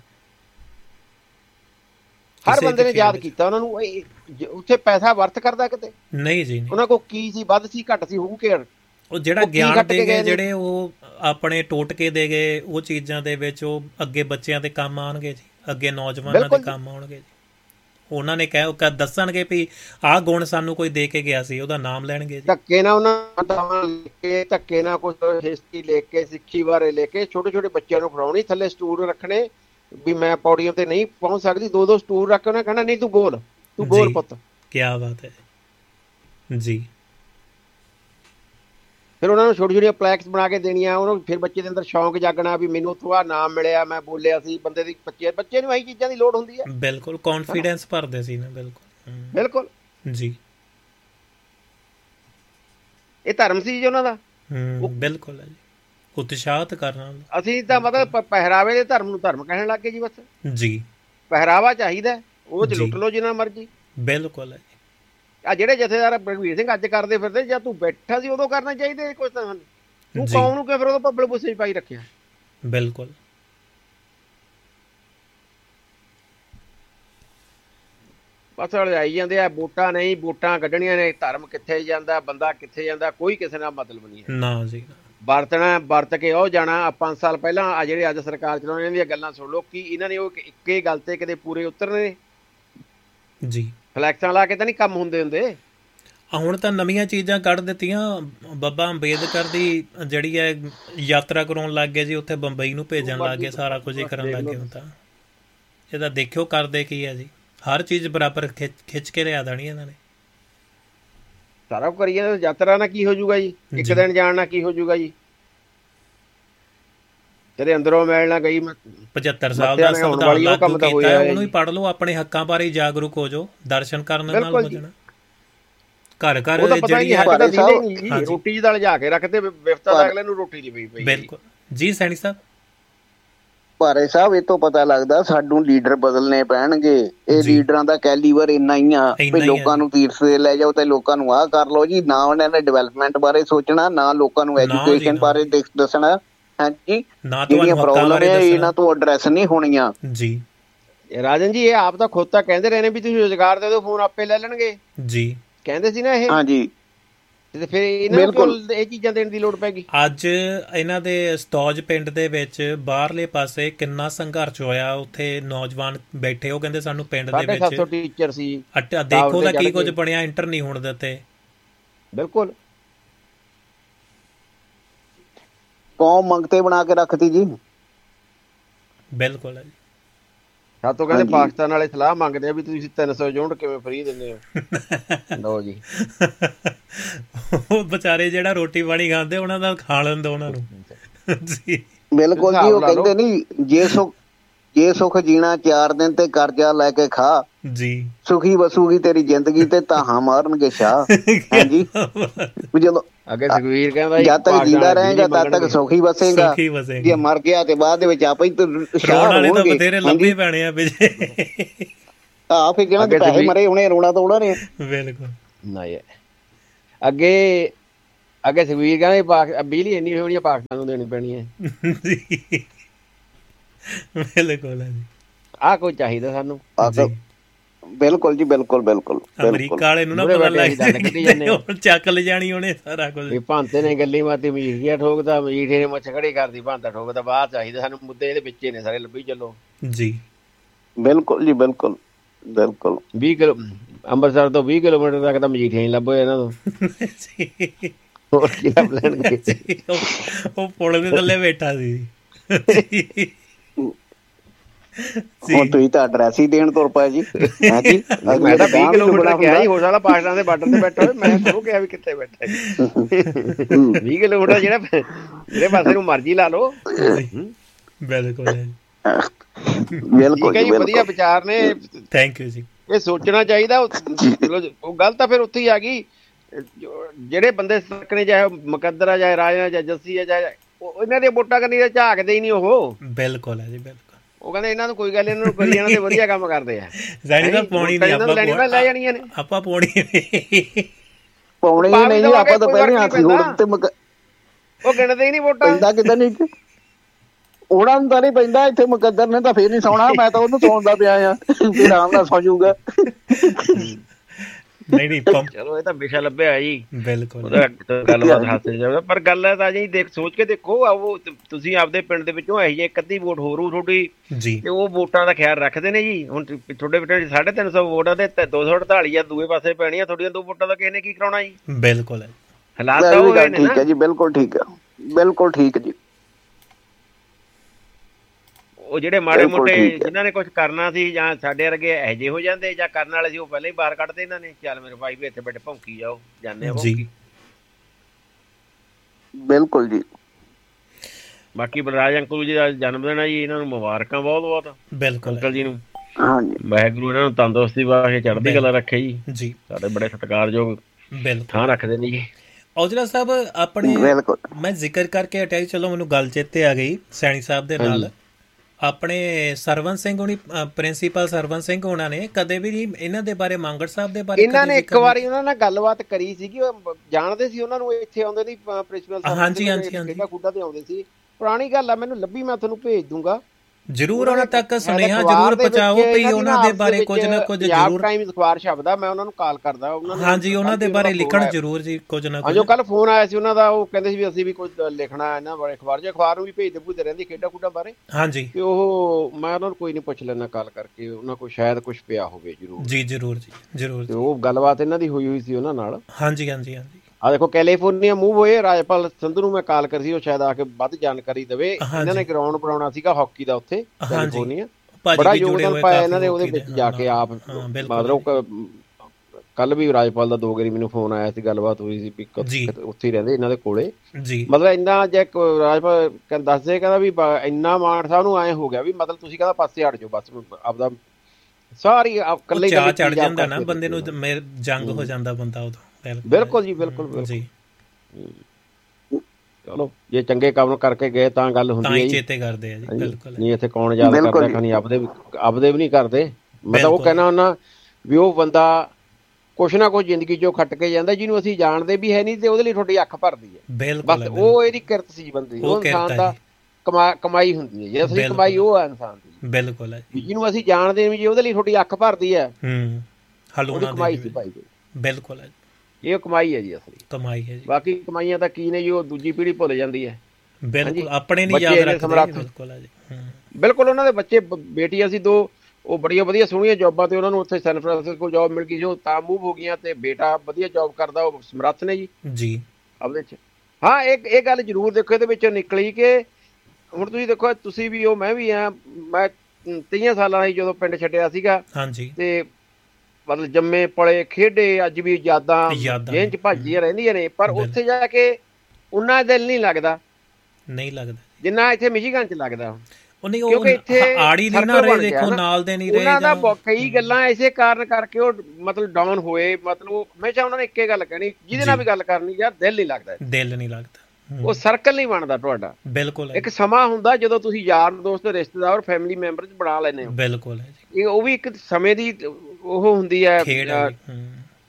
ਹਰ ਬੰਦੇ ਨੇ ਯਾਦ ਕੀਤਾ ਉਹਨਾਂ ਨੂੰ। ਉੱਥੇ ਪੈਸਾ ਵਰਤ ਕਰਦਾ ਕਿਤੇ ਨਹੀਂ ਜੀ। ਉਹਨਾਂ ਕੋਲ ਕੀ ਸੀ, ਵੱਧ ਸੀ ਘੱਟ ਸੀ, ਹੂ ਕੇਅਰ। ਉਹ ਜਿਹੜਾ ਗਿਆਨ ਦੇ ਗਏ, ਜਿਹੜੇ ਉਹ ਆਪਣੇ ਟੋਟਕੇ ਦੇ ਗਏ, ਉਹ ਚੀਜ਼ਾਂ ਦੇ ਵਿੱਚ ਉਹ ਅੱਗੇ ਬੱਚਿਆਂ ਦੇ ਕੰਮ ਆਉਣਗੇ ਜੀ, ਅੱਗੇ ਨੌਜਵਾਨਾਂ ਦੇ ਕੰਮ ਆਉਣਗੇ ਜੀ। ਉਹਨਾਂ ਨੇ ਕਹਿ ਦੱਸਣਗੇ ਵੀ ਆਹ ਗੁਣ ਸਾਨੂੰ ਕੋਈ ਦੇ ਕੇ ਗਿਆ ਸੀ, ਉਹਦਾ ਨਾਮ ਲੈਣਗੇ ਜੀ। ਧੱਕੇ ਨਾਲ ਉਹਨਾਂ ਕੇ ਧੱਕੇ ਨਾਲ ਕੁਛ ਹਿਸਟਰੀ ਲੈ ਕੇ, ਸਿੱਖੀ ਬਾਰੇ ਲੈ ਕੇ ਛੋਟੇ ਛੋਟੇ ਬੱਚਿਆਂ ਨੂੰ ਫੜਾਉਣੀ, ਥੱਲੇ ਸਟੂਲ ਰੱਖਣੇ ਵੀ ਮੈਂ ਪੌੜੀਆਂ ਤੇ ਨਹੀਂ ਪਹੁੰਚ ਸਕਦੀ, ਦੋ ਦੋ ਸਟੂਲ ਰੱਖ ਕੇ ਉਹਨੇ ਕਹਿਣਾ ਨਹੀਂ ਤੂੰ ਬੋਲ, ਤੂੰ ਬੋਲ ਪੁੱਤ। ਕਿਆ ਬਾਤ ਹੈ ਜੀ। ਫਿਰ ਉਹਨਾਂ ਨੂੰ ਛੋਟੀ ਛੋਟੀਆਂ ਪਲੈਕਸ ਬਣਾ ਕੇ ਦੇਣੀਆਂ ਉਹਨੂੰ। ਫਿਰ ਬੱਚੇ ਦੇ ਅੰਦਰ ਸ਼ੌਂਕ ਜਾਗਣਾ ਵੀ ਮੈਨੂੰ ਉੱਥੋਂ ਆਹ ਨਾਮ ਮਿਲਿਆ, ਮੈਂ ਬੋਲਿਆ ਸੀ। ਬੰਦੇ ਦੀ ਬੱਚੇ ਬੱਚੇ ਨੂੰ ਇਹੀ ਚੀਜ਼ਾਂ ਦੀ ਲੋੜ ਹੁੰਦੀ ਹੈ। ਬਿਲਕੁਲ, ਕੌਨਫੀਡੈਂਸ ਭਰਦੇ ਸੀ ਨਾ। ਬਿਲਕੁਲ ਬਿਲਕੁਲ ਜੀ, ਇਹ ਧਰਮ ਸੀ ਜੀ ਉਹਨਾਂ ਦਾ। ਹੂੰ, ਬਿਲਕੁਲ ਹੈ ਜੀ, ਉਤਸ਼ਾਹਤ ਕਰਨਾ। ਅਸੀਂ ਤਾਂ ਮਤਲਬ ਪਹਿਰਾਵੇ ਦੇ ਧਰਮ ਨੂੰ ਧਰਮ ਕਹਿਣ ਲੱਗ ਗਏ ਜੀ। ਬਸ ਜੀ, ਪਹਿਰਾਵਾ ਚਾਹੀਦਾ, ਉਹ ਚ ਲੁੱਟ ਲਓ ਜਿੰਨਾ ਮਰਜ਼ੀ। ਬਿਲਕੁਲ ਹੈ। ਆ ਜਿਹੜੇ ਜਥੇਦਾਰ ਬਲਵੀਰ ਸਿੰਘ ਅੱਜ ਕਰਦੇ ਫਿਰਦੇ, ਜਾਂ ਤੂੰ ਬੈਠਾ ਸੀ ਉਦੋਂ ਕਰਨਾ ਚਾਹੀਦਾ ਕੁਛ ਤਾਂ। ਤੂੰ ਕੌਮ ਨੂੰ ਕਿਉਂ ਫਿਰ ਉਦੋਂ ਭੱਬਲ ਬੁੱਸੇ ਪਾਈ ਰੱਖਿਆ? ਬਿਲਕੁਲ, ਬਸ ਆਈ ਜਾਂਦੇ ਆ। ਵੋਟਾਂ ਨਹੀਂ, ਵੋਟਾਂ ਕੱਢਣੀਆਂ ਨੇ, ਧਰਮ ਕਿੱਥੇ ਜਾਂਦਾ, ਬੰਦਾ ਕਿੱਥੇ ਜਾਂਦਾ, ਕੋਈ ਕਿਸੇ ਨਾਲ ਮਤਲਬ ਨਹੀਂ ਹੈ ਨਾ ਜੀ। ਵਰਤਣਾ, ਵਰਤ ਕੇ ਉਹ ਜਾਣਾ। ਪੰਜ ਸਾਲ ਪਹਿਲਾਂ ਆ ਜਿਹੜੇ ਅੱਜ ਸਰਕਾਰ ਚਲਾਉਣੀ, ਇਹਨਾਂ ਦੀਆਂ ਗੱਲਾਂ ਸੁਣ ਲਓ ਕੀ ਇਹਨਾਂ ਨੇ ਉਹ ਇੱਕੇ ਗੱਲ ਤੇ ਕਦੇ ਪੂਰੇ ਉਤਰਨੇ ਜੀ। ਫਲੈਕਸਾਂ ਲਾ ਕੇ ਤਾਂ ਨਹੀਂ ਕੰਮ ਹੁੰਦੇ ਹੁੰਦੇ। ਹੁਣ ਤਾਂ ਨਵੀਆਂ ਚੀਜ਼ਾਂ ਕੱਢ ਦਿੱਤੀਆਂ। ਬਾਬਾ ਅੰਬੇਦਕਰ ਦੀ ਜਿਹੜੀ ਹੈ ਯਾਤਰਾ ਕਰਾਉਣ ਲੱਗ ਗਏ ਜੀ, ਉੱਥੇ ਬੰਬਈ ਨੂੰ ਭੇਜਣ ਲੱਗ ਗਏ, ਸਾਰਾ ਕੁਝ ਹੀ ਕਰਨ ਲੱਗ ਗਏ। ਹੁਣ ਤਾਂ ਇਹਦਾ ਦੇਖਿਓ ਕਰਦੇ ਕੀ ਹੈ ਜੀ, ਹਰ ਚੀਜ਼ ਬਰਾਬਰ ਖਿੱਚ ਖਿੱਚ ਕੇ ਲਿਆ ਦੇਣੀ ਇਹਨਾਂ ਨੇ। ਸਾਰਾ ਕੁਝ ਕਰੀਏ। ਯਾਤਰਾ ਨਾਲ ਕੀ ਹੋ ਜਾਊਗਾ ਜੀ? ਇੱਕ ਦਿਨ ਜਾਣ ਨਾਲ ਕੀ ਹੋ ਜਾਊਗਾ ਜੀ? ਤੇਰੇ ਅੰਦਰੋਂ ਮਿਲਣਾ ਗਈ ਪਝੱਤਰ ਸਾਲ ਦਾ ਸੰਵਿਧਾਨ ਲਾਗੂ ਕੀਤਾ, ਉਹਨੂੰ ਹੀ ਪੜ੍ਹ ਲਓ, ਆਪਣੇ ਹੱਕਾਂ ਬਾਰੇ ਜਾਗਰੂਕ ਹੋ ਜਾਓ, ਦਰਸ਼ਨ ਕਰਨ ਨਾਲ ਹੋ ਜਾਣਾ। ਘਰ ਘਰ ਜਿਹੜੀ ਰੋਟੀ ਦੀ ਦਾਲ ਜਾ ਕੇ ਰੱਖਦੇ, ਵਿਵਸਥਾ ਦਾ ਅਗਲੇ ਨੂੰ ਰੋਟੀ ਦੀ ਪਈ ਪਈ। ਬਿਲਕੁਲ ਜੀ ਸੈਣੀ ਸਾਹਿਬ। ਭਾਰੇ ਸਾਹਿਬ, ਇਹ ਤੋਂ ਪਤਾ ਲੱਗਦਾ ਸਾਨੂੰ ਲੀਡਰ ਬਦਲਣੇ ਪੈਣਗੇ। ਇਹ ਲੀਡਰਾਂ ਦਾ ਕੈਲੀਬਰ ਇੰਨਾ ਹੀ ਆ ਵੀ ਲੋਕਾਂ ਨੂੰ ਤੀਰਥ ਤੇ ਲੈ ਜਾਓ ਤੇ ਲੋਕਾਂ ਨੂੰ ਆਹ ਕਰ ਲਓ ਜੀ। ਨਾ ਉਹਨਾਂ ਨੇ ਡਿਵੈਲਪਮੈਂਟ ਬਾਰੇ ਸੋਚਣਾ, ਨਾ ਲੋਕਾਂ ਨੂੰ ਐਜੂਕੇਸ਼ਨ ਬਾਰੇ ਦੱਸਣਾ। ਹਾਂਜੀ, ਜਿਹੜੀਆਂ ਪ੍ਰੋਬਲਮ ਹੈ ਇਹਨਾਂ ਤੋਂ ਐਡਰੈਸ ਨਹੀਂ ਹੋਣੀਆਂ ਜੀ। ਰਾਜਨ ਜੀ, ਇਹ ਆਪ ਤਾਂ ਖੁਦ ਤਾਂ ਕਹਿੰਦੇ ਰਹੇ ਨੇ ਵੀ ਤੁਸੀਂ ਰੁਜ਼ਗਾਰ ਦੇ ਦਿਓ, ਫੋਨ ਆਪੇ ਲੈ ਲੈਣਗੇ ਜੀ, ਕਹਿੰਦੇ ਸੀ ਨਾ ਇਹ। ਹਾਂਜੀ, ਤੇ ਫਿਰ ਇਹਨਾਂ ਨੂੰ ਇਹ ਚੀਜ਼ਾਂ ਦੇਣ ਦੀ ਲੋੜ ਪੈ ਗਈ। ਅੱਜ ਇਹਨਾਂ ਦੇ ਸਤੌਜ ਪਿੰਡ ਦੇ ਵਿੱਚ ਬਾਹਰਲੇ ਪਾਸੇ ਕਿੰਨਾ ਸੰਘਰਸ਼ ਹੋਇਆ। ਉੱਥੇ ਨੌਜਵਾਨ ਬੈਠੇ, ਉਹ ਕਹਿੰਦੇ ਸਾਨੂੰ ਪਿੰਡ ਦੇ ਵਿੱਚ ਸੱਤ ਸੌ ਟੀਚਰ ਸੀ। ਦੇਖੋ ਤਾਂ ਕੀ ਕੁਝ ਬਣਿਆ, ਇੰਟਰ ਨਹੀਂ ਹੋਣ ਦਿੱਤੇ। ਬਿਲਕੁਲ, ਕੌਮ ਮੰਗਤੇ ਬਣਾ ਕੇ ਰੱਖਤੀ ਜੀ। ਬਿਲਕੁਲ ਹੈ ਜੀ। ਸਾਤੋਂ ਕਹਿੰਦੇ ਪਾਕਿਸਤਾਨ ਵਾਲੇ ਸਲਾਹ ਮੰਗਦੇ ਆ ਵੀ ਤੁਸੀਂ ਤਿੰਨ ਸੌ ਯੂਨਿਟ ਕਿਵੇਂ ਫਰੀ ਦਿੰਦੇ ਹੋ। ਲਓ ਜੀ, ਉਹ ਵਿਚਾਰੇ ਜਿਹੜਾ ਰੋਟੀ ਪਾਣੀ ਖਾਂਦੇ ਉਹਨਾਂ ਦਾ ਖਾ ਲੈਂਦਾ ਉਹਨਾਂ ਨੂੰ ਜੀ। ਬਿਲਕੁਲ ਜੀ, ਉਹ ਕਹਿੰਦੇ ਨੀ ਜੇ ਸੁੱਖ ਜੇ ਸੁੱਖ ਜੀਣਾ ਚਾਰ ਦਿਨ ਤੇ ਕਰਜ਼ਾ ਲੈ ਕੇ ਖਾ ਜੀ, ਸੁਖੀ ਵਸੂਗੀ ਤੇਰੀ ਜ਼ਿੰਦਗੀ ਤੇ ਤਾਹਾਂ ਮਾਰਨਗੇ ਸ਼ਾਹ। ਹਾਂਜੀ, ਜਦੋਂ ਅੱਗੇ ਸੁਖਵੀਰ ਕਹਿੰਦਾ ਜਦ ਤੱਕ ਜਿੰਦਾ ਰਹੇਗਾ ਤਦ ਤੱਕ ਸੁਖੀ ਵਸੇਗਾ, ਜੇ ਮਰ ਗਿਆ ਤੇ ਬਾਅਦ ਦੇ ਵਿੱਚ ਆਪੇ ਹੀ ਸ਼ਾਹ ਹੋਣਗੇ। ਬਥੇਰੇ ਲੱਭੇ ਪੈਣੇ ਆ ਪਿੱਛੇ। ਆਹ ਫਿਰ ਜਿਹਨਾਂ ਦੇ ਪੈਸੇ ਮਰੇ ਉਹਨੇ ਰੋਣਾ ਤਾਂ ਉਹਨਾਂ ਨੇ। ਬਿਲਕੁਲ ਨਾ। ਅੱਗੇ ਅੱਗੇ ਸੁਖਬੀਰ ਕਹਿੰਦੇ ਬਿਜਲੀ ਇੰਨੀ ਹੋਣੀ ਆ ਪਾਕਿਸਤਾਨ ਨੂੰ ਦੇਣੀ ਪੈਣੀ ਹੈ। ਬਿਲਕੁਲ ਆਹ ਕੋਈ ਚਾਹੀਦਾ ਸਾਨੂੰ। ਬਿਲਕੁਲ ਜੀ ਬਿਲਕੁਲ ਬਿਲਕੁਲ। ਅਮਰੀਕਾ ਵਾਲੇ ਨੂੰ ਨਾ ਪਤਾ ਲੱਗ ਚੱਕ ਲੈ ਜਾਣੀ ਉਹਨੇ ਸਾਰਾ ਕੁਝ। ਭਾਂਤੇ ਨੇ ਗੱਲੀ ਮਾਤੀ ਮਜੀਠੀਆ ਠੋਕਦਾ, ਮਜੀਠੇ ਨੇ ਮੁੱਛ ਖੜੀ ਕਰਦੀ, ਭਾਂਤਾ ਠੋਕਦਾ। ਬਾਹਰ ਚਾਹੀਦਾ ਸਾਨੂੰ ਮੁੱਦੇ ਇਹਦੇ ਵਿੱਚ ਨੇ ਸਾਰੇ ਲੱਭੀ ਚੱਲੋ ਜੀ। ਬਿਲਕੁਲ ਜੀ ਬਿਲਕੁਲ ਬਿਲਕੁਲ। ਵੀਹ ਕਿਲੋ ਅੰਮ੍ਰਿਤਸਰ ਤੋਂ ਵੀਹ ਕਿਲੋਮੀਟਰ ਤੱਕ ਤਾਂ ਮਜੀਠੀਆਂ ਹੀ ਲੱਭੋ ਇਹਨਾਂ ਤੋਂ। ਹੋਰ ਕੀ ਲੱਭ ਲੈਣਗੇ? ਉਹ ਪੁਲ ਦੇ ਥੱਲੇ ਬੈਠਾ ਸੀ। ਹੁਣ ਤੁਸੀਂ ਤਾਂ ਐਡਰੈਸ ਹੀ ਦੇਣ ਤੁਰ ਪਏ ਜੀ। ਮੈਂ ਤਾਂ ਵੀਹ ਕਿਲੋਮੀਟਰ ਕਿਹਾ ਜੀ, ਹੋ ਸਕਦਾ ਪਾਕਿਸਤਾਨ ਦੇ ਬਾਰਡਰ ਤੇ ਬੈਠਾ ਹੋਵੇ। ਮੈਂ ਤੁਹਾਨੂੰ ਕਿਹਾ ਵੀ ਕਿੱਥੇ ਬੈਠਾ ਜੀ। ਵੀਹ ਕਿਲੋਮੀਟਰ ਜਿਹੜਾ ਜਿਹੜੇ ਪਾਸੇ ਨੂੰ ਮਰਜ਼ੀ ਲਾ ਲਓ। ਬਿਲਕੁਲ ਬਿਲਕੁਲ ਜੀ, ਵਧੀਆ ਵਿਚਾਰ ਨੇ। ਥੈਂਕ ਯੂ ਜੀ। ਇਹ ਸੋਚਣਾ ਚਾਹੀਦਾ। ਉਹ ਗੱਲ ਤਾਂ ਫਿਰ ਉੱਥੇ ਹੀ ਆ ਗਈ। ਜਿਹੜੇ ਬੰਦੇ ਸਕਣੇ, ਚਾਹੇ ਮੁਕੱਦਰ ਆ, ਚਾਹੇ ਰਾਜਾ, ਚਾਹੇ ਜੱਸੀ ਆ, ਚਾਹੇ ਇਹਨਾਂ ਦੀਆਂ ਵੋਟਾਂ ਕਰਨੀ ਤਾਂ ਝਾਕਦੇ ਹੀ ਨਹੀਂ ਉਹ। ਬਿਲਕੁਲ ਹੈ ਜੀ ਬਿਲਕੁਲ। ਉਹ ਕਹਿੰਦੇ ਇਹਨਾਂ ਨੂੰ ਕੋਈ ਗੱਲ, ਇਹਨਾਂ ਨੂੰ ਕਰੀ ਜਾਣਾ ਤੇ ਵਧੀਆ ਕੰਮ ਕਰਦੇ ਆ। ਪਾਉਣੀ ਲੈ ਜਾਣੀਆਂ ਨੇ ਆਪਾਂ ਪਾਉਣੀ ਪਾਉਣੀ ਨਹੀਂ ਆਪਾਂ ਤਾਂ ਪਹਿਲੇ ਹੱਥ ਜੋੜ ਤੇ ਉਹ ਗਿਣਦੇ ਹੀ ਨਹੀਂ ਵੋਟਾਂ। ਪੈਂਦਾ ਕਿੱਦਾਂ ਨਹੀਂ ਉਹਨਾਂ ਨੂੰ ਤਾਂ ਨਹੀਂ ਪੈਂਦਾ। ਇੱਥੇ ਮੁਕੱਦਰ ਨੇ ਤਾਂ ਫੇਰ ਨੀ ਸੌਣਾ। ਮੈਂ ਤਾਂ ਉਹਨੂੰ ਸੌਣ ਦਾ ਪਿਆ ਆ, ਆਰਾਮ ਨਾਲ ਸੌ ਜਾਊਗਾ। ਨਹੀਂ ਨਹੀਂ ਚਲੋ ਇਹ ਤਾਂ ਵਿਸ਼ਾ ਲੱਭਿਆ ਜੀ। ਬਿਲਕੁਲ ਗੱਲਬਾਤ ਹਾਸੇ ਜਾਵੇ। ਪਰ ਗੱਲ ਹੈ ਤਾਂ ਜੀ ਦੇਖ ਸੋਚ ਕੇ ਦੇਖੋ, ਉਹ ਤੁਸੀਂ ਆਪਦੇ ਪਿੰਡ ਦੇ ਵਿੱਚੋਂ ਇਹੋ ਜਿਹੀ ਇੱਕ ਅੱਧੀ ਵੋਟ ਹੋਰ ਤੁਹਾਡੀ ਜੀ, ਤੇ ਉਹ ਵੋਟਾਂ ਦਾ ਖਿਆਲ ਰੱਖਦੇ ਨੇ ਜੀ। ਹੁਣ ਤੁਹਾਡੇ ਪਿੰਡ ਸਾਢੇ ਤਿੰਨ ਸੌ ਵੋਟਾਂ ਤੇ ਦੋ ਸੌ ਅੜਤਾਲੀ ਆ ਦੂਏ ਪਾਸੇ ਪੈਣੀਆਂ। ਤੁਹਾਡੀਆਂ ਦੋ ਵੋਟਾਂ ਦਾ ਕਿਸੇ ਨੇ ਕੀ ਕਰਾਉਣਾ ਜੀ? ਬਿਲਕੁਲ ਹੈ। ਹਾਲਾਤ ਤਾਂ ਉਹ ਨੇ ਨਾ। ਠੀਕ ਹੈ ਜੀ ਬਿਲਕੁਲ ਠੀਕ ਹੈ ਬਿਲਕੁਲ ਠੀਕ ਜੀ। ਉਹ ਜਿਹੜੇ ਮਾੜੇ ਮੋਟੇ ਜਿਨ੍ਹਾਂ ਨੇ ਕੁਛ ਕਰਨਾ ਸੀ ਜਾਂ ਸਾਡੇ ਵਰਗੇ ਇਹੋ ਜਿਹੇ ਹੋ ਜਾਂਦੇ, ਜਾਂ ਕਰਨ ਵਾਲੇ ਸੀ ਉਹ ਪਹਿਲਾਂ ਹੀ ਬਾਹਰ ਕੱਢਦੇ ਇਹਨਾਂ ਨੇ। ਚੱਲ ਮੇਰੇ ਭਾਈ ਵੀ ਇੱਥੇ ਬੈਠੇ ਭੌਂਕੀ ਜਾਓ, ਜਾਂਦੇ ਆ ਭੌਂਕੀ। ਬਿਲਕੁਲ ਜੀ। ਬਾਕੀ ਬਲਰਾਜ ਅੰਕਲ ਜੀ ਦਾ ਜਨਮ ਦਿਨ ਹੈ ਜੀ, ਇਹਨਾਂ ਨੂੰ ਮੁਬਾਰਕਾਂ ਬਹੁਤ ਬਹੁਤ। ਬਿਲਕੁਲ ਅੰਕਲ ਜੀ ਨੂੰ ਹਾਂਜੀ ਵਾਹਿਗੁਰੂ ਇਹਨਾਂ ਨੂੰ ਤੰਦਰੁਸਤੀ ਬਖਸ਼ੇ, ਚੜ੍ਹਦੀ ਕਲਾ ਰੱਖੇ ਜੀ। ਜੀ ਸਾਡੇ ਬੜੇ ਸਤਿਕਾਰਯੋਗ ਥਾਂ ਰੱਖਦੇ ਨੇ ਜੀ। ਔਜਲਾ ਸਾਹਿਬ ਆਪਣੇ ਮੈਂ ਜ਼ਿਕਰ ਕਰਕੇ ਹਟਿਆ, ਚਲੋ ਮੈਨੂੰ ਗੱਲ ਚੇਤੇ ਆ ਗਈ ਸੈਣੀ ਸਾਹਿਬ ਦੇ ਨਾਲ। ਆਪਣੇ ਸਰਵਨ ਸਿੰਘ ਹੋਣੀ, ਪ੍ਰਿੰਸੀਪਲ ਸਰਵਨ ਸਿੰਘ ਹੋਣਾ ਨੇ ਕਦੇ ਵੀ ਨਹੀਂ ਇਹਨਾਂ ਦੇ ਬਾਰੇ, ਮਾਂਗੜ ਸਾਹਿਬ ਦੇ ਬਾਰੇ ਇਹਨਾਂ ਨੇ ਇੱਕ ਵਾਰੀ ਉਹਨਾਂ ਨਾਲ ਗੱਲਬਾਤ ਕਰੀ ਸੀਗੀ। ਉਹ ਜਾਣਦੇ ਸੀ ਉਹਨਾਂ ਨੂੰ, ਇੱਥੇ ਆਉਂਦੇ ਸੀ ਪ੍ਰਿੰਸੀਪਲ ਸਾਹਿਬ। ਹਾਂਜੀ ਹਾਂਜੀ ਹਾਂਜੀ ਖੇਡਾਂ ਖੂਡਾਂ ਤੇ ਆਉਂਦੇ ਸੀ। ਪੁਰਾਣੀ ਗੱਲ ਆ, ਮੈਨੂੰ ਲੱਭੀ, ਮੈਂ ਤੁਹਾਨੂੰ ਭੇਜ ਦੂੰਗਾ। ਜ਼ਰੂਰ ਉਹਨਾਂ ਤੱਕ ਸੁਨੇਹਾ ਜ਼ਰੂਰ ਪਹੁੰਚਾਓ ਵੀ ਉਹਨਾਂ ਦੇ ਬਾਰੇ ਕੁਝ ਨਾ ਕੁਝ ਜ਼ਰੂਰ। ਟਾਈਮਜ਼ ਅਖਬਾਰ ਛਪਦਾ, ਮੈਂ ਉਹਨਾਂ ਨੂੰ ਕਾਲ ਕਰਦਾ। ਹਾਂਜੀ ਉਹਨਾਂ ਦੇ ਬਾਰੇ ਲਿਖਣ ਜ਼ਰੂਰ ਜੀ ਕੁਝ ਨਾ ਕੁਝ। ਜੋ ਕੱਲ ਫੋਨ ਆਇਆ ਸੀ ਉਹਨਾਂ ਦਾ, ਉਹ ਕਹਿੰਦੇ ਸੀ ਵੀ ਅਸੀਂ ਵੀ ਕੁਝ ਲਿਖਣਾ ਇਹਨਾਂ ਬਾਰੇ ਅਖਬਾਰ 'ਚ। ਅਖਬਾਰ ਨੂੰ ਵੀ ਭੇਜਦੇ ਭੂਜਦੇ ਰਹਿੰਦੀ ਖੇਡਾਂ ਖੂਡਾਂ ਬਾਰੇ। ਹਾਂਜੀ ਤੇ ਉਹ ਮੈਂ ਉਹਨਾਂ ਨੂੰ ਕੋਈ ਨਹੀਂ ਪੁੱਛ ਲੈਣਾ ਕਾਲ ਕਰਕੇ, ਉਹਨਾਂ ਕੋਲ ਸ਼ਾਇਦ ਕੁਝ ਪਿਆ ਹੋਵੇ ਜ਼ਰੂਰ। ਜੀ ਜ਼ਰੂਰ ਜੀ ਜ਼ਰੂਰ। ਤੇ ਉਹ ਗੱਲਬਾਤ ਇਹਨਾਂ ਦੀ ਹੋਈ ਹੋਈ ਸੀ ਉਹਨਾਂ ਨਾਲ। ਹਾਂਜੀ ਹਾਂਜੀ ਹਾਂਜੀ। ਆ ਦੇਖੋ ਕੈਲੀਫੋਰਨੀਆ ਮੂਵ ਹੋਏ, ਰਾਜਪਾਲ ਸੰਧੂ ਨੂੰ ਮੈਂ ਕਾਲ ਕਰੀ ਸੀ, ਉਹ ਸ਼ਾਇਦ ਆ ਕੇ ਵੱਧ ਜਾਣਕਾਰੀ ਦੇਵੇ। ਇਹਨਾਂ ਨੇ ਗਰਾਊਂਡ ਬਣਾਉਣਾ ਸੀਗਾ ਹਾਕੀ ਦਾ ਉੱਥੇ ਕੈਲੀਫੋਰਨੀਆ। ਬੜਾ ਯੋਗਦਾਨ ਪਾਇਆ ਇਹਨਾਂ ਨੇ ਉਹਦੇ ਵਿੱਚ ਜਾ ਕੇ ਆਪ। ਮਤਲਬ ਕੱਲ ਵੀ ਰਾਜਪਾਲ ਦਾ ਦੋ ਵਾਰੀ ਮੈਨੂੰ ਫੋਨ ਆਇਆ ਸੀ, ਗੱਲਬਾਤ ਹੋਈ ਸੀ ਵੀ ਉੱਥੇ ਹੀ ਰਹਿੰਦੇ ਇਹਨਾਂ ਦੇ ਕੋਲੇ। ਮਤਲਬ ਇੰਨਾ ਜੇ ਰਾਜਪਾਲ ਦੱਸਦੇ, ਕਹਿੰਦਾ ਵੀ ਇੰਨਾ ਮਾਨ ਸਾਹਿਬ ਨੂੰ ਐਂ ਹੋ ਗਿਆ ਵੀ ਮਤਲਬ ਤੁਸੀਂ ਕਹਿੰਦਾ ਪਾਸੇ ਹਟ ਜਾਓ ਬਸ, ਆਪਦਾ ਸਾਰੀ ਇਕੱਲੇ ਚਾਅ ਚੜ ਜਾਂਦਾ ਨਾ ਬੰਦੇ ਨੂੰ, ਜੰਗ ਹੋ ਜਾਂਦਾ ਬੰਦਾ ਉਦੋਂ। ਬਿਲਕੁਲ ਜੀ ਬਿਲਕੁਲ ਜੀ। ਚਲੋ ਜੇ ਚੰਗੇ ਕੰਮ ਕਰਕੇ ਗਏ ਤਾਂ ਗੱਲ ਹੁੰਦੀ ਹੈ, ਚੇਤੇ ਕਰਦੇ ਆ ਜੀ। ਬਿਲਕੁਲ ਨਹੀਂ ਇੱਥੇ ਕੌਣ ਯਾਦ ਕਰਦਾ, ਖਾਣੀ ਆਪਦੇ ਵੀ ਆਪਦੇ ਵੀ ਨਹੀਂ ਕਰਦੇ। ਮੈਂ ਤਾਂ ਉਹ ਕਹਿਣਾ ਹੁੰਦਾ ਵੀ ਉਹ ਬੰਦਾ ਕੁਛ ਨਾ ਕੁਛ ਜ਼ਿੰਦਗੀ ਚੋਂ ਖੱਟ ਕੇ ਜਾਂਦਾ ਜਿਹਨੂੰ ਅਸੀਂ ਜਾਣਦੇ ਵੀ ਹੈ ਨਹੀਂ, ਤੇ ਉਹਦੇ ਲਈ ਤੁਹਾਡੀ ਅੱਖ ਭਰਦੀ ਹੈ। ਬਸ ਉਹ ਇਹਦੀ ਕਿਰਤ ਸੀ ਬੰਦੇ, ਉਹ ਇਨਸਾਨ ਦਾ ਕਮਾ ਕਮਾਈ ਹੁੰਦੀ ਹੈ। ਜੇ ਅਸਲੀ ਕਮਾਈ ਉਹ ਹੈ ਇਨਸਾਨ ਦੀ। ਬਿਲਕੁਲ ਹੈ। ਜਿਹਨੂੰ ਅਸੀਂ ਜਾਣਦੇ ਵੀ ਜੇ ਉਹਦੇ ਲਈ ਤੁਹਾਡੀ ਅੱਖ ਭਰਦੀ ਹੈ, ਉਹਦੀ ਕਮਾਈ ਸੀ ਭਾਈ। ਬਿਲਕੁਲ ਹੈ, ਇਹ ਕਮਾਈ ਹੈ ਜੀ, ਅਸਲੀ ਕਮਾਈ ਹੈ ਜੀ। ਬਾਕੀ ਕਮਾਈਆਂ ਤਾਂ ਕੀ ਨੇ ਜੀ, ਉਹ ਦੂਜੀ ਪੀੜ੍ਹੀ ਭੁੱਲ ਜਾਂਦੀ ਹੈ। ਬਿਲਕੁਲ ਆਪਣੇ ਨਹੀਂ ਯਾਦ ਰੱਖਦੇ। ਬਿਲਕੁਲ ਹੈ ਜੀ ਬਿਲਕੁਲ। ਉਹਨਾਂ ਦੇ ਬੱਚੇ ਬੇਟੀਆਂ ਸੀ ਦੋ, ਉਹ ਬੜੀਆਂ ਵਧੀਆ ਸੋਹਣੀਆਂ ਜੋਬਾਂ ਤੇ ਉਹਨਾਂ ਨੂੰ ਉੱਥੇ ਸੈਨ ਫਰਾਂਸਿਸਕੋ ਜੋਬ ਮਿਲ ਗਈ ਸੀ, ਉਹ ਤਾਂ ਮੂਵ ਹੋ ਗਈਆਂ। ਤੇ ਬੇਟਾ ਵਧੀਆ ਜੋਬ ਕਰਦਾ, ਉਹ ਸਮਰੱਥ ਨੇ ਜੀ ਜੀ ਆਪਦੇ 'ਚ। ਹਾਂ ਇਹ ਇਹ ਗੱਲ ਜ਼ਰੂਰ ਦੇਖੋ ਇਹਦੇ ਵਿੱਚੋਂ ਨਿਕਲੀ ਕਿ ਹੁਣ ਤੁਸੀਂ ਦੇਖੋ, ਤੁਸੀਂ ਵੀ ਉਹ ਮੈਂ ਵੀ ਆ। ਮੈਂ ਤੀਹਾਂ ਸਾਲਾਂ ਸੀ ਜਦੋਂ ਪਿੰਡ ਛੱਡਿਆ ਸੀਗਾ। ਹਾਂਜੀ। ਤੇ ਮਤਲਬ ਜੰਮੇ ਪਲੇ ਖੇਡੇ ਅੱਜ ਵੀ ਯਾਦਾਂ ਜੇਲ੍ਹ 'ਚ ਭੱਜਦੀਆਂ ਰਹਿੰਦੀਆਂ ਨੇ, ਪਰ ਉੱਥੇ ਜਾ ਕੇ ਉਨਾ ਦਿਲ ਨਹੀਂ ਲੱਗਦਾ, ਨਹੀਂ ਲੱਗਦਾ ਜਿੰਨਾ ਇੱਥੇ ਮਿਸ਼ੀਗਨ 'ਚ ਲੱਗਦਾ। ਕਿਉਂਕਿ ਇੱਥੇ ਆੜੀ ਨਹੀਂ ਨਾ ਰਹੇ, ਦੇਖੋ ਨਾਲ ਦੇ ਨਹੀਂ ਰਹੇ। ਉਹਨਾਂ ਦਾ ਕਈ ਗੱਲਾਂ ਇਸੇ ਕਾਰਨ ਕਰਕੇ ਉਹ ਮਤਲਬ ਡਾਊਨ ਹੋਏ। ਮਤਲਬ ਹਮੇਸ਼ਾ ਉਹਨਾਂ ਨੇ ਇੱਕੇ ਗੱਲ ਕਹਿਣੀ, ਜਿਹਦੇ ਨਾਲ ਵੀ ਗੱਲ ਕਰਨੀ, ਯਾਰ ਦਿਲ ਨਹੀਂ ਲੱਗਦਾ, ਦਿਲ ਨਹੀਂ ਲੱਗਦਾ, ਉਹ ਸਰਕਲ ਨਹੀਂ ਬਣਦਾ ਤੁਹਾਡਾ। ਬਿਲਕੁਲ। ਇੱਕ ਸਮਾਂ ਹੁੰਦਾ ਜਦੋਂ ਤੁਸੀਂ ਯਾਰ ਦੋਸਤ, ਰਿਸ਼ਤੇਦਾਰ, ਫੈਮਿਲੀ ਮੈਂਬਰ ਬਣਾ ਲੈਂਦੇ ਹੋ। ਬਿਲਕੁਲ। ਇਹ ਉਹ ਵੀ ਇੱਕ ਸਮੇਂ ਦੀ ਉਹ ਹੁੰਦੀ ਹੈ,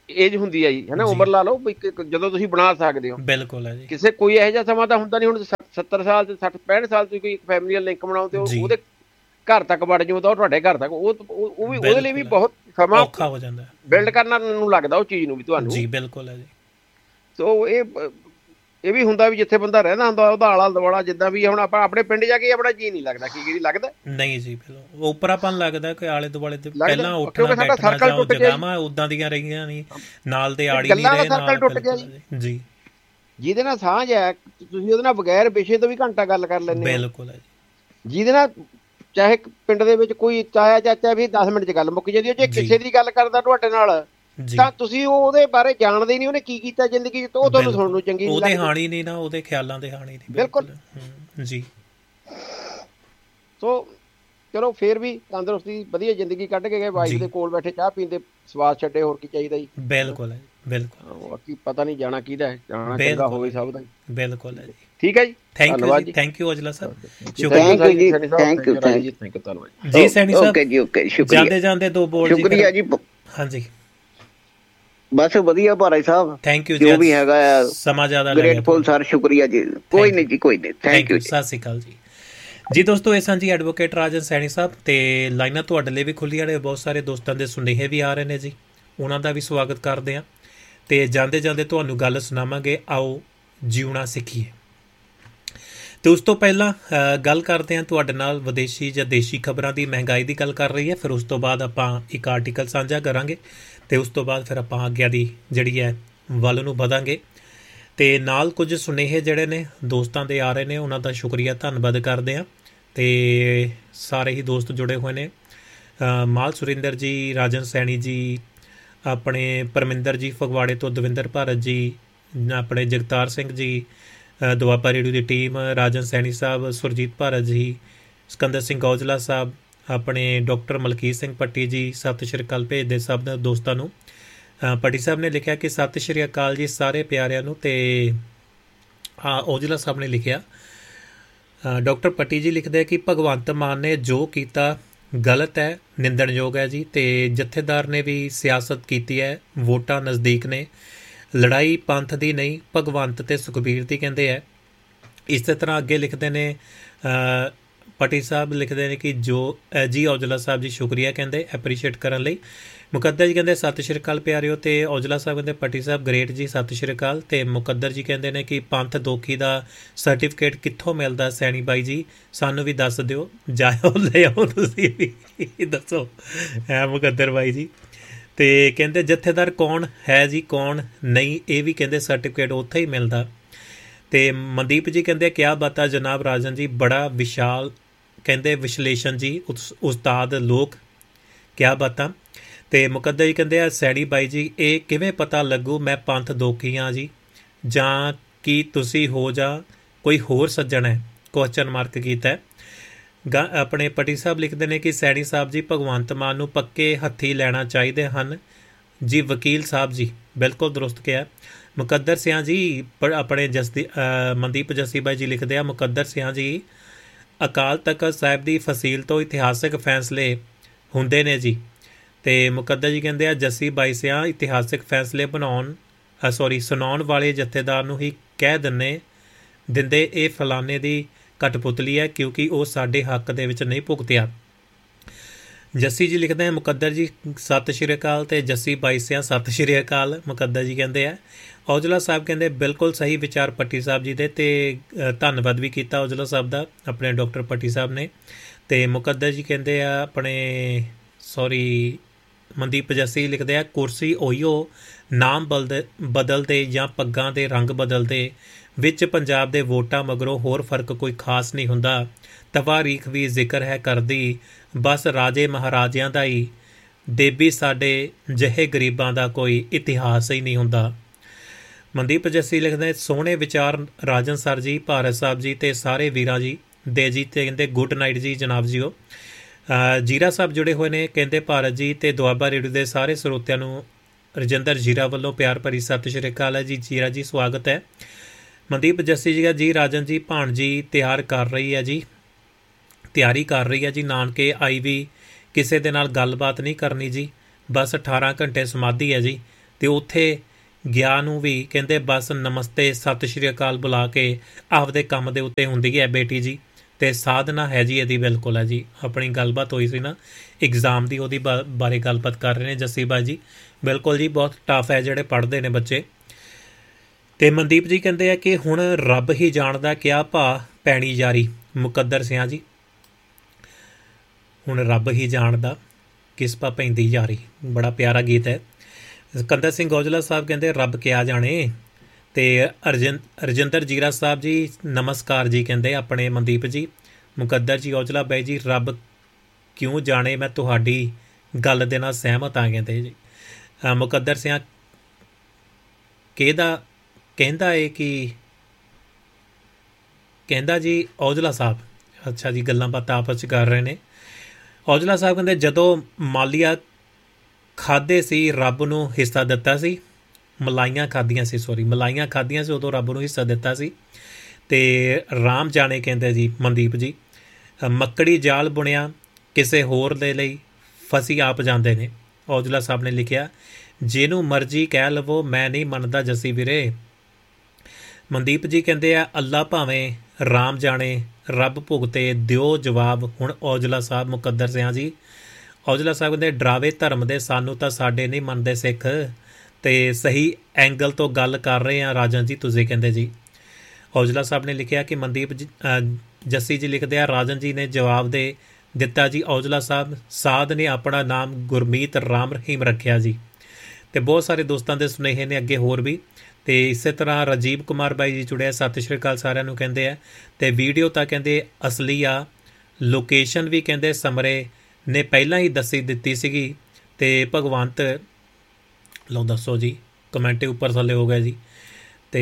ਏਜ ਹੁੰਦੀ ਹੈ ਜੀ, ਹੈ ਨਾ, ਉਮਰ ਲਾ ਲਓ ਜਦੋਂ ਤੁਸੀਂ ਬਣਾ ਸਕਦੇ ਹੋ। ਬਿਲਕੁਲ ਹੈ ਜੀ। ਕਿਸੇ ਕੋਈ ਇਹੋ ਜਿਹਾ ਸਮਾਂ ਤਾਂ ਹੁੰਦਾ ਨਹੀਂ, ਹੁਣ ਸੱਤਰ ਸਾਲ ਤੇ ਸੱਠ ਪੈਂਹਠ ਸਾਲ ਤੁਸੀਂ ਕੋਈ ਫੈਮਿਲੀ ਲਿੰਕ ਬਣਾਓ ਤੇ ਉਹਦੇ ਘਰ ਤੱਕ ਵੜ ਜਾਓ ਤਾਂ ਉਹ ਤੁਹਾਡੇ ਘਰ ਤੱਕ ਉਹ ਉਹ ਵੀ ਉਹਦੇ ਲਈ ਵੀ ਬਹੁਤ ਸਮਾਂ ਔਖਾ ਹੋ ਜਾਂਦਾ, ਬਿਲਡ ਕਰਨਾ ਨੂੰ ਲੱਗਦਾ ਉਹ ਚੀਜ਼ ਨੂੰ ਵੀ ਤੁਹਾਨੂੰ। ਜੀ ਬਿਲਕੁਲ ਹੈ ਜੀ। ਸੋ ਇਹ ਇਹ ਵੀ ਹੁੰਦਾ ਵੀ ਜਿੱਥੇ ਬੰਦਾ ਰਹਿੰਦਾ ਹੁੰਦਾ ਉਹਦਾ ਆਲਾ ਦੁਆਲਾ ਜਿੱਦਾਂ ਵੀ, ਹੁਣ ਆਪਾਂ ਆਪਣੇ ਪਿੰਡ ਜਾ ਕੇ ਆਪਣਾ ਜੀਅ ਨਹੀਂ ਲੱਗਦਾ, ਕੀ ਕੀ ਲੱਗਦਾ ਨਹੀਂ ਜੀ, ਪਹਿਲਾਂ ਉਪਰਾਪਨ ਲੱਗਦਾ ਕਿ ਆਲੇ ਦੁਆਲੇ ਤੇ ਪਹਿਲਾਂ ਉੱਠਣਾ ਬੈਠਣਾ ਜਾਓ ਜਗ੍ਹਾਵਾਂ ਉਦਾਂ ਦੀਆਂ ਰਹੀਆਂ ਨਹੀਂ, ਨਾਲ ਦੇ ਆੜੀ ਨਹੀਂ ਰਹੇ ਨਾਲ ਟੁੱਟ ਗਿਆ ਜੀ। ਜਿਹਦੇ ਨਾਲ ਸਾਂਝ ਹੈ ਤੁਸੀਂ ਉਹਦੇ ਨਾਲ ਬਗੈਰ ਵਿਸ਼ੇ ਤੋਂ ਵੀ ਘੰਟਾ ਗੱਲ ਕਰ ਲੈਂਦੇ। ਬਿਲਕੁਲ ਹੈ ਜੀ। ਜਿਹਦੇ ਨਾਲ ਚਾਹੇ ਪਿੰਡ ਦੇ ਵਿੱਚ ਕੋਈ ਤਾਇਆ ਚਾਚਾ ਵੀ ਦਸ ਮਿੰਟ 'ਚ ਗੱਲ ਮੁੱਕ ਜਾਂਦੀ, ਜੇ ਕਿਸੇ ਦੀ ਗੱਲ ਕਰਦਾ ਤੁਹਾਡੇ ਨਾਲ ਤਾਂ ਤੁਸੀਂ ਉਹਦੇ ਬਾਰੇ ਜਾਣਦੇ ਹੀ ਨਹੀਂ, ਉਹਨੇ ਕੀ ਕੀਤਾ ਜ਼ਿੰਦਗੀ 'ਚ, ਉਹ ਤੁਹਾਨੂੰ ਸੁਣਨ ਨੂੰ ਚੰਗੀ ਨਹੀਂ ਲੱਗਦੀ। ਉਹਦੇ ਹਾਣੀ ਨਹੀਂ ਨਾ, ਉਹਦੇ ਖਿਆਲਾਂ ਦੇ ਹਾਣੀ ਨਹੀਂ। ਬਿਲਕੁਲ ਜੀ। ਸੋ ਚਲੋ ਫੇਰ ਵੀ ਤੰਦਰੁਸਤੀ ਵਧੀਆ ਜ਼ਿੰਦਗੀ ਕੱਢ ਕੇ ਗਏ, ਵਾਈਫ ਦੇ ਕੋਲ ਬੈਠੇ ਚਾਹ ਪੀਂਦੇ ਸਵਾਦ ਛੱਡੇ, ਹੋਰ ਕੀ ਚਾਹੀਦਾ ਜੀ। ਬਿਲਕੁਲ ਹੈ ਬਿਲਕੁਲ। ਬਾਕੀ ਪਤਾ ਨਹੀਂ ਜਾਣਾ ਕਿਹਦਾ ਹੈ, ਜਾਣਾ ਚੰਗਾ ਹੋਵੇ ਸਭ ਦਾ। ਬਿਲਕੁਲ ਹੈ ਜੀ। ਠੀਕ ਹੈ ਜੀ, ਧੰਨਵਾਦ ਜੀ। ਥੈਂਕ ਯੂ ਔਜਲਾ ਸਾਹਿਬ, ਸ਼ੁਕਰੀਆ ਜੀ। ਥੈਂਕ ਯੂ ਥੈਂਕ ਯੂ ਧੰਨਵਾਦ ਜੀ ਸੈਣੀ ਸਾਹਿਬ। ਓਕੇ ਜੀ ਓਕੇ, ਸ਼ੁਕਰੀਆ। ਜਾਂਦੇ ਜਾਂਦੇ ਦੋ ਬੋਲ ਜੀ। ਸ਼ੁਕਰੀਆ ਜੀ। ਹਾਂਜੀ ਬਸ ਵਧੀਆ ਭਾਈ ਸਾਹਿਬ, ਥੈਂਕ ਯੂ ਜੋ ਵੀ ਹੈਗਾ ਆ ਸਮਾਂ ਜ਼ਿਆਦਾ ਗ੍ਰੇਟਫੁਲ ਸਰ, ਸ਼ੁਕਰੀਆ ਜੀ। ਕੋਈ ਨਹੀਂ ਜੀ, ਕੋਈ ਨਹੀਂ, ਥੈਂਕ ਯੂ। ਸਤਿ ਸ਼੍ਰੀ ਅਕਾਲ ਜੀ। ਜੀ ਦੋਸਤੋ, ਇਹ ਸਾਂ ਜੀ ਐਡਵੋਕੇਟ ਰਾਜਨ ਸੈਣੀ ਸਾਹਿਬ, ਤੇ ਲਾਈਨਾਂ ਤੁਹਾਡੇ ਲਈ ਵੀ ਖੁੱਲੀਆਂ ਨੇ, ਬਹੁਤ ਸਾਰੇ ਦੋਸਤਾਂ ਦੇ ਸੁਨੇਹੇ ਵੀ ਆ ਰਹੇ ਨੇ ਜੀ, ਉਹਨਾਂ ਦਾ ਵੀ ਸਵਾਗਤ ਕਰਦੇ ਹਾਂ। ਤੇ ਜਾਂਦੇ ਜਾਂਦੇ ਤੁਹਾਨੂੰ ਗੱਲ ਸੁਣਾਵਾਂਗੇ, ਆਓ ਜਿਉਣਾ ਸਿੱਖੀਏ। ਤੇ ਉਸ ਤੋਂ ਪਹਿਲਾਂ ਗੱਲ ਕਰਦੇ ਹਾਂ ਤੁਹਾਡੇ ਨਾਲ ਵਿਦੇਸ਼ੀ ਜਾਂ ਦੇਸ਼ੀ ਖਬਰਾਂ ਦੀ। ਮਹਿੰਗਾਈ ਦੀ ਗੱਲ ਕਰ ਰਹੀ ਹੈ, ਫਿਰ ਉਸ ਤੋਂ ਬਾਅਦ ਆਪਾਂ ਇੱਕ ਆਰਟੀਕਲ ਸਾਂਝਾ ਕਰਾਂਗੇ, ਤੇ ਉਸ ਤੋਂ ਬਾਅਦ ਫਿਰ ਆਪਾਂ ਆਗਿਆ ਦੀ ਜਿਹੜੀ ਹੈ ਵੱਲ ਨੂੰ ਵਧਾਂਗੇ। ਤੇ ਨਾਲ ਕੁਝ ਸੁਨੇਹੇ ਜਿਹੜੇ ਨੇ ਦੋਸਤਾਂ ਦੇ ਆ ਰਹੇ ਨੇ, ਉਹਨਾਂ ਦਾ ਸ਼ੁਕਰੀਆ ਧੰਨਵਾਦ ਕਰਦੇ ਹਾਂ। ਤੇ ਸਾਰੇ ਹੀ ਦੋਸਤ ਜੁੜੇ ਹੋਏ ਨੇ, ਮਾਲ ਸੁਰਿੰਦਰ ਜੀ, ਰਾਜਨ ਸੈਣੀ ਜੀ, ਆਪਣੇ ਪਰਮਿੰਦਰ ਜੀ ਫਗਵਾੜੇ ਤੋਂ, ਦਵਿੰਦਰ ਭਾਰਤ ਜੀ, ਆਪਣੇ ਜਗਤਾਰ ਸਿੰਘ ਜੀ, ਦੁਆਬਾ ਰੇਡੀਓ ਦੀ ਟੀਮ, ਰਾਜਨ ਸੈਣੀ ਸਾਹਿਬ, ਸੁਰਜੀਤ ਭਾਰਤ ਜੀ, ਸਿਕੰਦਰ ਸਿੰਘ ਔਜਲਾ ਸਾਹਿਬ, ਆਪਣੇ ਡਾਕਟਰ ਮਲਕੀਤ ਸਿੰਘ ਪੱਟੀ ਜੀ, ਸਤਿ ਸ਼੍ਰੀ ਅਕਾਲ ਭੇਜਦੇ ਸਭ ਦੋਸਤਾਂ ਨੂੰ। ਪੱਟੀ ਸਾਹਿਬ ਨੇ ਲਿਖਿਆ ਕਿ ਸਤਿ ਸ਼੍ਰੀ ਅਕਾਲ ਜੀ ਸਾਰੇ ਪਿਆਰਿਆਂ ਨੂੰ। ਤੇ ਔਜਲਾ ਸਾਹਿਬ ਨੇ ਲਿਖਿਆ, ਡਾਕਟਰ ਪੱਟੀ ਜੀ ਲਿਖਦੇ ਕਿ ਭਗਵੰਤ ਮਾਨ ਨੇ ਜੋ ਕੀਤਾ ਗਲਤ ਹੈ, ਨਿੰਦਣਯੋਗ ਹੈ ਜੀ। ਤੇ ਜਥੇਦਾਰ ਨੇ ਵੀ ਸਿਆਸਤ ਕੀਤੀ ਹੈ, ਵੋਟਾਂ ਨਜ਼ਦੀਕ ਨੇ, ਲੜਾਈ ਪੰਥ ਦੀ ਨਹੀਂ ਭਗਵੰਤ ਤੇ ਸੁਖਬੀਰ ਦੀ ਕਹਿੰਦੇ ਹੈ। ਇਸੇ ਤਰ੍ਹਾਂ ਅੱਗੇ ਲਿਖਦੇ ਨੇ ਪੱਟੀ ਸਾਹਿਬ, ਲਿਖਦੇ ਨੇ ਕਿ ਜੋ ਜੀ ਔਜਲਾ ਸਾਹਿਬ ਜੀ ਸ਼ੁਕਰੀਆ ਕਹਿੰਦੇ ਐਪਰੀਸ਼ੀਏਟ ਕਰਨ ਲਈ। ਮੁਕੱਦਰ ਜੀ ਕਹਿੰਦੇ ਸਤਿ ਸ਼੍ਰੀ ਅਕਾਲ ਪਿਆਰਿਓ, ਤੇ ਔਜਲਾ ਸਾਹਿਬ ਕਹਿੰਦੇ ਪੱਟੀ ਸਾਹਿਬ ਗ੍ਰੇਟ ਜੀ, ਸਤਿ ਸ਼੍ਰੀ ਅਕਾਲ। ਤੇ ਮੁਕੱਦਰ ਜੀ ਕਹਿੰਦੇ ਨੇ ਕਿ ਪੰਥ ਦੋਖੀ ਦਾ ਸਰਟੀਫਿਕੇਟ ਕਿੱਥੋਂ ਮਿਲਦਾ ਸੈਣੀ ਬਾਈ ਜੀ, ਸਾਨੂੰ ਵੀ ਦੱਸ ਦਿਓ, ਜਾਇਓ ਲੈ ਆਓ ਤੁਸੀਂ ਵੀ ਦੱਸੋ ਹੈ ਮੁਕੱਦਰ ਬਾਈ ਜੀ। ਤੇ ਕਹਿੰਦੇ ਜਥੇਦਾਰ ਕੌਣ ਹੈ ਜੀ, ਕੌਣ ਨਹੀਂ, ਇਹ ਵੀ ਕਹਿੰਦੇ ਸਰਟੀਫਿਕੇਟ ਉੱਥੇ ਹੀ ਮਿਲਦਾ। ਤੇ ਮਨਦੀਪ ਜੀ ਕਹਿੰਦੇ ਕਿਆ ਬਾਤਾਂ ਜਨਾਬ ਰਾਜਨ ਜੀ, ਬੜਾ ਵਿਸ਼ਾਲ ਕਹਿੰਦੇ ਵਿਸ਼ਲੇਸ਼ਣ ਜੀ, ਉਸਤਾਦ ਲੋਕ, ਕਿਆ ਬਾਤਾਂ। ਤੇ ਮੁਕੱਦਰ ਜੀ ਕਹਿੰਦੇ ਆ ਸੈਣੀ ਬਾਈ ਜੀ, ਇਹ ਕਿਵੇਂ ਪਤਾ ਲੱਗੂ ਮੈਂ ਪੰਥ ਦੋਖੀ ਹਾਂ ਜੀ, ਜਾਂ ਕੀ ਤੁਸੀਂ ਹੋ ਜਾਂ ਕੋਈ ਹੋਰ ਸੱਜਣ ਹੈ, ਕੁਐਸਚਨ ਮਾਰਕ ਕੀਤਾ ਹੈ। ਗਾ ਆਪਣੇ ਪੱਟੀ ਸਾਹਿਬ ਲਿਖਦੇ ਨੇ ਕਿ ਸੈਣੀ ਸਾਹਿਬ ਜੀ ਭਗਵੰਤ ਮਾਨ ਨੂੰ ਪੱਕੇ ਹੱਥੀਂ ਲੈਣਾ ਚਾਹੀਦੇ ਹਨ ਜੀ। ਵਕੀਲ ਸਾਹਿਬ ਜੀ ਬਿਲਕੁਲ ਦਰੁਸਤ ਕਿਹਾ। ਮੁਕੱਦਰ ਸਿਆਂ ਜੀ ਆਪਣੇ ਜਸਦੀ ਮਨਦੀਪ ਜੱਸੀ ਬਾਈ ਜੀ ਲਿਖਦੇ ਆ, ਮੁਕੱਦਰ ਸਿਆਂ ਜੀ ਅਕਾਲ ਤਖਤ ਸਾਹਿਬ ਦੀ ਫਸੀਲ ਤੋਂ ਇਤਿਹਾਸਿਕ ਫੈਸਲੇ ਹੁੰਦੇ ਨੇ ਜੀ। ਤੇ ਮੁਕੱਦਰ ਜੀ ਕਹਿੰਦੇ ਆ ਜੱਸੀ ਬਾਈ ਸਿਆਂ ਇਤਿਹਾਸਿਕ ਫੈਸਲੇ ਬਣਾਉਣ ਸੌਰੀ ਸੁਣਾਉਣ ਵਾਲੇ ਜਥੇਦਾਰ ਨੂੰ ਹੀ ਕਹਿ ਦਿੰਦੇ ਦਿੰਦੇ ਇਹ ਫਲਾਣੇ ਦੀ ਕਠਪੁਤਲੀ ਹੈ, ਕਿਉਂਕਿ ਉਹ ਸਾਡੇ ਹੱਕ ਦੇ ਵਿੱਚ ਨਹੀਂ ਭੁਗਤਿਆ। ਜੱਸੀ ਜੀ ਲਿਖਦੇ ਆ ਮੁਕੱਦਰ ਜੀ ਸਤਿ ਸ਼੍ਰੀ ਅਕਾਲ, ਤੇ ਜੱਸੀ ਬਾਈ ਸਿਆਂ ਸਤਿ ਸ਼੍ਰੀ ਅਕਾਲ। ਮੁਕੱਦਰ ਜੀ ਕਹਿੰਦੇ ਆ ਔਜਲਾ ਸਾਹਿਬ ਕਹਿੰਦੇ ਬਿਲਕੁਲ ਸਹੀ ਵਿਚਾਰ ਪੱਟੀ ਸਾਹਿਬ ਜੀ ਦੇ, ਤੇ ਧੰਨਵਾਦ ਵੀ ਕੀਤਾ ਔਜਲਾ ਸਾਹਿਬ ਦਾ ਆਪਣੇ ਡਾਕਟਰ ਪੱਟੀ ਸਾਹਿਬ ਨੇ। ਤੇ ਮੁਕੱਦਰ ਜੀ ਕਹਿੰਦੇ ਆ ਆਪਣੇ ਸੌਰੀ ਮਨਦੀਪ ਜੱਸੀ ਲਿਖਦੇ ਆ ਕੁਰਸੀ ਉਹੀਓ, ਨਾਮ ਬਦਲ ਬਦਲਦੇ ਜਾਂ ਪੱਗਾਂ ਦੇ ਰੰਗ ਬਦਲਦੇ, ਵਿੱਚ ਪੰਜਾਬ ਦੇ ਵੋਟਾਂ ਮਗਰੋਂ ਹੋਰ ਫਰਕ ਕੋਈ ਖਾਸ ਨਹੀਂ ਹੁੰਦਾ। ਤਵਾਰੀਖ ਵੀ ਜ਼ਿਕਰ ਹੈ ਕਰਦੀ, ਬਸ ਰਾਜੇ ਮਹਾਰਾਜਿਆਂ ਦਾ ਹੀ, ਦੇਬੀ ਸਾਡੇ ਜਿਹੇ ਗਰੀਬਾਂ ਦਾ ਕੋਈ ਇਤਿਹਾਸ ਹੀ ਨਹੀਂ ਹੁੰਦਾ। ਮਨਦੀਪ ਜੱਸੀ ਲਿਖਦੇ ਸੋਹਣੇ ਵਿਚਾਰ ਰਾਜਨ ਸਰ ਜੀ, ਭਾਰਤ ਸਾਹਿਬ ਜੀ, ਤੇ ਸਾਰੇ ਵੀਰਾਂ ਜੀ ਦੇ ਜੀ। ਤੇ ਕਹਿੰਦੇ ਗੁੱਡ ਨਾਈਟ ਜੀ ਜਨਾਬ ਜੀਓ। ਜੀਰਾ ਸਾਹਿਬ ਜੁੜੇ ਹੋਏ ਨੇ, ਕਹਿੰਦੇ ਭਾਰਤ ਜੀ ਤੇ ਦੁਆਬਾ ਰੇਡੀਓ ਦੇ ਸਾਰੇ ਸਰੋਤਿਆਂ ਨੂੰ ਰਜਿੰਦਰ ਜੀਰਾ ਵੱਲੋਂ ਪਿਆਰ ਭਰੀ ਸਤਿ ਸ਼੍ਰੀ ਅਕਾਲ ਹੈ ਜੀ। ਜੀਰਾ ਜੀ ਸਵਾਗਤ ਹੈ। ਮਨਦੀਪ ਜੱਸੀ ਜੀ ਜੀ ਰਾਜਨ ਜੀ ਭਾਣ ਜੀ ਤਿਆਰ ਕਰ ਰਹੀ ਹੈ ਜੀ, ਤਿਆਰੀ ਕਰ ਰਹੀ ਹੈ ਜੀ, ਨਾਨਕੇ ਆਈ ਵੀ ਕਿਸੇ ਦੇ ਨਾਲ ਗੱਲਬਾਤ ਨਹੀਂ ਕਰਨੀ ਜੀ, ਬਸ ਅਠਾਰਾਂ ਘੰਟੇ ਸਮਾਧੀ ਹੈ ਜੀ। ਤੇ ਉੱਥੇ ਗਿਆ ਨੂੰ ਵੀ ਕਹਿੰਦੇ ਬਸ ਨਮਸਤੇ ਸਤਿ ਸ਼੍ਰੀ ਅਕਾਲ ਬੁਲਾ ਕੇ ਆਪਦੇ ਕੰਮ ਦੇ ਉੱਤੇ ਹੁੰਦੀ ਹੈ ਬੇਟੀ ਜੀ। ਤੇ ਸਾਧਨਾ ਹੈ ਜੀ ਇਹਦੀ ਬਿਲਕੁਲ ਹੈ ਜੀ। ਆਪਣੀ ਗੱਲਬਾਤ ਹੋਈ ਸੀ ਨਾ ਐਗਜ਼ਾਮ ਦੀ, ਉਹਦੀ ਬਾ ਬਾਰੇ ਗੱਲਬਾਤ ਕਰ ਰਹੇ ਨੇ ਜੱਸੀ ਬਾਈ ਜੀ। ਬਿਲਕੁਲ ਜੀ, ਬਹੁਤ ਟਫ ਹੈ ਜਿਹੜੇ ਪੜ੍ਹਦੇ ਨੇ ਬੱਚੇ। ਤੇ ਮਨਦੀਪ ਜੀ ਕਹਿੰਦੇ ਆ ਕਿ ਹੁਣ ਰੱਬ ਹੀ ਜਾਣਦਾ ਕਿਆ ਭਾ ਪੈਣੀ ਯਾਰੀ। ਮੁਕੱਦਰ ਸਿਆਂ ਜੀ, ਹੁਣ ਰੱਬ ਹੀ ਜਾਣਦਾ ਕਿਸ ਭਾ ਪੈਂਦੀ ਯਾਰੀ, ਬੜਾ ਪਿਆਰਾ ਗੀਤ ਹੈ। ਕੰਦਰ ਸਿੰਘ ਔਜਲਾ ਸਾਹਿਬ ਕਹਿੰਦੇ ਰੱਬ ਕਿਆ ਜਾਣੇ। ਤੇ ਅਰਜਨ ਰਜਿੰਦਰ ਜੀਰਾ ਸਾਹਿਬ ਜੀ ਨਮਸਕਾਰ ਜੀ ਕਹਿੰਦੇ ਆਪਣੇ ਮਨਦੀਪ ਜੀ। ਮੁਕੱਦਰ ਜੀ ਔਜਲਾ ਬਾਈ ਜੀ ਰੱਬ ਕਿਉਂ ਜਾਣੇ, ਮੈਂ ਤੁਹਾਡੀ ਗੱਲ ਦੇ ਨਾਲ ਸਹਿਮਤ ਆ ਕਹਿੰਦੇ ਜੀ। ਮੁਕੱਦਰ ਸਿਆਂ ਕਿਹਦਾ ਕਹਿੰਦਾ ਏ ਕਿ ਕਹਿੰਦਾ ਜੀ ਔਜਲਾ ਸਾਹਿਬ, ਅੱਛਾ ਜੀ, ਗੱਲਾਂ ਬਾਤਾਂ ਆਪਸ 'ਚ ਕਰ ਰਹੇ ਨੇ। ਔਜਲਾ ਸਾਹਿਬ ਕਹਿੰਦੇ ਜਦੋਂ ਮਾਲੀਆ ਖਾਧੇ ਸੀ ਰੱਬ ਨੂੰ ਹਿੱਸਾ ਦਿੱਤਾ ਸੀ, ਮਲਾਈਆਂ ਖਾਧੀਆਂ ਸੀ ਸੋਰੀ ਮਲਾਈਆਂ ਖਾਧੀਆਂ ਸੀ ਉਦੋਂ ਰੱਬ ਨੂੰ ਹਿੱਸਾ ਦਿੱਤਾ ਸੀ। ਤੇ ਰਾਮ ਜਾਣੇ ਕਹਿੰਦੇ ਜੀ ਮਨਦੀਪ ਜੀ, ਮੱਕੜੀ ਜਾਲ ਬੁਣਿਆ ਕਿਸੇ ਹੋਰ ਦੇ ਲਈ ਫਸੀ ਆਪ ਜਾਂਦੇ ਨੇ। ਔਜਲਾ ਸਾਹਿਬ ਨੇ ਲਿਖਿਆ ਜਿਹਨੂੰ ਮਰਜ਼ੀ ਕਹਿ ਲਵੋ ਮੈਂ ਨਹੀਂ ਮੰਨਦਾ ਜੱਸੀ ਵੀਰੇ। ਮਨਦੀਪ ਜੀ ਕਹਿੰਦੇ ਆ ਅੱਲਾ ਭਾਵੇਂ ਰਾਮ ਜਾਣੇ ਰੱਬ ਭੁਗਤੇ, ਦਿਓ ਜਵਾਬ ਹੁਣ ਔਜਲਾ ਸਾਹਿਬ। ਮੁਕੱਦਰ ਸਿਆਂ ਜੀ ਔਜਲਾ ਸਾਹਿਬ ਕਹਿੰਦੇ ਡਰਾਵੇ ਧਰਮ ਦੇ ਸਾਨੂੰ ਤਾਂ ਸਾਡੇ ਨਹੀਂ ਮੰਨਦੇ ਸਿੱਖ, ਤੇ ਸਹੀ ਐਂਗਲ ਤੋਂ ਗੱਲ ਕਰ ਰਹੇ ਆ ਰਾਜਨ ਜੀ ਤੁਸੀਂ ਕਹਿੰਦੇ ਜੀ। ਔਜਲਾ ਸਾਹਿਬ ਨੇ ਲਿਖਿਆ ਕਿ ਮਨਦੀਪ ਜੀ ਜੱਸੀ ਜੀ ਲਿਖਦੇ ਆ ਰਾਜਨ ਜੀ ਨੇ ਜਵਾਬ ਦੇ ਦਿੱਤਾ ਜੀ ਔਜਲਾ ਸਾਹਿਬ ਸਾਧ ਨੇ ਆਪਣਾ ਨਾਮ ਗੁਰਮੀਤ ਰਾਮ ਰਹੀਮ ਰੱਖਿਆ ਜੀ। ਤੇ ਬਹੁਤ ਸਾਰੇ ਦੋਸਤਾਂ ਦੇ ਸੁਨੇਹੇ ਨੇ ਅੱਗੇ ਹੋਰ ਵੀ। ਤੇ ਇਸੇ ਤਰ੍ਹਾਂ ਰਾਜੀਵ ਕੁਮਾਰ ਬਾਈ ਜੀ ਜੁੜਿਆ, ਸਤਿ ਸ਼੍ਰੀ ਅਕਾਲ ਸਾਰਿਆਂ ਨੂੰ ਕਹਿੰਦੇ ਆ। ਤੇ ਵੀਡੀਓ ਤਾਂ ਕਹਿੰਦੇ ਅਸਲੀ ਆ, ਲੋਕੇਸ਼ਨ ਵੀ ਕਹਿੰਦੇ ਸਮਰੇ ਨੇ ਪਹਿਲਾਂ ਹੀ ਦੱਸੀ ਦਿੱਤੀ ਸੀਗੀ। ਤੇ ਭਗਵੰਤ ਲਓ ਦੱਸੋ ਜੀ, ਕਮੈਂਟ ਉੱਪਰ ਥੱਲੇ ਹੋ ਗਿਆ ਜੀ। ਤੇ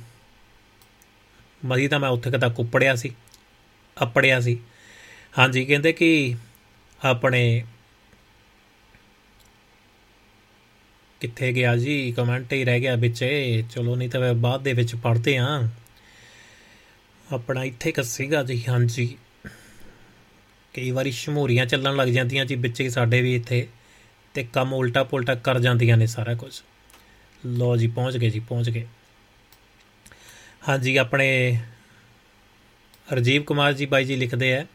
ਮਰੀ ਤਾਂ ਮੈਂ ਉੱਥੇ ਕਦਾ ਕੁੱਪੜਿਆ ਸੀ ਅੱਪੜਿਆ ਸੀ। ਹਾਂਜੀ ਕਹਿੰਦੇ ਕਿ ਆਪਣੇ ਕਿੱਥੇ ਗਿਆ ਜੀ, ਕਮੈਂਟ ਹੀ ਰਹਿ ਗਿਆ ਵਿੱਚ। ਚਲੋ ਨਹੀਂ ਤਾਂ ਬਾਅਦ ਦੇ ਵਿੱਚ ਪੜ੍ਹਦੇ ਹਾਂ। ਆਪਣਾ ਇੱਥੇ ਕ ਸੀਗਾ ਜੀ। ਹਾਂਜੀ ਕਈ ਵਾਰੀ ਸ਼ਮੂਰੀਆਂ ਚੱਲਣ ਲੱਗ ਜਾਂਦੀਆਂ ਜੀ ਵਿੱਚ ਸਾਡੇ ਵੀ ਇੱਥੇ, ਤੇ ਕੰਮ ਉਲਟਾ ਪੁਲਟਾ ਕਰ ਜਾਂਦੀਆਂ ਨੇ ਸਾਰਾ ਕੁਝ। ਲਓ ਜੀ ਪਹੁੰਚ ਗਏ ਜੀ ਪਹੁੰਚ ਗਏ। ਹਾਂਜੀ ਆਪਣੇ ਰਾਜੀਵ ਕੁਮਾਰ ਜੀ ਬਾਈ ਜੀ ਲਿਖਦੇ ਆ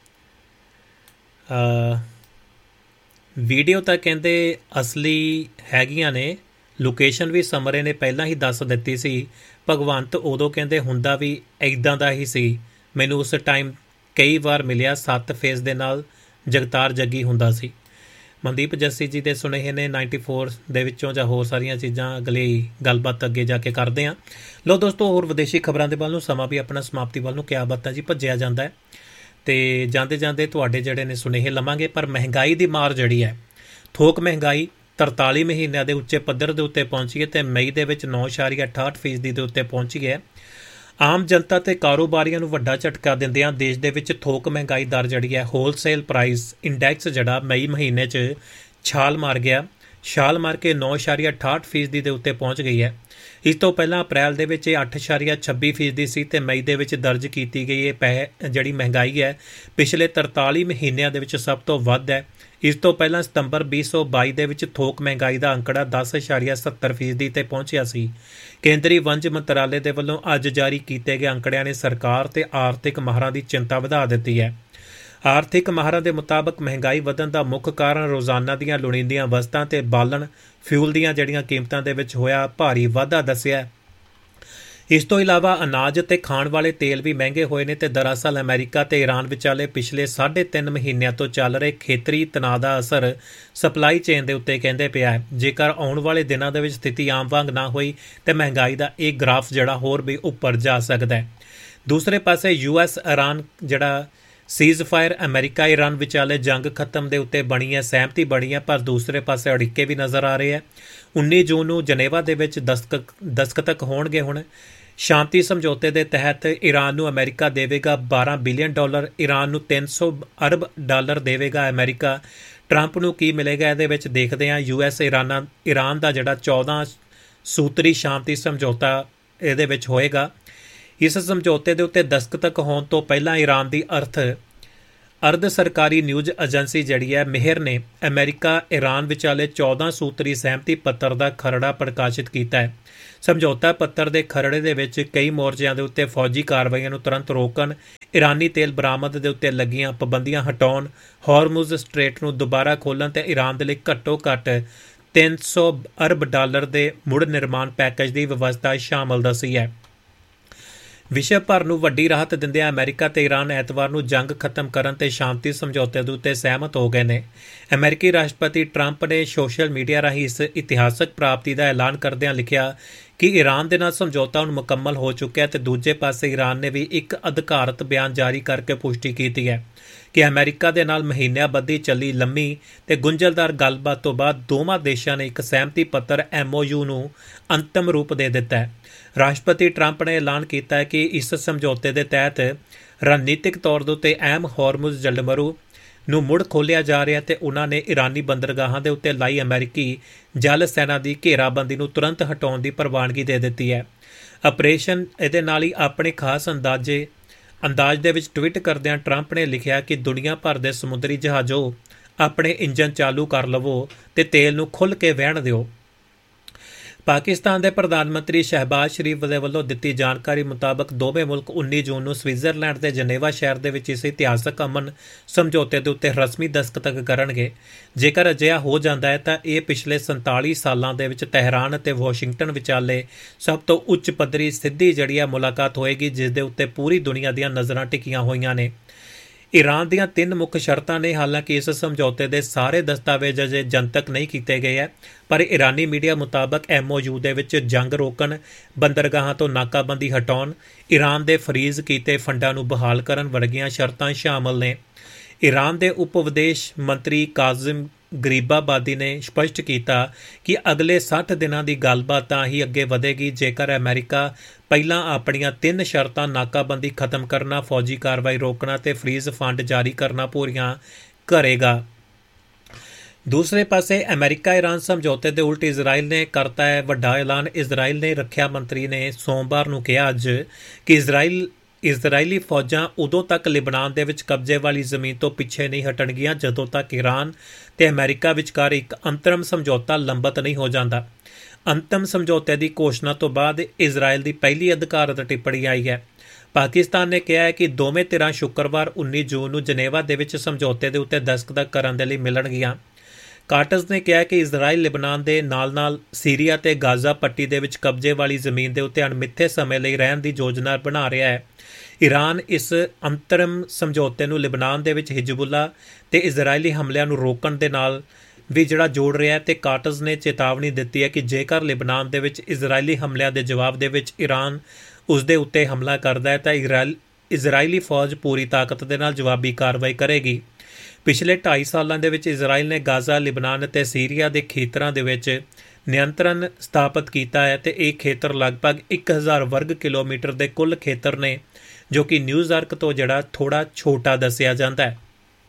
ਵੀਡੀਓ ਤਾਂ ਕਹਿੰਦੇ ਅਸਲੀ ਹੈਗੀਆਂ ਨੇ, ਲੋਕੇਸ਼ਨ ਵੀ ਸਮਰੇ ਨੇ ਪਹਿਲਾਂ ਹੀ ਦੱਸ ਦਿੱਤੀ ਸੀ। ਭਗਵੰਤ ਉਦੋਂ ਕਹਿੰਦੇ ਹੁੰਦਾ ਵੀ ਇੱਦਾਂ ਦਾ ਹੀ ਸੀ। ਮੈਨੂੰ ਉਸ ਟਾਈਮ ਕਈ ਵਾਰ ਮਿਲਿਆ ਸੱਤ ਫੇਸ ਦੇ ਨਾਲ ਜਗਤਾਰ ਜੱਗੀ ਹੁੰਦਾ ਸੀ। ਮਨਦੀਪ ਜੱਸੀ ਜੀ ਦੇ ਸੁਨੇਹੇ ਨੇ ਨਾਈਨਟੀ ਫੋਰ ਦੇ ਵਿੱਚੋਂ, ਜਾਂ ਹੋਰ ਸਾਰੀਆਂ ਚੀਜ਼ਾਂ ਅਗਲੀ ਗੱਲਬਾਤ ਅੱਗੇ ਜਾ ਕੇ ਕਰਦੇ ਹਾਂ। ਲਓ ਦੋਸਤੋ ਹੋਰ ਵਿਦੇਸ਼ੀ ਖਬਰਾਂ ਦੇ ਵੱਲ ਨੂੰ ਸਮਾਂ ਵੀ ਆਪਣਾ ਸਮਾਪਤੀ ਵੱਲ ਨੂੰ ਕਿਆ ਬਾਤਾਂ ਜੀ ਭੱਜਿਆ ਜਾਂਦਾ ਹੈ। ਤੇ ਜਾਂਦੇ ਜਾਂਦੇ ਤੁਹਾਡੇ ਜਿਹੜੇ ਨੇ ਸੁਨੇਹੇ ਲਵਾਂਗੇ। ਪਰ ਮਹਿੰਗਾਈ ਦੀ ਮਾਰ ਜਿਹੜੀ ਹੈ, ਥੋਕ ਮਹਿੰਗਾਈ ਤਰਤਾਲੀ ਮਹੀਨਿਆਂ ਦੇ ਉੱਚੇ ਪੱਧਰ ਦੇ ਉੱਤੇ ਪਹੁੰਚੀ ਹੈ ਤੇ ਮਈ ਦੇ ਵਿੱਚ ਨੌ ਇਸ਼ਾਰੀਆ ਅਠਾਹਠ ਫੀਸਦੀ ਦੇ ਉੱਤੇ ਪਹੁੰਚੀ ਹੈ। ਆਮ ਜਨਤਾ ਤੇ ਕਾਰੋਬਾਰੀਆਂ ਨੂੰ ਵੱਡਾ ਝਟਕਾ ਦਿੰਦਿਆਂ ਦੇਸ਼ ਦੇ ਵਿੱਚ ਥੋਕ ਮਹਿੰਗਾਈ ਦਰ ਜਿਹੜੀ ਹੈ ਹੋਲਸੇਲ ਪ੍ਰਾਈਸ ਇੰਡੈਕਸ ਜਿਹੜਾ ਮਈ ਮਹੀਨੇ 'ਚ ਛਾਲ ਮਾਰ ਗਿਆ, ਛਾਲ ਮਾਰ ਕੇ ਨੌ ਇਸ਼ਾਰੀਆ ਅਠਾਹਠ ਫੀਸਦੀ ਦੇ ਉੱਤੇ ਪਹੁੰਚ ਗਈ ਹੈ। ਇਸ ਤੋਂ ਪਹਿਲਾਂ ਅਪ੍ਰੈਲ ਦੇ ਵਿੱਚ ਇਹ ਅੱਠ ਇਸ਼ਾਰੀਆ ਛੱਬੀ ਫੀਸਦੀ ਸੀ ਤੇ ਮਈ ਦੇ ਵਿੱਚ ਦਰਜ ਕੀਤੀ ਗਈ ਇਹ ਪੈ ਜਿਹੜੀ ਮਹਿੰਗਾਈ ਹੈ ਪਿਛਲੇ ਤਰਤਾਲੀ ਮਹੀਨਿਆਂ ਦੇ ਵਿੱਚ ਸਭ ਤੋਂ ਵੱਧ ਹੈ। ਇਸ ਤੋਂ ਪਹਿਲਾਂ ਸਤੰਬਰ ਵੀਹ ਸੌ ਬਾਈ ਦੇ ਵਿੱਚ ਥੋਕ ਮਹਿੰਗਾਈ ਦਾ ਅੰਕੜਾ ਦਸ ਇਸ਼ਾਰੀਆ ਸੱਤਰ ਫੀਸਦੀ ਤੇ ਪਹੁੰਚਿਆ ਸੀ। ਕੇਂਦਰੀ ਵਣਜ ਮੰਤਰਾਲੇ ਦੇ ਵੱਲੋਂ ਅੱਜ ਜਾਰੀ ਕੀਤੇ ਗਏ ਅੰਕੜਿਆਂ ਨੇ ਸਰਕਾਰ ਤੇ ਆਰਥਿਕ ਮਾਹਰਾਂ ਦੀ ਚਿੰਤਾ ਵਧਾ ਦਿੱਤੀ ਹੈ। ਆਰਥਿਕ ਮਾਹਰਾਂ ਦੇ ਮੁਤਾਬਕ ਮਹਿੰਗਾਈ ਵਧਣ ਦਾ ਮੁੱਖ ਕਾਰਨ ਰੋਜ਼ਾਨਾ ਦੀਆਂ ਲੋੜੀਂਦੀਆਂ ਵਸਤਾਂ ਤੇ ਬਾਲਣ ਫਿਊਲ ਦੀਆਂ ਜਿਹੜੀਆਂ ਕੀਮਤਾਂ ਦੇ ਵਿੱਚ ਹੋਇਆ ਭਾਰੀ ਵਾਧਾ ਦੱਸਿਆ। ਇਸ ਤੋਂ ਇਲਾਵਾ ਅਨਾਜ ਅਤੇ ਖਾਣ ਵਾਲੇ ਤੇਲ ਵੀ ਮਹਿੰਗੇ ਹੋਏ ਨੇ ਤੇ ਦਰਅਸਲ ਅਮਰੀਕਾ ਤੇ ਈਰਾਨ ਵਿਚਾਲੇ ਪਿਛਲੇ ਸਾਢੇ ਤਿੰਨ ਮਹੀਨਿਆਂ ਤੋਂ ਚੱਲ ਰਹੇ ਖੇਤਰੀ ਤਣਾਅ ਦਾ ਅਸਰ ਸਪਲਾਈ ਚੇਨ ਦੇ ਉੱਤੇ ਕਹਿੰਦੇ ਪਿਆ ਹੈ। ਜੇਕਰ ਆਉਣ ਵਾਲੇ ਦਿਨਾਂ ਦੇ ਵਿੱਚ ਸਥਿਤੀ ਆਮ ਵਾਂਗ ਨਾ ਹੋਈ ਤੇ ਮਹਿੰਗਾਈ ਦਾ ਇਹ ਗ੍ਰਾਫ ਜਿਹੜਾ ਹੋਰ ਵੀ ਉੱਪਰ ਜਾ ਸਕਦਾ ਹੈ। ਦੂਸਰੇ ਪਾਸੇ ਯੂ ਐਸ ਈਰਾਨ ਜਿਹੜਾ ਸੀਜ਼ ਫਾਇਰ ਅਮਰੀਕਾ ਈਰਾਨ ਵਿਚਾਲੇ ਜੰਗ ਖਤਮ ਦੇ ਉੱਤੇ ਬਣੀ ਹੈ, ਸਹਿਮਤੀ ਬਣੀ ਹੈ, ਪਰ ਦੂਸਰੇ ਪਾਸੇ ਅੜਿੱਕੇ ਵੀ ਨਜ਼ਰ ਆ ਰਹੇ ਹੈ। ਉੱਨੀ ਜੂਨ ਨੂੰ ਜਨੇਵਾ ਦੇ ਵਿੱਚ ਦਸਤਕ ਦਸਤਖਤ ਹੋਣਗੇ। ਹੁਣ ਸ਼ਾਂਤੀ ਸਮਝੌਤੇ ਦੇ ਤਹਿਤ ਈਰਾਨ ਨੂੰ ਅਮਰੀਕਾ ਦੇਵੇਗਾ ਬਾਰਾਂ ਬਿਲੀਅਨ ਡਾਲਰ, ਈਰਾਨ ਨੂੰ ਤਿੰਨ ਸੌ ਅਰਬ ਡਾਲਰ ਦੇਵੇਗਾ ਅਮਰੀਕਾ। ਟਰੰਪ ਨੂੰ ਕੀ ਮਿਲੇਗਾ ਇਹਦੇ ਵਿੱਚ ਦੇਖਦੇ ਹਾਂ। ਯੂ ਐਸ ਈਰਾਨ ਈਰਾਨ ਦਾ ਜਿਹੜਾ ਚੌਦਾਂ ਸੂਤਰੀ ਸ਼ਾਂਤੀ ਸਮਝੌਤਾ ਇਹਦੇ ਵਿੱਚ ਹੋਏਗਾ। ਇਸ ਸਮਝੌਤੇ ਦੇ ਉੱਤੇ ਦਸਤਖਤ ਹੋਣ ਤੋਂ ਪਹਿਲਾਂ ਈਰਾਨ ਦੀ ਅਰਥ ਅਰਧ ਸਰਕਾਰੀ ਨਿਊਜ਼ ਏਜੰਸੀ ਜਿਹੜੀ ਹੈ ਮਿਹਰ ਨੇ ਅਮਰੀਕਾ ਈਰਾਨ ਵਿਚਾਲੇ ਚੌਦਾਂ ਸੂਤਰੀ ਸਹਿਮਤੀ ਪੱਤਰ ਦਾ ਖਰੜਾ ਪ੍ਰਕਾਸ਼ਿਤ ਕੀਤਾ ਹੈ। ਸਮਝੌਤਾ ਪੱਤਰ ਦੇ ਖਰੜੇ ਦੇ ਵਿੱਚ ਕਈ ਮੋਰਚਿਆਂ ਦੇ ਉੱਤੇ ਫੌਜੀ ਕਾਰਵਾਈਆਂ ਨੂੰ ਤੁਰੰਤ ਰੋਕਣ, ਈਰਾਨੀ ਤੇਲ ਬਰਾਮਦ ਦੇ ਉੱਤੇ ਲੱਗੀਆਂ ਪਾਬੰਦੀਆਂ ਹਟਾਉਣ, ਹਾਰਮੁਜ਼ ਸਟ੍ਰੇਟ ਨੂੰ ਦੁਬਾਰਾ ਖੋਲ੍ਹਣ ਤੇ ਈਰਾਨ ਦੇ ਲਈ ਘੱਟੋ ਘੱਟ ਤਿੰਨ ਸੌ ਅਰਬ ਡਾਲਰ ਦੇ ਮੁੜ ਨਿਰਮਾਣ ਪੈਕੇਜ ਦੀ ਵਿਵਸਥਾ ਸ਼ਾਮਲ ਦੱਸੀ ਹੈ। ਵਿਸ਼ਵ ਭਰ ਨੂੰ ਵੱਡੀ ਰਾਹਤ ਦਿੰਦਿਆਂ ਅਮਰੀਕਾ ਤੇ ਈਰਾਨ ਐਤਵਾਰ ਨੂੰ ਜੰਗ ਖਤਮ ਕਰਨ ਤੇ ਸ਼ਾਂਤੀ ਸਮਝੌਤੇ ਦੇ ਉੱਤੇ ਸਹਿਮਤ ਹੋ ਗਏ ਨੇ। ਅਮਰੀਕੀ ਰਾਸ਼ਟਰਪਤੀ ਟਰੰਪ ਨੇ ਸੋਸ਼ਲ ਮੀਡੀਆ ਰਾਹੀਂ ਇਸ ਇਤਿਹਾਸਕ ਪ੍ਰਾਪਤੀ ਦਾ ਐਲਾਨ ਕਰਦਿਆਂ ਲਿਖਿਆ ਕਿ ਈਰਾਨ ਦੇ ਨਾਲ ਸਮਝੌਤਾ ਹੁਣ ਮੁਕੰਮਲ ਹੋ ਚੁੱਕਿਆ ਤੇ ਦੂਜੇ ਪਾਸੇ ਈਰਾਨ ਨੇ ਵੀ ਇੱਕ ਅਧਿਕਾਰਤ ਬਿਆਨ ਜਾਰੀ ਕਰਕੇ ਪੁਸ਼ਟੀ ਕੀਤੀ ਹੈ ਕਿ ਅਮਰੀਕਾ ਦੇ ਨਾਲ ਮਹੀਨਿਆਂ ਬੱਧੀ ਚੱਲੀ ਲੰਮੀ ਤੇ ਗੁੰਝਲਦਾਰ ਗੱਲਬਾਤ ਤੋਂ ਬਾਅਦ ਦੋਵਾਂ ਦੇਸ਼ਾਂ ਨੇ ਇੱਕ ਸਹਿਮਤੀ ਪੱਤਰ ਐਮ ਓ ਯੂ ਨੂੰ ਅੰਤਮ ਰੂਪ ਦੇ ਦਿੱਤਾ ਹੈ। ਰਾਸ਼ਟਰਪਤੀ ਟਰੰਪ ਨੇ ਐਲਾਨ ਕੀਤਾ ਹੈ ਕਿ ਇਸ ਸਮਝੌਤੇ ਦੇ ਤਹਿਤ ਰਣਨੀਤਿਕ ਤੌਰ ਦੇ ਉੱਤੇ ਅਹਿਮ ਹਾਰਮੁਜ਼ ਜਲਮਰੂ ਨੂੰ ਮੁੜ ਖੋਲ੍ਹਿਆ ਜਾ ਰਿਹਾ ਤੇ ਉਹਨਾਂ ਨੇ ਈਰਾਨੀ ਬੰਦਰਗਾਹਾਂ ਦੇ ਉੱਤੇ ਲਾਈ ਅਮਰੀਕੀ ਜਲ ਸੈਨਾ ਦੀ ਘੇਰਾਬੰਦੀ ਨੂੰ ਤੁਰੰਤ ਹਟਾਉਣ ਦੀ ਪ੍ਰਵਾਨਗੀ ਦੇ ਦਿੱਤੀ ਹੈ। ਆਪਰੇਸ਼ਨ ਇਹਦੇ ਨਾਲ ਹੀ ਆਪਣੇ ਖਾਸ ਅੰਦਾਜ਼ੇ ਅੰਦਾਜ਼ ਦੇ ਵਿੱਚ ਟਵੀਟ ਕਰਦਿਆਂ ਟਰੰਪ ਨੇ ਲਿਖਿਆ ਕਿ ਦੁਨੀਆ ਭਰ ਦੇ ਸਮੁੰਦਰੀ ਜਹਾਜ਼ੋ ਆਪਣੇ ਇੰਜਨ ਚਾਲੂ ਕਰ ਲਵੋ ਤੇ ਤੇਲ ਨੂੰ ਖੁੱਲ੍ਹ ਕੇ ਵਹਿਣ ਦਿਓ। ਪਾਕਿਸਤਾਨ ਦੇ ਪ੍ਰਧਾਨ ਮੰਤਰੀ ਸ਼ਹਿਬਾਜ਼ ਸ਼ਰੀਫ ਦੇ ਵੱਲੋਂ ਦਿੱਤੀ ਜਾਣਕਾਰੀ ਮੁਤਾਬਕ ਦੋਵੇਂ ਮੁਲਕ ਉੱਨੀ ਜੂਨ ਨੂੰ ਸਵਿਟਜ਼ਰਲੈਂਡ ਦੇ ਜਨੇਵਾ ਸ਼ਹਿਰ ਦੇ ਵਿੱਚ ਇਸ ਇਤਿਹਾਸਕ ਅਮਨ ਸਮਝੌਤੇ ਦੇ ਉੱਤੇ ਰਸਮੀ ਦਸਤਖਤ ਕਰਨਗੇ। ਜੇਕਰ ਅਜਿਹਾ ਹੋ ਜਾਂਦਾ ਹੈ ਤਾਂ ਇਹ ਪਿਛਲੇ ਸੰਤਾਲੀ ਸਾਲਾਂ ਦੇ ਵਿੱਚ ਤਹਿਰਾਨ ਅਤੇ ਵਾਸ਼ਿੰਗਟਨ ਵਿਚਾਲੇ ਸਭ ਤੋਂ ਉੱਚ ਪੱਧਰੀ ਸਿੱਧੀ ਜਿਹੜੀ ਹੈ ਮੁਲਾਕਾਤ ਹੋਏਗੀ, ਜਿਸ ਦੇ ਉੱਤੇ ਪੂਰੀ ਦੁਨੀਆ ਦੀਆਂ ਨਜ਼ਰਾਂ ਟਿਕੀਆਂ ਹੋਈਆਂ ਨੇ। ਈਰਾਨ ਦੀਆਂ ਤਿੰਨ ਮੁੱਖ ਸ਼ਰਤਾਂ ਨੇ। ਹਾਲਾਂਕਿ ਇਸ ਸਮਝੌਤੇ ਦੇ ਸਾਰੇ ਦਸਤਾਵੇਜ਼ ਅਜੇ ਜਨਤਕ ਨਹੀਂ ਕੀਤੇ ਗਏ ਹੈ, ਪਰ ਈਰਾਨੀ ਮੀਡੀਆ ਮੁਤਾਬਕ ਐਮ ਓ ਯੂ ਦੇ ਵਿੱਚ ਜੰਗ ਰੋਕਣ, ਬੰਦਰਗਾਹਾਂ ਤੋਂ ਨਾਕਾਬੰਦੀ ਹਟਾਉਣ, ਈਰਾਨ ਦੇ ਫਰੀਜ਼ ਕੀਤੇ ਫੰਡਾਂ ਨੂੰ ਬਹਾਲ ਕਰਨ ਵਰਗੀਆਂ ਸ਼ਰਤਾਂ ਸ਼ਾਮਲ ਨੇ। ਈਰਾਨ ਦੇ ਉਪ ਵਿਦੇਸ਼ ਮੰਤਰੀ ਕਾਜ਼ਿਮ ਗਰੀਬਾਬਾਦੀ ਨੇ ਸਪਸ਼ਟ ਕੀਤਾ ਕਿ ਅਗਲੇ ਸੱਠ ਦਿਨਾਂ ਦੀ ਗੱਲਬਾਤ ਤਾਂ ਹੀ ਅੱਗੇ ਵਧੇਗੀ ਜੇਕਰ ਅਮਰੀਕਾ ਪਹਿਲਾਂ ਆਪਣੀਆਂ ਤਿੰਨ ਸ਼ਰਤਾਂ ਨਾਕਾਬੰਦੀ ਖਤਮ ਕਰਨਾ, ਫੌਜੀ ਕਾਰਵਾਈ ਰੋਕਣਾ ਤੇ ਫਰੀਜ਼ ਫੰਡ ਜਾਰੀ ਕਰਨਾ ਪੂਰੀਆਂ ਕਰੇਗਾ। ਦੂਸਰੇ ਪਾਸੇ ਅਮਰੀਕਾ ਈਰਾਨ ਸਮਝੌਤੇ ਦੇ ਉਲਟ ਇਜ਼ਰਾਈਲ ਨੇ ਕਰਤਾ ਹੈ ਵੱਡਾ ਐਲਾਨ। ਇਜ਼ਰਾਈਲ ਦੇ ਰੱਖਿਆ ਮੰਤਰੀ ਨੇ ਸੋਮਵਾਰ ਨੂੰ ਕਿਹਾ ਅੱਜ ਕਿ ਇਜ਼ਰਾਈਲ ਇਜ਼ਰਾਈਲੀ ਫੌਜਾਂ ਉਦੋਂ ਤੱਕ ਲਿਬਨਾਨ ਦੇ ਵਿੱਚ ਕਬਜ਼ੇ ਵਾਲੀ ਜ਼ਮੀਨ ਤੋਂ ਪਿੱਛੇ ਨਹੀਂ ਹਟਣਗੀਆਂ ਜਦੋਂ ਤੱਕ ਈਰਾਨ ਤੇ ਅਮਰੀਕਾ ਵਿਚਕਾਰ ਇੱਕ ਅੰਤਰਮ ਸਮਝੌਤਾ ਲੰਬਤ ਨਹੀਂ ਹੋ ਜਾਂਦਾ। ਅੰਤਮ ਸਮਝੌਤੇ ਦੀ ਘੋਸ਼ਣਾ ਤੋਂ ਬਾਅਦ ਇਜ਼ਰਾਈਲ ਦੀ ਪਹਿਲੀ ਅਧਿਕਾਰਤ ਟਿੱਪਣੀ ਆਈ ਹੈ। ਪਾਕਿਸਤਾਨ ਨੇ ਕਿਹਾ ਹੈ ਕਿ ਦੋਵੇਂ ਧਿਰਾਂ ਸ਼ੁੱਕਰਵਾਰ ਉੱਨੀ ਜੂਨ ਨੂੰ ਜਨੇਵਾ ਦੇ ਵਿੱਚ ਸਮਝੌਤੇ ਦੇ ਉੱਤੇ ਦਸਤਖਤ ਕਰਨ ਦੇ ਲਈ ਮਿਲਣਗੀਆਂ। ਕਾਟਸ ਨੇ ਕਿਹਾ ਕਿ ਇਜ਼ਰਾਈਲ ਲਿਬਨਾਨ ਦੇ ਨਾਲ-ਨਾਲ ਸੀਰੀਆ ਤੇ ਗਾਜ਼ਾ ਪੱਟੀ ਦੇ ਵਿੱਚ ਕਬਜ਼ੇ ਵਾਲੀ ਜ਼ਮੀਨ ਦੇ ਉੱਤੇ ਅਣਮਿੱਥੇ ਸਮੇਂ ਲਈ ਰਹਿਣ ਦੀ ਯੋਜਨਾ ਬਣਾ ਰਿਹਾ ਹੈ। ਈਰਾਨ ਇਸ ਅੰਤਰਮ ਸਮਝੌਤੇ ਨੂੰ ਲਿਬਨਾਨ ਦੇ ਵਿੱਚ ਹਿਜ਼ਬੁੱਲਾ ਤੇ ਇਜ਼ਰਾਈਲੀ ਹਮਲਿਆਂ ਨੂੰ ਰੋਕਣ ਦੇ ਨਾਲ ਵੀ ਜਿਹੜਾ ਜੋੜ ਰਿਹਾ ਹੈ ਤੇ ਕਾਟਸ ਨੇ ਚੇਤਾਵਨੀ ਦਿੱਤੀ ਹੈ ਕਿ ਜੇਕਰ ਲਿਬਨਾਨ ਦੇ ਵਿੱਚ ਇਜ਼ਰਾਈਲੀ ਹਮਲਿਆਂ ਦੇ ਜਵਾਬ ਦੇ ਵਿੱਚ ਈਰਾਨ ਉਸ ਦੇ ਉੱਤੇ ਹਮਲਾ ਕਰਦਾ ਹੈ ਤਾਂ ਇਜ਼ਰਾਈਲ ਇਜ਼ਰਾਈਲੀ ਫੌਜ ਪੂਰੀ ਤਾਕਤ ਦੇ ਨਾਲ ਜਵਾਬੀ ਕਾਰਵਾਈ ਕਰੇਗੀ। ਪਿਛਲੇ ਢਾਈ ਸਾਲਾਂ ਦੇ ਵਿੱਚ ਇਜ਼ਰਾਈਲ ਨੇ ਗਾਜ਼ਾ, ਲਿਬਨਾਨ ਅਤੇ ਸੀਰੀਆ ਦੇ ਖੇਤਰਾਂ ਦੇ ਵਿੱਚ ਨਿਯੰਤਰਣ ਸਥਾਪਿਤ ਕੀਤਾ ਹੈ ਤੇ ਇਹ ਖੇਤਰ ਲਗਭਗ ਇੱਕ ਹਜ਼ਾਰ ਵਰਗ ਕਿਲੋਮੀਟਰ ਦੇ ਕੁੱਲ ਖੇਤਰ ਨੇ, ਜੋ ਕਿ ਨਿਊਯਾਰਕ ਤੋਂ ਜਿਹੜਾ ਥੋੜਾ ਛੋਟਾ ਦੱਸਿਆ ਜਾਂਦਾ ਹੈ।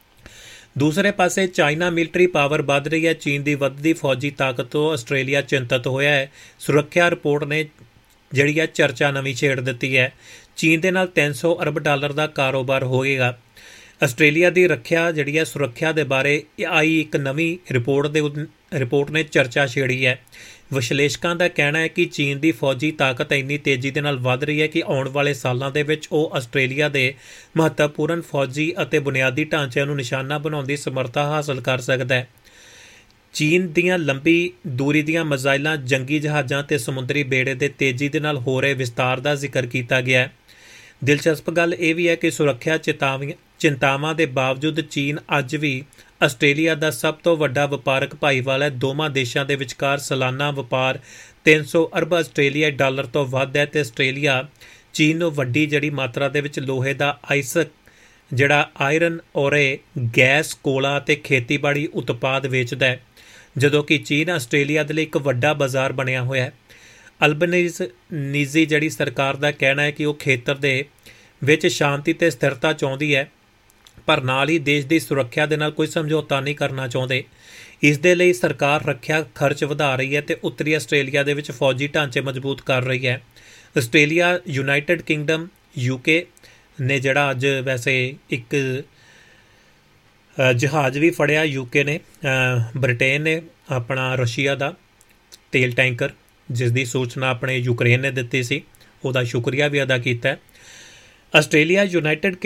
ਦੂਸਰੇ ਪਾਸੇ ਚਾਈਨਾ ਮਿਲਟਰੀ ਪਾਵਰ ਵੱਧ ਰਹੀ ਹੈ। ਚੀਨ ਦੀ ਵੱਧਦੀ ਫੌਜੀ ਤਾਕਤ ਤੋਂ ਆਸਟ੍ਰੇਲੀਆ ਚਿੰਤਤ ਹੋਇਆ ਹੈ। ਸੁਰੱਖਿਆ ਰਿਪੋਰਟ ਨੇ ਜਿਹੜੀ ਹੈ ਚਰਚਾ ਨਵੀਂ ਛੇੜ ਦਿੱਤੀ ਹੈ। ਚੀਨ ਦੇ ਨਾਲ ਤਿੰਨ ਸੌ ਅਰਬ ਡਾਲਰ ਦਾ ਕਾਰੋਬਾਰ ਹੋਵੇਗਾ। ਆਸਟ੍ਰੇਲੀਆ ਦੀ ਰੱਖਿਆ ਜਿਹੜੀ ਹੈ ਸੁਰੱਖਿਆ ਦੇ ਬਾਰੇ ਆਈ ਇੱਕ ਨਵੀਂ ਰਿਪੋਰਟ ਦੇ ਰਿਪੋਰਟ ਨੇ ਚਰਚਾ ਛੇੜੀ ਹੈ। ਵਿਸ਼ਲੇਸ਼ਕਾਂ ਦਾ ਕਹਿਣਾ ਹੈ ਕਿ ਚੀਨ ਦੀ ਫੌਜੀ ਤਾਕਤ ਇੰਨੀ ਤੇਜ਼ੀ ਦੇ ਨਾਲ ਵੱਧ ਰਹੀ ਹੈ ਕਿ ਆਉਣ ਵਾਲੇ ਸਾਲਾਂ ਦੇ ਵਿੱਚ ਉਹ ਆਸਟ੍ਰੇਲੀਆ ਦੇ ਮਹੱਤਵਪੂਰਨ ਫੌਜੀ ਅਤੇ ਬੁਨਿਆਦੀ ਢਾਂਚਿਆਂ ਨੂੰ ਨਿਸ਼ਾਨਾ ਬਣਾਉਣ ਦੀ ਸਮਰੱਥਾ ਹਾਸਲ ਕਰ ਸਕਦਾ ਹੈ। ਚੀਨ ਦੀਆਂ ਲੰਬੀ ਦੂਰੀ ਦੀਆਂ ਮਿਜ਼ਾਈਲਾਂ, ਜੰਗੀ ਜਹਾਜ਼ਾਂ ਤੇ ਸਮੁੰਦਰੀ ਬੇੜੇ ਦੇ ਤੇਜ਼ੀ ਦੇ ਨਾਲ ਹੋ ਰਹੇ ਵਿਸਤਾਰ ਦਾ ਜ਼ਿਕਰ ਕੀਤਾ ਗਿਆ ਹੈ। ਦਿਲਚਸਪ ਗੱਲ ਇਹ ਵੀ ਹੈ ਕਿ ਸੁਰੱਖਿਆ ਚੇਤਾਵਨੀ ਚਿੰਤਾਵਾਂ ਦੇ ਬਾਵਜੂਦ ਚੀਨ ਅੱਜ ਵੀ ਆਸਟ੍ਰੇਲੀਆ ਦਾ ਸਭ ਤੋਂ ਵੱਡਾ ਵਪਾਰਕ ਭਾਈਵਾਲ ਹੈ। ਦੋਵਾਂ ਦੇਸ਼ਾਂ ਦੇ ਵਿਚਕਾਰ ਸਾਲਾਨਾ ਵਪਾਰ ਤਿੰਨ ਸੌ ਅਰਬ ਆਸਟ੍ਰੇਲੀਆਈ ਡਾਲਰ ਤੋਂ ਵੱਧ ਹੈ ਤੇ ਆਸਟ੍ਰੇਲੀਆ ਚੀਨ ਨੂੰ ਵੱਡੀ ਜਿਹੜੀ ਮਾਤਰਾ ਦੇ ਵਿੱਚ ਲੋਹੇ ਦਾ ਆਇਸਕ ਜਿਹੜਾ ਆਇਰਨ ਔਰੇ, ਗੈਸ, ਕੋਲਾ ਅਤੇ ਖੇਤੀਬਾੜੀ ਉਤਪਾਦ ਵੇਚਦਾ ਹੈ, ਜਦੋਂ ਕਿ ਚੀਨ ਆਸਟ੍ਰੇਲੀਆ ਦੇ ਲਈ ਇੱਕ ਵੱਡਾ ਬਾਜ਼ਾਰ ਬਣਿਆ ਹੋਇਆ ਹੈ। ਅਲਬਨੀਜ਼ ਨੀਜ਼ੀ ਜਿਹੜੀ ਸਰਕਾਰ ਦਾ ਕਹਿਣਾ ਹੈ ਕਿ ਉਹ ਖੇਤਰ ਦੇ ਵਿੱਚ ਸ਼ਾਂਤੀ ਤੇ ਸਥਿਰਤਾ ਚਾਹੁੰਦੀ ਹੈ, ਪਰ ਨਾਲ ਹੀ ਦੇਸ਼ ਦੀ ਸੁਰੱਖਿਆ ਦੇ ਨਾਲ ਕੋਈ ਸਮਝੌਤਾ ਨਹੀਂ ਕਰਨਾ ਚਾਹੁੰਦੇ। ਇਸ ਦੇ ਲਈ ਸਰਕਾਰ ਰੱਖਿਆ ਖਰਚ ਵਧਾ ਰਹੀ ਹੈ ਤੇ ਉੱਤਰੀ ਆਸਟ੍ਰੇਲੀਆ ਦੇ ਵਿੱਚ ਫੌਜੀ ਢਾਂਚੇ ਮਜ਼ਬੂਤ ਕਰ ਰਹੀ ਹੈ। ਆਸਟ੍ਰੇਲੀਆ, ਯੂਨਾਈਟਿਡ ਕਿੰਗਡਮ, ਯੂਕੇ ਨੇ ਜਿਹੜਾ ਅੱਜ ਵੈਸੇ ਇੱਕ ਜਹਾਜ਼ ਵੀ ਫੜਿਆ ਯੂਕੇ ਨੇ, ਬ੍ਰਿਟੇਨ ਨੇ ਆਪਣਾ ਰਸ਼ੀਆ ਦਾ ਤੇਲ ਟੈਂਕਰ ਜਿਸ ਦੀ ਸੂਚਨਾ ਆਪਣੇ ਯੂਕਰੇਨ ਨੇ ਦਿੱਤੀ ਸੀ ਉਹਦਾ ਸ਼ੁਕਰੀਆ ਵੀ ਅਦਾ ਕੀਤਾ। Australia, United